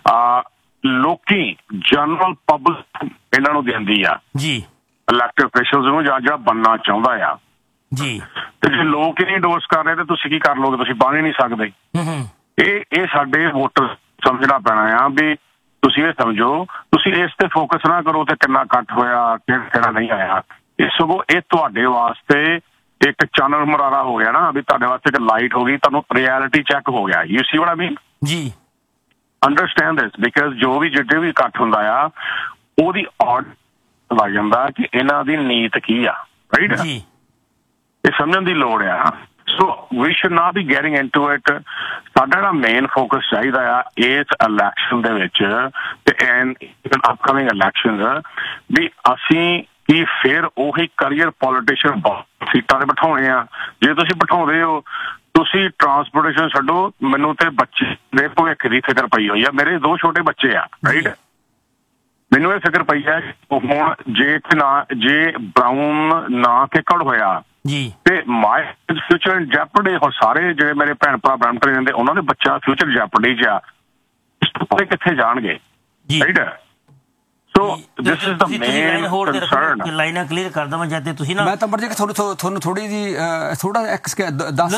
ਲੋਕੀ ਜਨਰਲ ਪਬਲਿਕ ਇਹਨਾਂ ਨੂੰ ਦਿੰਦੀ ਆ ਜੀ, ਇਲੈਕਟਿਡ ਅਫੀਸ਼ਲਸ ਨੂੰ, ਜਾਂ ਜਿਹੜਾ ਬਣਨਾ ਚਾਹੁੰਦਾ ਆ ਜੀ। ਤੇ ਜੇ ਲੋਕ ਹੀ ਨਹੀਂ ਇੰਡੋਰਸ ਕਰ ਰਹੇ ਤੇ ਤੁਸੀਂ ਕੀ ਕਰ ਲੋਗੇ? ਤੁਸੀਂ ਬਣ ਹੀ ਨਹੀਂ ਸਕਦੇ। ਇਹ ਸਾਡੇ ਵੋਟਰ ਸਮਝਣਾ ਪੈਣਾ ਆ ਵੀ ਤੁਸੀਂ ਇਹ ਸਮਝੋ, ਤੁਸੀਂ ਇਸ ਤੇ ਫੋਕਸ ਨਾ ਕਰੋ ਤੇ ਕਿੰਨਾ ਕੱਟ ਹੋਇਆ, ਕਿਹੜਾ ਨਹੀਂ ਆਇਆ। ਇਹ ਸਗੋਂ ਇਹ ਤੁਹਾਡੇ ਵਾਸਤੇ ਇੱਕ ਚਾਨਣ ਮੁਰਾਰਾ ਹੋ ਗਿਆ ਨਾ, ਵੀ ਤੁਹਾਡੇ ਵਾਸਤੇ ਇੱਕ ਲਾਈਟ ਹੋ ਗਈ, ਤੁਹਾਨੂੰ ਰਿਐਲਿਟੀ ਚੈੱਕ ਹੋ ਗਿਆ। ਯੂ ਸੀ ਵਾਟ ਆਈ ਮੀਨ ਜੀ। ਅੰਡਰਸਟੈਂਡ ਦਿਸ, ਬਿਕਾਜ਼ ਜੋ ਵੀ ਜਿੱਡੇ ਵੀ ਕੱਟ ਹੁੰਦਾ ਆ, ਉਹਦੀ ਆਰਡਰ ਲੱਗ ਜਾਂਦਾ ਕਿ ਇਹਨਾਂ ਦੀ ਨੀਤ ਕੀ ਆ, ਰਾਈਟ। ਇਹ ਸਮਝਣ ਦੀ ਲੋੜ ਆ। ਸੋ ਵੀ should not be getting into it. ਸਾਡਾ ਜਿਹੜਾ ਮੇਨ ਫੋਕਸ ਚਾਹੀਦਾ ਆ ਇਸ ਇਲੈਕਸ਼ਨ ਦੇ ਵਿੱਚ ਤੇ ਅਪਕਮਿੰਗ ਇਲੈਕਸ਼ਨ, ਵੀ ਅਸੀਂ ਕੀ ਫਿਰ ਉਹੀ ਕਰੀਅਰ ਪੋਲੀਟੀਸ਼ੀਅਨ ਸੀਟਾਂ ਤੇ ਬਿਠਾਉਣੇ ਆ। ਜੇ ਤੁਸੀਂ ਬਿਠਾਉਂਦੇ ਹੋ, ਤੁਸੀਂ ਟਰਾਂਸਪੋਰਟੇਸ਼ਨ ਛੱਡੋ, ਮੈਨੂੰ ਤੇ ਬੱਚੇ ਦੇ ਭਵਿੱਖ ਦੀ ਫਿਕਰ ਪਈ ਹੋਈ ਆ। ਮੇਰੇ 2 ਛੋਟੇ ਬੱਚੇ ਆ, ਰਾਈਟ। ਮੈਨੂੰ ਇਹ ਫਿਕਰ ਪਈ ਹੈ ਹੁਣ ਜੇ ਬਰਾਊਨ ਨਾ ਕਿਕੜ ਹੋਇਆ ਜੀ ਤੇ ਮਾਈ ਫਿਊਚਰ ਇਨ ਜੈਪਰਡੀ। ਹੁਣ ਸਾਰੇ ਜਿਹੜੇ ਮੇਰੇ ਭੈਣ ਭਰਾ ਬ੍ਰੈਂਪਟਨ ਰਹਿੰਦੇ, ਉਹਨਾਂ ਦੇ ਬੱਚਾ ਫਿਊਚਰ ਜੈਪਰਡੀ 'ਚ ਆ, ਕਿੱਥੇ ਜਾਣਗੇ, right. So this is the main concern. ਲਾਈਨਾਂ ਕਲੀਅਰ ਕਰ ਦਵਾਂ ਜਾਂਦੇ ਤੁਸੀਂ ਨਾ। ਮੈਂ ਤਾਂ ਬਰਜੇ ਤੁਹਾਨੂੰ ਥੋੜੀ ਜੀ ਥੋੜਾ ਦੱਸ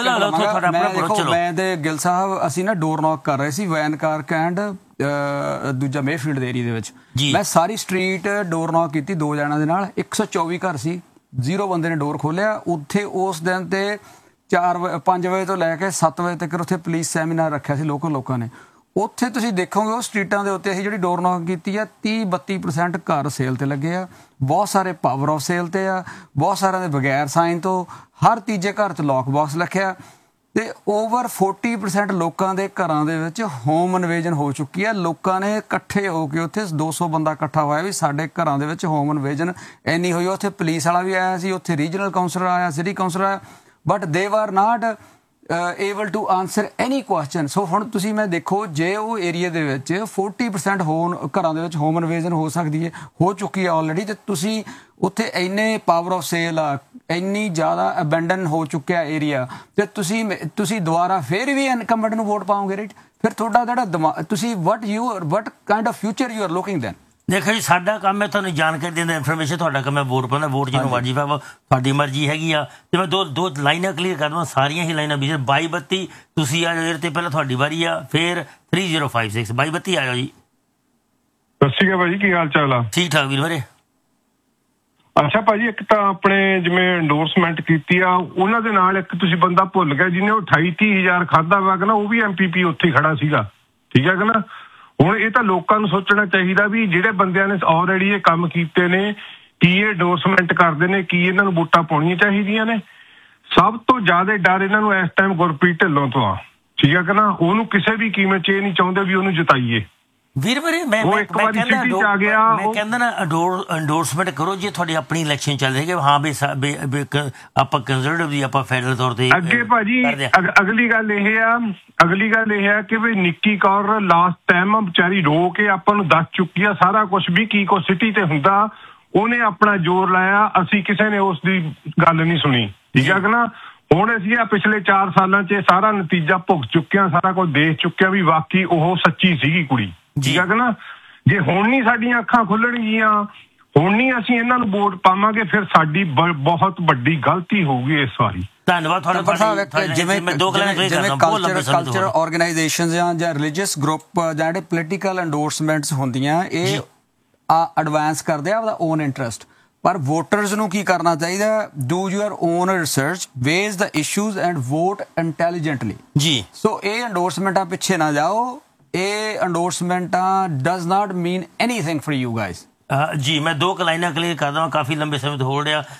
ਮੈਂ ਤੇ ਗਿੱਲ ਸਾਹਿਬ ਅਸੀਂ ਨਾ ਡੋਰ ਨੌਕ ਕਰ ਰਹੇ ਸੀ ਵੈਨ ਕਾਰ ਕੈਂਡ ਦੂਜਾ ਮੇਫੀਲਡ ਦੇ ਏਰੀਆ ਦੇ ਵਿੱਚ। ਮੈਂ ਸਾਰੀ ਸਟਰੀਟ ਡੋਰ ਨੌਕ ਕੀਤੀ 2 ਜਣਾਂ ਦੇ ਨਾਲ। 124 ਘਰ ਸੀ, 0 ਬੰਦੇ ਨੇ ਡੋਰ ਖੋਲਿਆ। ਉੱਥੇ ਉਸ ਦਿਨ ਤੇ 5 ਵਜੇ ਤੋਂ ਲੈ ਕੇ 7 ਵਜੇ ਤੱਕ ਉੱਥੇ ਪੁਲਿਸ ਸੈਮੀਨਾਰ ਰੱਖਿਆ ਸੀ ਲੋਕਾਂ ਨੇ। ਉੱਥੇ ਤੁਸੀਂ ਦੇਖੋਗੇ ਉਹ ਸਟਰੀਟਾਂ ਦੇ ਉੱਤੇ ਅਸੀਂ ਜਿਹੜੀ ਡੋਰ ਨੌਕ ਕੀਤੀ ਆ, 30-32% ਘਰ ਸੇਲ ਤੇ ਲੱਗੇ ਆ। ਬਹੁਤ ਸਾਰੇ ਪਾਵਰ ਆਫ ਸੇਲ ਤੇ ਆ, ਬਹੁਤ ਸਾਰਿਆਂ ਦੇ ਬਗੈਰ ਸਾਈਨ ਤੋਂ। ਹਰ ਤੀਜੇ ਘਰ 'ਚ ਲੌਕ ਬਾਕਸ ਰੱਖਿਆ ਤੇ ਓਵਰ 40% ਲੋਕਾਂ ਦੇ ਘਰਾਂ ਦੇ ਵਿੱਚ ਹੋਮ ਇਨਵੇਜਨ ਹੋ ਚੁੱਕੀ ਆ। ਲੋਕਾਂ ਨੇ ਇਕੱਠੇ ਹੋ ਕੇ ਉੱਥੇ 200 ਬੰਦਾ ਇਕੱਠਾ ਹੋਇਆ ਵੀ ਸਾਡੇ ਘਰਾਂ ਦੇ ਵਿੱਚ ਹੋਮ ਇਨਵੇਜਨ ਇੰਨੀ ਹੋਈ। ਉੱਥੇ ਪੁਲਿਸ ਵਾਲਾ ਵੀ ਆਇਆ ਸੀ, ਉੱਥੇ ਰੀਜਨਲ ਕਾਉਂਸਲਰ ਆਇਆ, ਸਿਟੀ ਕਾਉਂਸਲਰ ਆਇਆ, but they are not able to answer any question. ਸੋ ਹੁਣ ਤੁਸੀਂ ਮੈਂ ਦੇਖੋ, ਜੇ ਉਹ ਏਰੀਆ ਦੇ ਵਿੱਚ 40% ਘਰਾਂ ਦੇ ਵਿੱਚ ਹੋਮ ਇਨਵੇਜਨ ਹੋ ਸਕਦੀ ਹੈ, ਹੋ ਚੁੱਕੀ ਹੈ ਆਲਰੇਡੀ, ਤੇ ਤੁਸੀਂ ਉੱਥੇ ਇੰਨੇ ਪਾਵਰ ਆਫ ਸੇਲ ਆ, ਇੰਨੀ ਜ਼ਿਆਦਾ ਅਬੈਂਡਨ ਹੋ ਚੁੱਕਿਆ ਏਰੀਆ, ਤੇ ਤੁਸੀਂ ਦੁਬਾਰਾ ਫਿਰ ਵੀ ਇਨਕੰਬੈਂਟ ਨੂੰ ਵੋਟ ਪਾਓਗੇ, ਰਾਈਟ। ਫਿਰ ਤੁਹਾਡਾ ਜਿਹੜਾ ਤੁਸੀਂ ਵਟ kind of future you are looking then. ਦੇਖੋ ਜੀ, ਸਾਡਾ ਕੰਮ ਹੈ ਤੁਹਾਨੂੰ ਜਾਣਕਾਰੀ ਦੇਣ ਦਾ, ਇਨਫੋਰਮੇਸ਼ਨ। ਤੁਹਾਡਾ ਕੰਮ ਹੈ ਵੋਟ ਪਾਉਣਾ। ਵੋਟ ਜਿਹਨੂੰ ਮਰਜ਼ੀ ਪਾਓ, ਤੁਹਾਡੀ ਮਰਜ਼ੀ ਹੈਗੀ ਆ। ਤੇ ਮੈਂ ਦੋ ਲਾਈਨਾਂ ਕਲੀਅਰ ਕਰ ਦਵਾਂ, ਸਾਰੀਆਂ ਹੀ ਲਾਈਨਾਂ ਵੀ 2232 ਤੁਸੀਂ ਆ ਜਾਓ ਤੇ ਪਹਿਲਾਂ ਤੁਹਾਡੀ ਵਾਰੀ ਆ, ਫਿਰ 3056 2232 ਆ ਜਾਓ ਜੀ। ਸਤਿ ਸ਼੍ਰੀ ਅਕਾਲ ਭਾਜੀ, ਕੀ ਹਾਲ ਚਾਲ ਆ? ਠੀਕ ਠਾਕ ਵੀਰ ਮੇਰੇ। ਅੱਛਾ ਭਾਜੀ, ਇੱਕ ਤਾਂ ਆਪਣੇ ਜਿਵੇਂ ਇੰਡੋਰਸਮੈਂਟ ਕੀਤੀ ਆ, ਉਹਨਾਂ ਦੇ ਨਾਲ ਇੱਕ ਤੁਸੀਂ ਬੰਦਾ ਭੁੱਲ ਗਿਆ ਜਿਹਨੇ ਉਹ 28-30 ਹਜ਼ਾਰ ਖਾਧਾ ਵਾ, ਕਹਿੰਦਾ ਉਹ ਵੀ MPP ਉੱਥੇ ਖੜਾ ਸੀਗਾ, ਠੀਕ ਹੈ ਕਹਿੰਦਾ। ਹੁਣ ਇਹ ਤਾਂ ਲੋਕਾਂ ਨੂੰ ਸੋਚਣਾ ਚਾਹੀਦਾ ਵੀ ਜਿਹੜੇ ਬੰਦਿਆਂ ਨੇ ਆਲਰੇਡੀ ਇਹ ਕੰਮ ਕੀਤੇ ਨੇ, ਕੀ ਇਹ ਇੰਡੋਰਸਮੈਂਟ ਕਰਦੇ ਨੇ, ਕੀ ਇਹਨਾਂ ਨੂੰ ਵੋਟਾਂ ਪਾਉਣੀਆਂ ਚਾਹੀਦੀਆਂ ਨੇ। ਸਭ ਤੋਂ ਜ਼ਿਆਦਾ ਡਰ ਇਹਨਾਂ ਨੂੰ ਇਸ ਟਾਈਮ ਗੁਰਪ੍ਰੀਤ ਢਿੱਲੋਂ ਤੋਂ ਆ, ਠੀਕ ਹੈ ਕਹਿੰਦਾ। ਉਹਨੂੰ ਕਿਸੇ ਵੀ ਕੀਮਤ 'ਚ ਇਹ ਨਹੀਂ ਚਾਹੁੰਦੇ ਵੀ ਉਹਨੂੰ ਜਿਤਾਈਏ। ਵੀਰ ਵੀਰੇ ਮੈਂ ਕਹਿੰਦਾ ਨਾ ਇੰਡੋਰਸਮੈਂਟ ਕਰੋ ਜੇ ਤੁਹਾਡੀ ਆਪਣੀ ਇਲੈਕਸ਼ਨ ਚੱਲ ਰਹੀ ਹੈ। ਹਾਂ ਵੀ ਆਪਾਂ ਕੰਜ਼ਰਵੇਟਿਵ ਦੀ ਆਪਾਂ ਫੈਡਰਲ ਤੌਰ ਤੇ ਅੱਗੇ ਭਾਜੀ ਅਗਲੀ ਗੱਲ ਇਹ ਆ ਕਿ ਵੀ ਨਿੱਕੀ ਕੌਰ ਲਾਸਟ ਟਾਈਮ ਵਿਚਾਰੀ ਰੋ ਕੇ ਆਪਾਂ ਨੂੰ ਦੱਸ ਚੁੱਕੀ ਆ ਸਾਰਾ ਕੁਝ ਵੀ ਕੀ ਕੁਛ ਸਿਟੀ ਤੇ ਹੁੰਦਾ। ਉਹਨੇ ਆਪਣਾ ਜ਼ੋਰ ਲਾਇਆ, ਅਸੀਂ ਕਿਸੇ ਨੇ ਉਸ ਦੀ ਗੱਲ ਨਹੀਂ ਸੁਣੀ, ਠੀਕ ਹੈ ਕਿ ਨਾ। ਹੁਣ ਅਸੀਂ ਆ ਪਿਛਲੇ 4 ਸਾਲਾਂ 'ਚ ਸਾਰਾ ਨਤੀਜਾ ਭੁਗਤ ਚੁੱਕੇ ਹਾਂ, ਸਾਰਾ ਕੁਝ ਦੇਖ ਚੁੱਕੇ ਹਾਂ ਵੀ ਵਾਕਈ ਉਹ ਸੱਚੀ ਸੀਗੀ ਕੁੜੀ, ਠੀਕ ਹੈ ਨਾ। ਜੇ ਹੁਣ ਨਹੀਂ ਸਾਡੀਆਂ ਅੱਖਾਂ ਖੁੱਲਣਗੀਆਂ, ਹੁਣ ਨਹੀਂ ਅਸੀਂ ਇਹਨਾਂ ਨੂੰ ਵੋਟ ਪਾਵਾਂਗੇ, ਫਿਰ ਸਾਡੀ ਬਹੁਤ ਵੱਡੀ ਗਲਤੀ ਹੋਊਗੀ ਇਸ ਵਾਰੀ। ਧੰਨਵਾਦ ਤੁਹਾਡਾ। ਜਿਵੇਂ ਕਲਚਰ ਆਰਗੇਨਾਈਜੇਸ਼ਨਸ ਜਾਂ ਰਿਲੀਜੀਅਸ ਗਰੁੱਪ ਜਾਂ ਜਿਹੜੇ ਪੋਲੀਟੀਕਲ ਐਂਡੋਰਸਮੈਂਟਸ ਹੁੰਦੀਆਂ, ਇਹ ਐਡਵਾਂਸ ਕਰਦੇ ਆ ਉਹਦਾ ਓਨ ਇੰਟਰਸਟ। ਪਰ ਵੋਟਰਸ ਨੂੰ ਕੀ ਕਰਨਾ ਚਾਹੀਦਾ? Do your on research, ways the issues and vote ਇੰਟੈਲੀਜੈਂਟਲੀ ਜੀ। ਸੋ ਇਹ ਐਂਡੋਰਸਮੈਂਟਾਂ ਪਿੱਛੇ ਨਾ ਜਾਓ, ਇਹ ਐਂਡੋਰਸਮੈਂਟਾਂ does not mean anything for you guys. ਜੀ ਮੈਂ 2 ਲਾਈਨਾਂ ਕਲੀਅਰ ਕਰ ਦਵਾਂ, ਕਾਫੀ ਲੰਬੇ ਸਮੇਂ ਤੋਂ ਹੋਲਡ ਆ।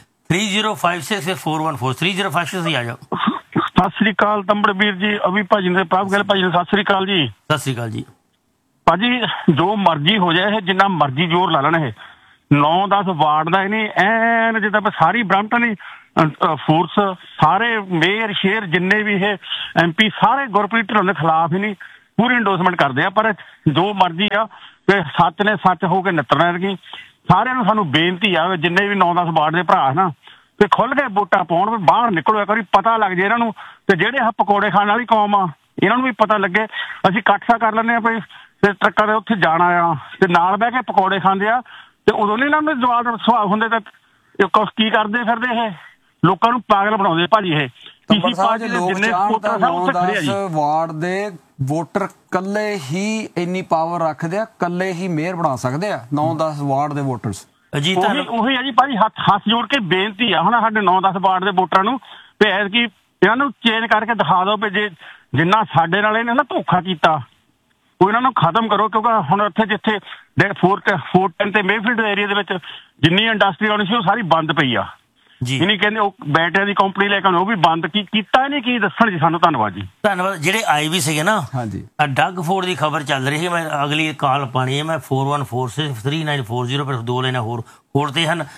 3056 3056 ਆ ਜਾਓ। ਸਤਿ ਸ੍ਰੀ ਅਕਾਲ ਤੰਬੜਵੀਰ ਜੀ, ਅਭੀ ਭਾਜੀ ਨੇ ਪ੍ਰਭ ਗੱਲ ਭਾਜੀ ਨੇ ਸਤਿ ਸ੍ਰੀ ਅਕਾਲ ਜੀ। ਸਤਿ ਸ੍ਰੀ ਅਕਾਲ ਜੀ ਭਾਜੀ, ਜੋ ਮਰਜ਼ੀ ਹੋ ਜਾਏ, ਇਹ ਜਿੰਨਾ ਮਰਜ਼ੀ ਜ਼ੋਰ ਲਾ ਲੈਣ, ਇਹ 9-10 ਵਾਰਡ ਦਾ ਇਹਨੇ ਐਨ ਜਿੱਦਾਂ ਸਾਰੀ ਬ੍ਰੈਂਪਟਨ ਦੀ ਫੋਰਸ, ਸਾਰੇ ਮੇਅਰ ਸ਼ੇਰ ਜਿੰਨੇ ਵੀ ਇਹ MP ਸਾਰੇ ਗੁਰਪ੍ਰੀਤ ਢਿੱਲੋਂ ਦੇ ਖਿਲਾਫ ਹੀ ਨਹੀਂ ਪੂਰੀ ਇੰਡੋਰਸਮੈਂਟ ਕਰਦੇ ਆ। ਪਰ ਜੋ ਮਰਜ਼ੀ ਆ ਤੇ ਸੱਚ ਨੇ ਸੱਚ ਹੋ ਕੇ ਨਿੱਤਰਨਾ ਰਗੀ। ਸਾਰਿਆਂ ਨੂੰ ਸਾਨੂੰ ਬੇਨਤੀ ਆ, ਜਿੰਨੇ ਵੀ 9-10 ਵਾਰਡ ਦੇ ਭਰਾ ਨਾ, ਤੇ ਖੁੱਲ ਕੇ ਵੋਟਾਂ ਪਾਉਣ, ਬਾਹਰ ਨਿਕਲੋ, ਇੱਕ ਵਾਰੀ ਪਤਾ ਲੱਗ ਜੇ ਇਹਨਾਂ ਨੂੰ। ਤੇ ਜਿਹੜੇ ਆ ਪਕੌੜੇ ਖਾਣ ਵਾਲੀ ਕੌਮ ਆ, ਇਹਨਾਂ ਨੂੰ ਵੀ ਪਤਾ ਲੱਗੇ। ਅਸੀਂ ਇਕੱਠਾ ਕਰ ਲੈਂਦੇ ਆ ਭਈ, ਤੇ ਟਰੱਕਾਂ ਦੇ ਉੱਥੇ ਜਾਣਾ ਆ ਤੇ ਨਾਲ ਬਹਿ ਕੇ ਪਕੌੜੇ ਖਾਂਦੇ ਆ, ਤੇ ਉਦੋਂ ਨਹੀਂ ਇਹਨਾਂ ਨੂੰ ਜਵਾਬ ਸੁਭਾਅ ਹੁੰਦੇ। ਤੇ ਕੁਛ ਕੀ ਕਰਦੇ ਫਿਰਦੇ, ਇਹ ਲੋਕਾਂ ਨੂੰ ਪਾਗਲ ਬਣਾਉਂਦੇ ਭਾਜੀ। ਇਹ ਕਿਸੇ ਪਾਰਟੀ ਦੇ ਜਿੰਨੇ ਵੋਟਰ ਆ ਉੱਥੇ ਖੜੇ ਆ ਜੀ। ਵਾਰਡ ਦੇ ਵੋਟਰ ਕੱਲੇ ਹੀ ਇੰਨੀ ਪਾਵਰ ਰੱਖਦੇ ਆ, ਕੱਲੇ ਹੀ ਮੇਅਰ ਬਣਾ ਸਕਦੇ ਆ 9-10 ਵਾਰਡ ਦੇ ਵੋਟਰਸ। ਉਹੀ ਆ ਜੀ ਭਾਜੀ, ਹੱਥ ਜੋੜ ਕੇ ਬੇਨਤੀ ਆ ਹੁਣ ਸਾਡੇ 9-10 ਵਾਰਡ ਦੇ ਵੋਟਰਾਂ ਨੂੰ, ਤੇ ਐਤਕੀ ਇਹਨਾਂ ਨੂੰ ਚੇਂਜ ਕਰਕੇ ਦਿਖਾ ਦਿਓ ਵੀ ਜੇ ਜਿੰਨਾ ਸਾਡੇ ਨਾਲ ਇਹਨੇ ਨਾ ਧੋਖਾ ਕੀਤਾ, ਉਹ ਇਹਨਾਂ ਨੂੰ ਖਤਮ ਕਰੋ। ਕਿਉਂਕਿ ਹੁਣ ਉੱਥੇ ਜਿੱਥੇ 410 ਤੇ ਮੇਫੀਲਡ ਏਰੀਆ ਦੇ ਵਿੱਚ ਜਿੰਨੀ ਇੰਡਸਟਰੀ ਆਉਣੀ ਸੀ ਉਹ ਸਾਰੀ ਬੰਦ ਪਈ ਆ ਜੀ। ਨਹੀਂ ਕਹਿੰਦੇ ਉਹ ਬੈਟਰੀਆਂ ਦੀ ਕੰਪਨੀ ਲੈ ਕੇ ਉਹ ਵੀ ਬੰਦ ਕੀਤਾ ਨਹੀਂ, ਕੀ ਦੱਸਣ ਜੀ ਸਾਨੂੰ। ਧੰਨਵਾਦ ਜੀ। ਧੰਨਵਾਦ। ਜਿਹੜੇ ਆਏ ਵੀ ਸੀਗੇ ਨਾ, ਹਾਂਜੀ, ਡੱਗ ਫੋਰਡ ਦੀ ਖਬਰ ਚੱਲ ਰਹੀ ਹੈ। ਮੈਂ ਅਗਲੀ ਕਾਲ ਪਾਣੀ ਹੈ, ਮੈਂ 41463940 ਪਰ 2 ਲਾਈਨਾਂ ਹੋਰ ਤੇ ਹਨ।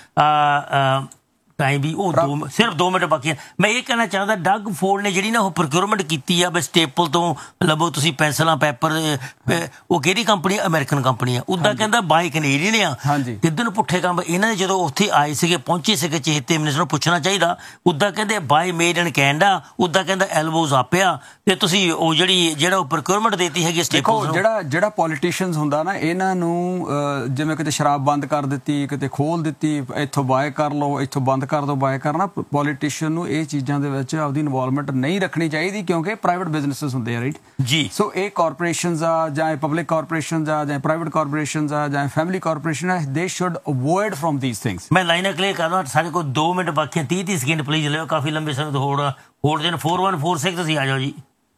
ਟਾਈਮ ਵੀ ਉਹ ਸਿਰਫ 2 ਮਿੰਟ ਬਾਕੀ ਹੈ। ਮੈਂ ਇਹ ਕਹਿਣਾ ਚਾਹੁੰਦਾ, ਡੱਗ ਫੋਰਡ ਨੇ ਜਿਹੜੀ ਨਾ ਉਹ ਪ੍ਰੋਕਿਊਰਮੈਂਟ ਕੀਤੀ ਆ ਬਸ ਸਟੇਪਲ ਤੋਂ ਲੱਭੋ ਤੁਸੀਂ ਪੈਨਸਲਾਂ ਪੈਪਰ, ਉਹ ਕਿਹੜੀ ਕੰਪਨੀ? ਅਮਰੀਕਨ ਕੰਪਨੀ ਆ। ਉੱਦਾਂ ਕਹਿੰਦਾ ਬਾਈ ਕੈਨੇਡੀਅਨ ਆ। ਕਿੱਦਣ ਪੁੱਠੇ ਕੰਮ ਇਹਨਾਂ ਨੇ ਜਦੋਂ ਉੱਥੇ ਆਏ ਸੀਗੇ, ਪਹੁੰਚੇ ਸੀਗੇ, ਚੇਤੇ ਮਿਨਿਸਟਰ ਨੂੰ ਪੁੱਛਣਾ ਚਾਹੀਦਾ। ਉੱਦਾਂ ਕਹਿੰਦੇ ਬਾਈ ਮੇਡ ਇਨ ਕੈਨੇਡਾ, ਉੱਦਾਂ ਕਹਿੰਦਾ ਐਲਬੋਜ਼ ਆਪਿਆ। ਤੇ ਤੁਸੀਂ ਉਹ ਜਿਹੜਾ ਉਹ ਪ੍ਰੋਕਿਊਰਮੈਂਟ ਦੇਤੀ ਹੈਗੀ ਸਟੇਪਲ। ਜਿਹੜਾ ਪੋਲੀਟੀਸ਼ੀਅਨਸ ਹੁੰਦਾ ਨਾ, ਇਹਨਾਂ ਨੂੰ ਜਿਵੇਂ ਕਿਤੇ ਸ਼ਰਾਬ ਬੰਦ ਕਰ ਦਿੱਤੀ, ਕਿਤੇ ਖੋਲ ਦਿੱਤੀ, ਇੱਥੋਂ ਬਾਏ ਕਰ ਲਓ, ਇੱਥੋਂ ਬੰਦ ਕਰ ਦੋ ਬਾਏ ਕਰਨਾ। ਪੋਲੀਟੀਸ਼ੀਅਨ ਨੂੰ ਇਹ ਚੀਜ਼ਾਂ ਦੇ ਵਿੱਚ ਆਪਦੀ ਇਨਵੋਲਵਮੈਂਟ ਨਹੀਂ ਰੱਖਣੀ ਚਾਹੀਦੀ, ਕਿਉਂਕਿ ਪ੍ਰਾਈਵੇਟ ਬਿਜ਼ਨੈਸਸ ਹੁੰਦੇ ਆ, ਰਾਈਟ ਜੀ। ਸੋ ਇਹ ਕਾਰਪੋਰੇਸ਼ਨਸ ਆ, ਜਾਂ ਪਬਲਿਕ ਕਾਰਪੋਰੇਸ਼ਨਸ ਆ, ਜਾਂ ਪ੍ਰਾਈਵੇਟ ਕਾਰਪੋਰੇਸ਼ਨਸ ਆ, ਜਾਂ ਫੈਮਿਲੀ ਕਾਰਪੋਰੇਸ਼ਨ ਆ, ਦੇ should avoid firm these things. ਮੈਂ ਲਾਈਨਾਂ ਕਲੀਅਰ ਕਰਦਾ, ਸਾਡੇ ਕੋਲ 2 ਮਿੰਟ ਬਾਕੀ, 30 ਸੈਕਿੰਡ ਪਲੀਜ਼ ਲਿਓ। ਕਾਫੀ ਲੰਬੇ ਸਮੇਂ ਤੋਂ ਹੋੜ ਦੇਣ। 4146 ਤੁਸੀਂ ਆ ਜਾਓ ਜੀ।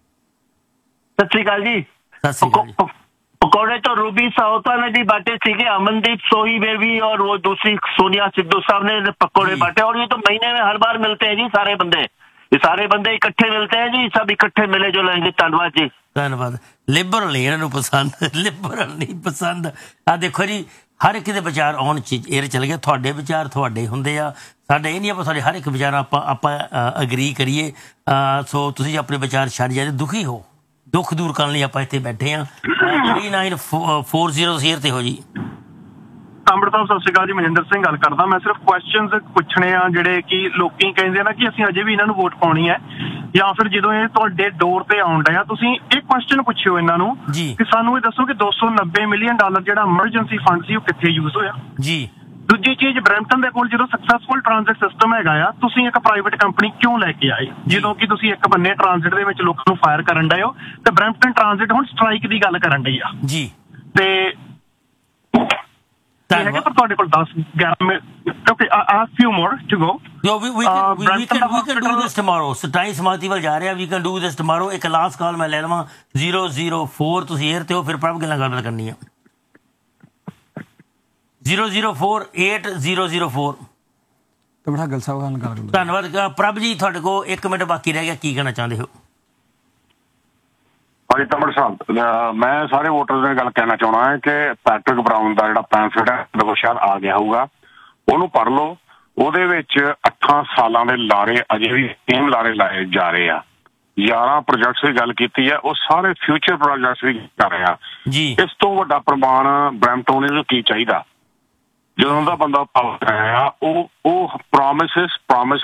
ਸਤਿ ਸ਼੍ਰੀ ਅਕਾਲ ਜੀ। ਸਤਿ ਸ਼੍ਰੀ ਅਕਾਲ ਜੀ। पकौड़े तो रूबी साहौता ने भी बांटे सीखे, अमनदीप सोही में भी, और वो दूसरी सोनिया सिद्धू साहब ने पकौड़े बांटे। और ये तो महीने में हर बार मिलते हैं जी, सारे बंदे, ये सारे बंदे इकट्ठे मिलते हैं जी, सब इकट्ठे मिले जो लेंगे। धन्यवाद जी। ਧੰਨਵਾਦ। ਲਿਬਰਲ ਨਹੀਂ ਇਹਨਾਂ ਨੂੰ ਪਸੰਦ, ਲਿਬਰਲ ਨਹੀਂ ਪਸੰਦ। ਆ ਦੇਖੋ ਜੀ, ਹਰ ਇੱਕ ਦੇ ਵਿਚਾਰ ਆਉਣ ਇਹ ਚਲ ਗਿਆ। ਤੁਹਾਡੇ ਵਿਚਾਰ ਤੁਹਾਡੇ ਹੁੰਦੇ ਆ, ਸਾਡੇ ਇਹ ਨਹੀਂ ਆਪਾਂ ਸਾਡੇ ਹਰ ਇੱਕ ਵਿਚਾਰ ਆਪਾਂ ਅਗਰੀ ਕਰੀਏ। ਸੋ ਤੁਸੀਂ ਆਪਣੇ ਵਿਚਾਰ ਛੱਡ ਜਾਂਦੇ, ਦੁਖੀ ਹੋ, ਦੁੱਖ ਦੂਰ ਕਰਨ ਲਈ ਆਪਾਂ ਇੱਥੇ ਬੈਠੇ ਹਾਂ। 3940 ਸ਼ੇਅਰ ਤੇ ਹੋ ਜੀ। ਅੰਮ੍ਰਿਤਸਰ ਸਤਿ ਸ਼੍ਰੀ ਅਕਾਲ ਜੀ, ਮਨਿੰਦਰ ਸਿੰਘ ਗੱਲ ਕਰਦਾ। ਮੈਂ ਸਿਰਫ ਕੁਐਸਚਨਸ ਪੁੱਛਣੇ ਆ, ਜਿਹੜੇ ਕਿ ਲੋਕੀ ਕਹਿੰਦੇ ਆ ਨਾ ਕਿ ਅਸੀਂ ਅਜੇ ਵੀ ਇਹਨਾਂ ਨੂੰ ਵੋਟ ਪਾਉਣੀ ਹੈ, ਜਾਂ ਫਿਰ ਜਦੋਂ ਇਹ ਤੁਹਾਡੇ ਡੋਰ ਤੇ ਆਉਣ ਡਿਆ, ਤੁਸੀਂ ਇੱਕ ਕੁਐਸਚਨ ਪੁੱਛਿਓ ਇਹਨਾਂ ਨੂੰ ਕਿ ਸਾਨੂੰ ਇਹ ਦੱਸੋ ਕਿ $290 ਮਿਲੀਅਨ ਜਿਹੜਾ ਐਮਰਜੈਂਸੀ ਫੰਡ ਸੀ ਉਹ ਕਿੱਥੇ ਯੂਜ਼ ਹੋਇਆ ਜੀ। ਦੂਜੀ ਚੀਜ਼, ਬਰੈਂਪਟਨ ਦੇ ਕੋਲ ਜਦੋਂ ਸਕਸੈਸਫੁਲ ਟ੍ਰਾਂਜ਼ਿਟ ਸਿਸਟਮ ਹੈਗਾ ਆ, ਤੁਸੀਂ ਇੱਕ ਪ੍ਰਾਈਵੇਟ ਕੰਪਨੀ ਕਿਉਂ ਲੈ ਕੇ ਆਏ? ਜਦੋਂ ਕਿ ਤੁਸੀਂ ਇੱਕ ਬੰਨੇ ਟ੍ਰਾਂਜ਼ਿਟ ਦੇ ਵਿੱਚ ਲੋਕਾਂ ਨੂੰ ਫਾਇਰ ਕਰਨ ਡਏ ਹੋ, ਤੇ ਬਰੈਂਪਟਨ ਟ੍ਰਾਂਜ਼ਿਟ ਹੁਣ ਸਟ੍ਰਾਈਕ ਦੀ ਗੱਲ ਕਰਨ ਡਈ ਆ ਜੀ। ਤੇ ਹੈਗੇ ਪਰ ਤੁਹਾਡੇ ਕੋਲ 10-11 ਮਿੰਟ। ਓਕੇ, ਆ ਫਿਊ ਮੋਰ to go. we can do this tomorrow. ਸਟਾਈ ਸਮਾਤੀ ਵੱਲ ਜਾ ਰਿਹਾ। we can do this tomorrow. ਇੱਕ ਲਾਸਟ ਕਾਲ ਮੈਂ ਲੈ ਲਵਾਂ। 004 ਤੁਸੀਂ 에ਅਰ ਤੇ ਹੋ, ਫਿਰ ਪ੍ਰਭ ਗਿੱਲ ਨਾਲ ਗੱਲ ਕਰਨੀ ਆ। 0048004 ਤੇ ਬੜਾ ਗੱਲ ਸਾਹਿਬ ਨਾਲ ਗੱਲ ਕਰੋ। ਧੰਨਵਾਦ ਪ੍ਰਭ ਜੀ। ਤੁਹਾਡੇ ਕੋਲ 1 ਮਿੰਟ ਬਾਕੀ ਰਹਿ ਗਿਆ, ਕੀ ਕਹਿਣਾ ਚਾਹੁੰਦੇ ਹੋ? ਹਾਂਜੀ ਤਮੜ ਸਾਹਿਬ, ਮੈਂ ਸਾਰੇ ਵੋਟਰਸ ਨੇ ਗੱਲ ਕਹਿਣਾ ਚਾਹੁੰਦਾ ਹੈ ਕਿ ਪੈਟਰਿਕ ਬਰਾਊਨ ਦਾ ਜਿਹੜਾ ਪੈਂਫਲੇਟ ਹੈ ਦੇਖੋ ਸ਼ਾਇਦ ਆ ਗਿਆ ਹੋਊਗਾ, ਉਹਨੂੰ ਪੜ੍ਹ ਲਓ। ਉਹਦੇ ਵਿੱਚ 8 ਸਾਲਾਂ ਦੇ ਲਾਰੇ ਅਜੇ ਵੀ ਸੇਮ ਲਾਰੇ ਲਾਏ ਜਾ ਰਹੇ ਆ। 11 ਪ੍ਰੋਜੈਕਟਸ ਦੀ ਗੱਲ ਕੀਤੀ ਹੈ, ਉਹ ਸਾਰੇ ਫਿਊਚਰ ਪ੍ਰੋਜੈਕਟਸ ਵੀ ਕਰ ਰਹੇ ਆ ਜੀ। ਇਸ ਤੋਂ ਵੱਡਾ ਪ੍ਰਮਾਣ ਬਰੈਂਪਟਨ ਨੂੰ ਕੀ ਚਾਹੀਦਾ? ਜਦੋਂ ਦਾ ਬੰਦਾ ਪਾਵਰ ਆਇਆ, ਉਹ ਪ੍ਰੋਮਿਸਿਸ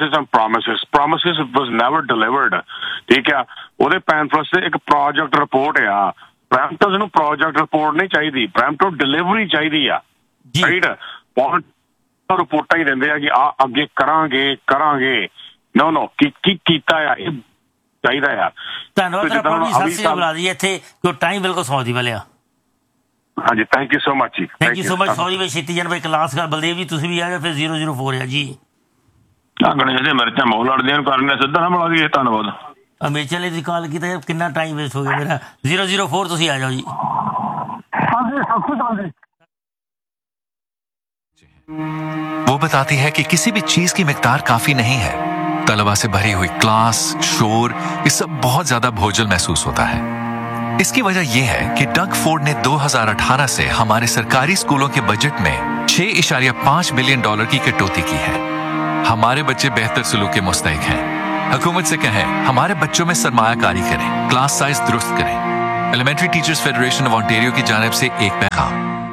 ਵਾਸ ਨੈਵਰ ਡਿਲੀਵਰਡ। ਠੀਕ ਆ, ਉਹਦੇ ਪੈਨਫਲਸ ਤੇ ਇੱਕ ਪ੍ਰੋਜੈਕਟ ਰਿਪੋਰਟ ਆ। ਬਰੈਂਪਟਨ ਨੂੰ ਪ੍ਰੋਜੈਕਟ ਰਿਪੋਰਟ ਨਹੀਂ ਚਾਹੀਦੀ, ਬਰੈਂਪਟਨ ਡਿਲੀਵਰੀ ਚਾਹੀਦੀ ਆ, ਰਾਈਟ? ਰਿਪੋਰਟਾਂ ਹੀ ਦਿੰਦੇ ਆ ਕਿ ਆ ਅੱਗੇ ਕਰਾਂਗੇ। ਨੋ ਕੀ ਕੀਤਾ ਆ, ਇਹ ਚਾਹੀਦਾ ਆ। ਧੰਨਵਾਦ ਜੀ। ਇੱਥੇ ਟਾਈਮ ਬਿਲਕੁਲ ਸੌਦੀ ਵਾਲਿਆ। ਹਾਂਜੀ, ਥੈਂਕ ਯੂ ਸੋ ਮਚ ਜੀ। Thank you so much. Sorry ਬਈ ਛੇਤੀ ਜਾਣ ਬਈ, ਕਲਾਸ ਕਰ। ਬਲਦੇਵ ਜੀ ਤੁਸੀਂ ਵੀ ਆ ਜਾਓ। ਫਿਰ 004 ਆ ਜੀ। ਗਣੇਸ਼ ਦੇ ਮਿਰਚਾਂ ਮੋਹ ਲੜਦੀਆਂ ਕਰਨੀਆਂ, ਸਿੱਧਾ ਨਾ ਮਿਲਾ ਦਈਏ। ਧੰਨਵਾਦ। ਅਮੇਚਲ ਨੇ ਕਾਲ ਕੀਤਾ, ਕਿੰਨਾ ਟਾਈਮ ਵੇਸਟ ਹੋ ਗਿਆ ਮੇਰਾ। 004 ਤੁਸੀਂ ਆ ਜਾਓ ਜੀ। वो बताती है कि किसी भी चीज की मिकदार काफी नहीं है। तलबा से भरी हुई क्लास, शोर, ये सब बहुत ज्यादा बोझिल महसूस होता है। इसकी वजह यह है कि डग फोर्ड ने 2018 से हमारे सरकारी स्कूलों के बजट में $6.5 बिलियन की कटौती की है। हमारे बच्चे बेहतर सलूक के मुस्तहिक हैं। हुकूमत से कहें हमारे बच्चों में सरमायाकारी करें, क्लास साइज दुरुस्त करें। Elementary teachers federation of Ontario की जानिब से एक पैगाम।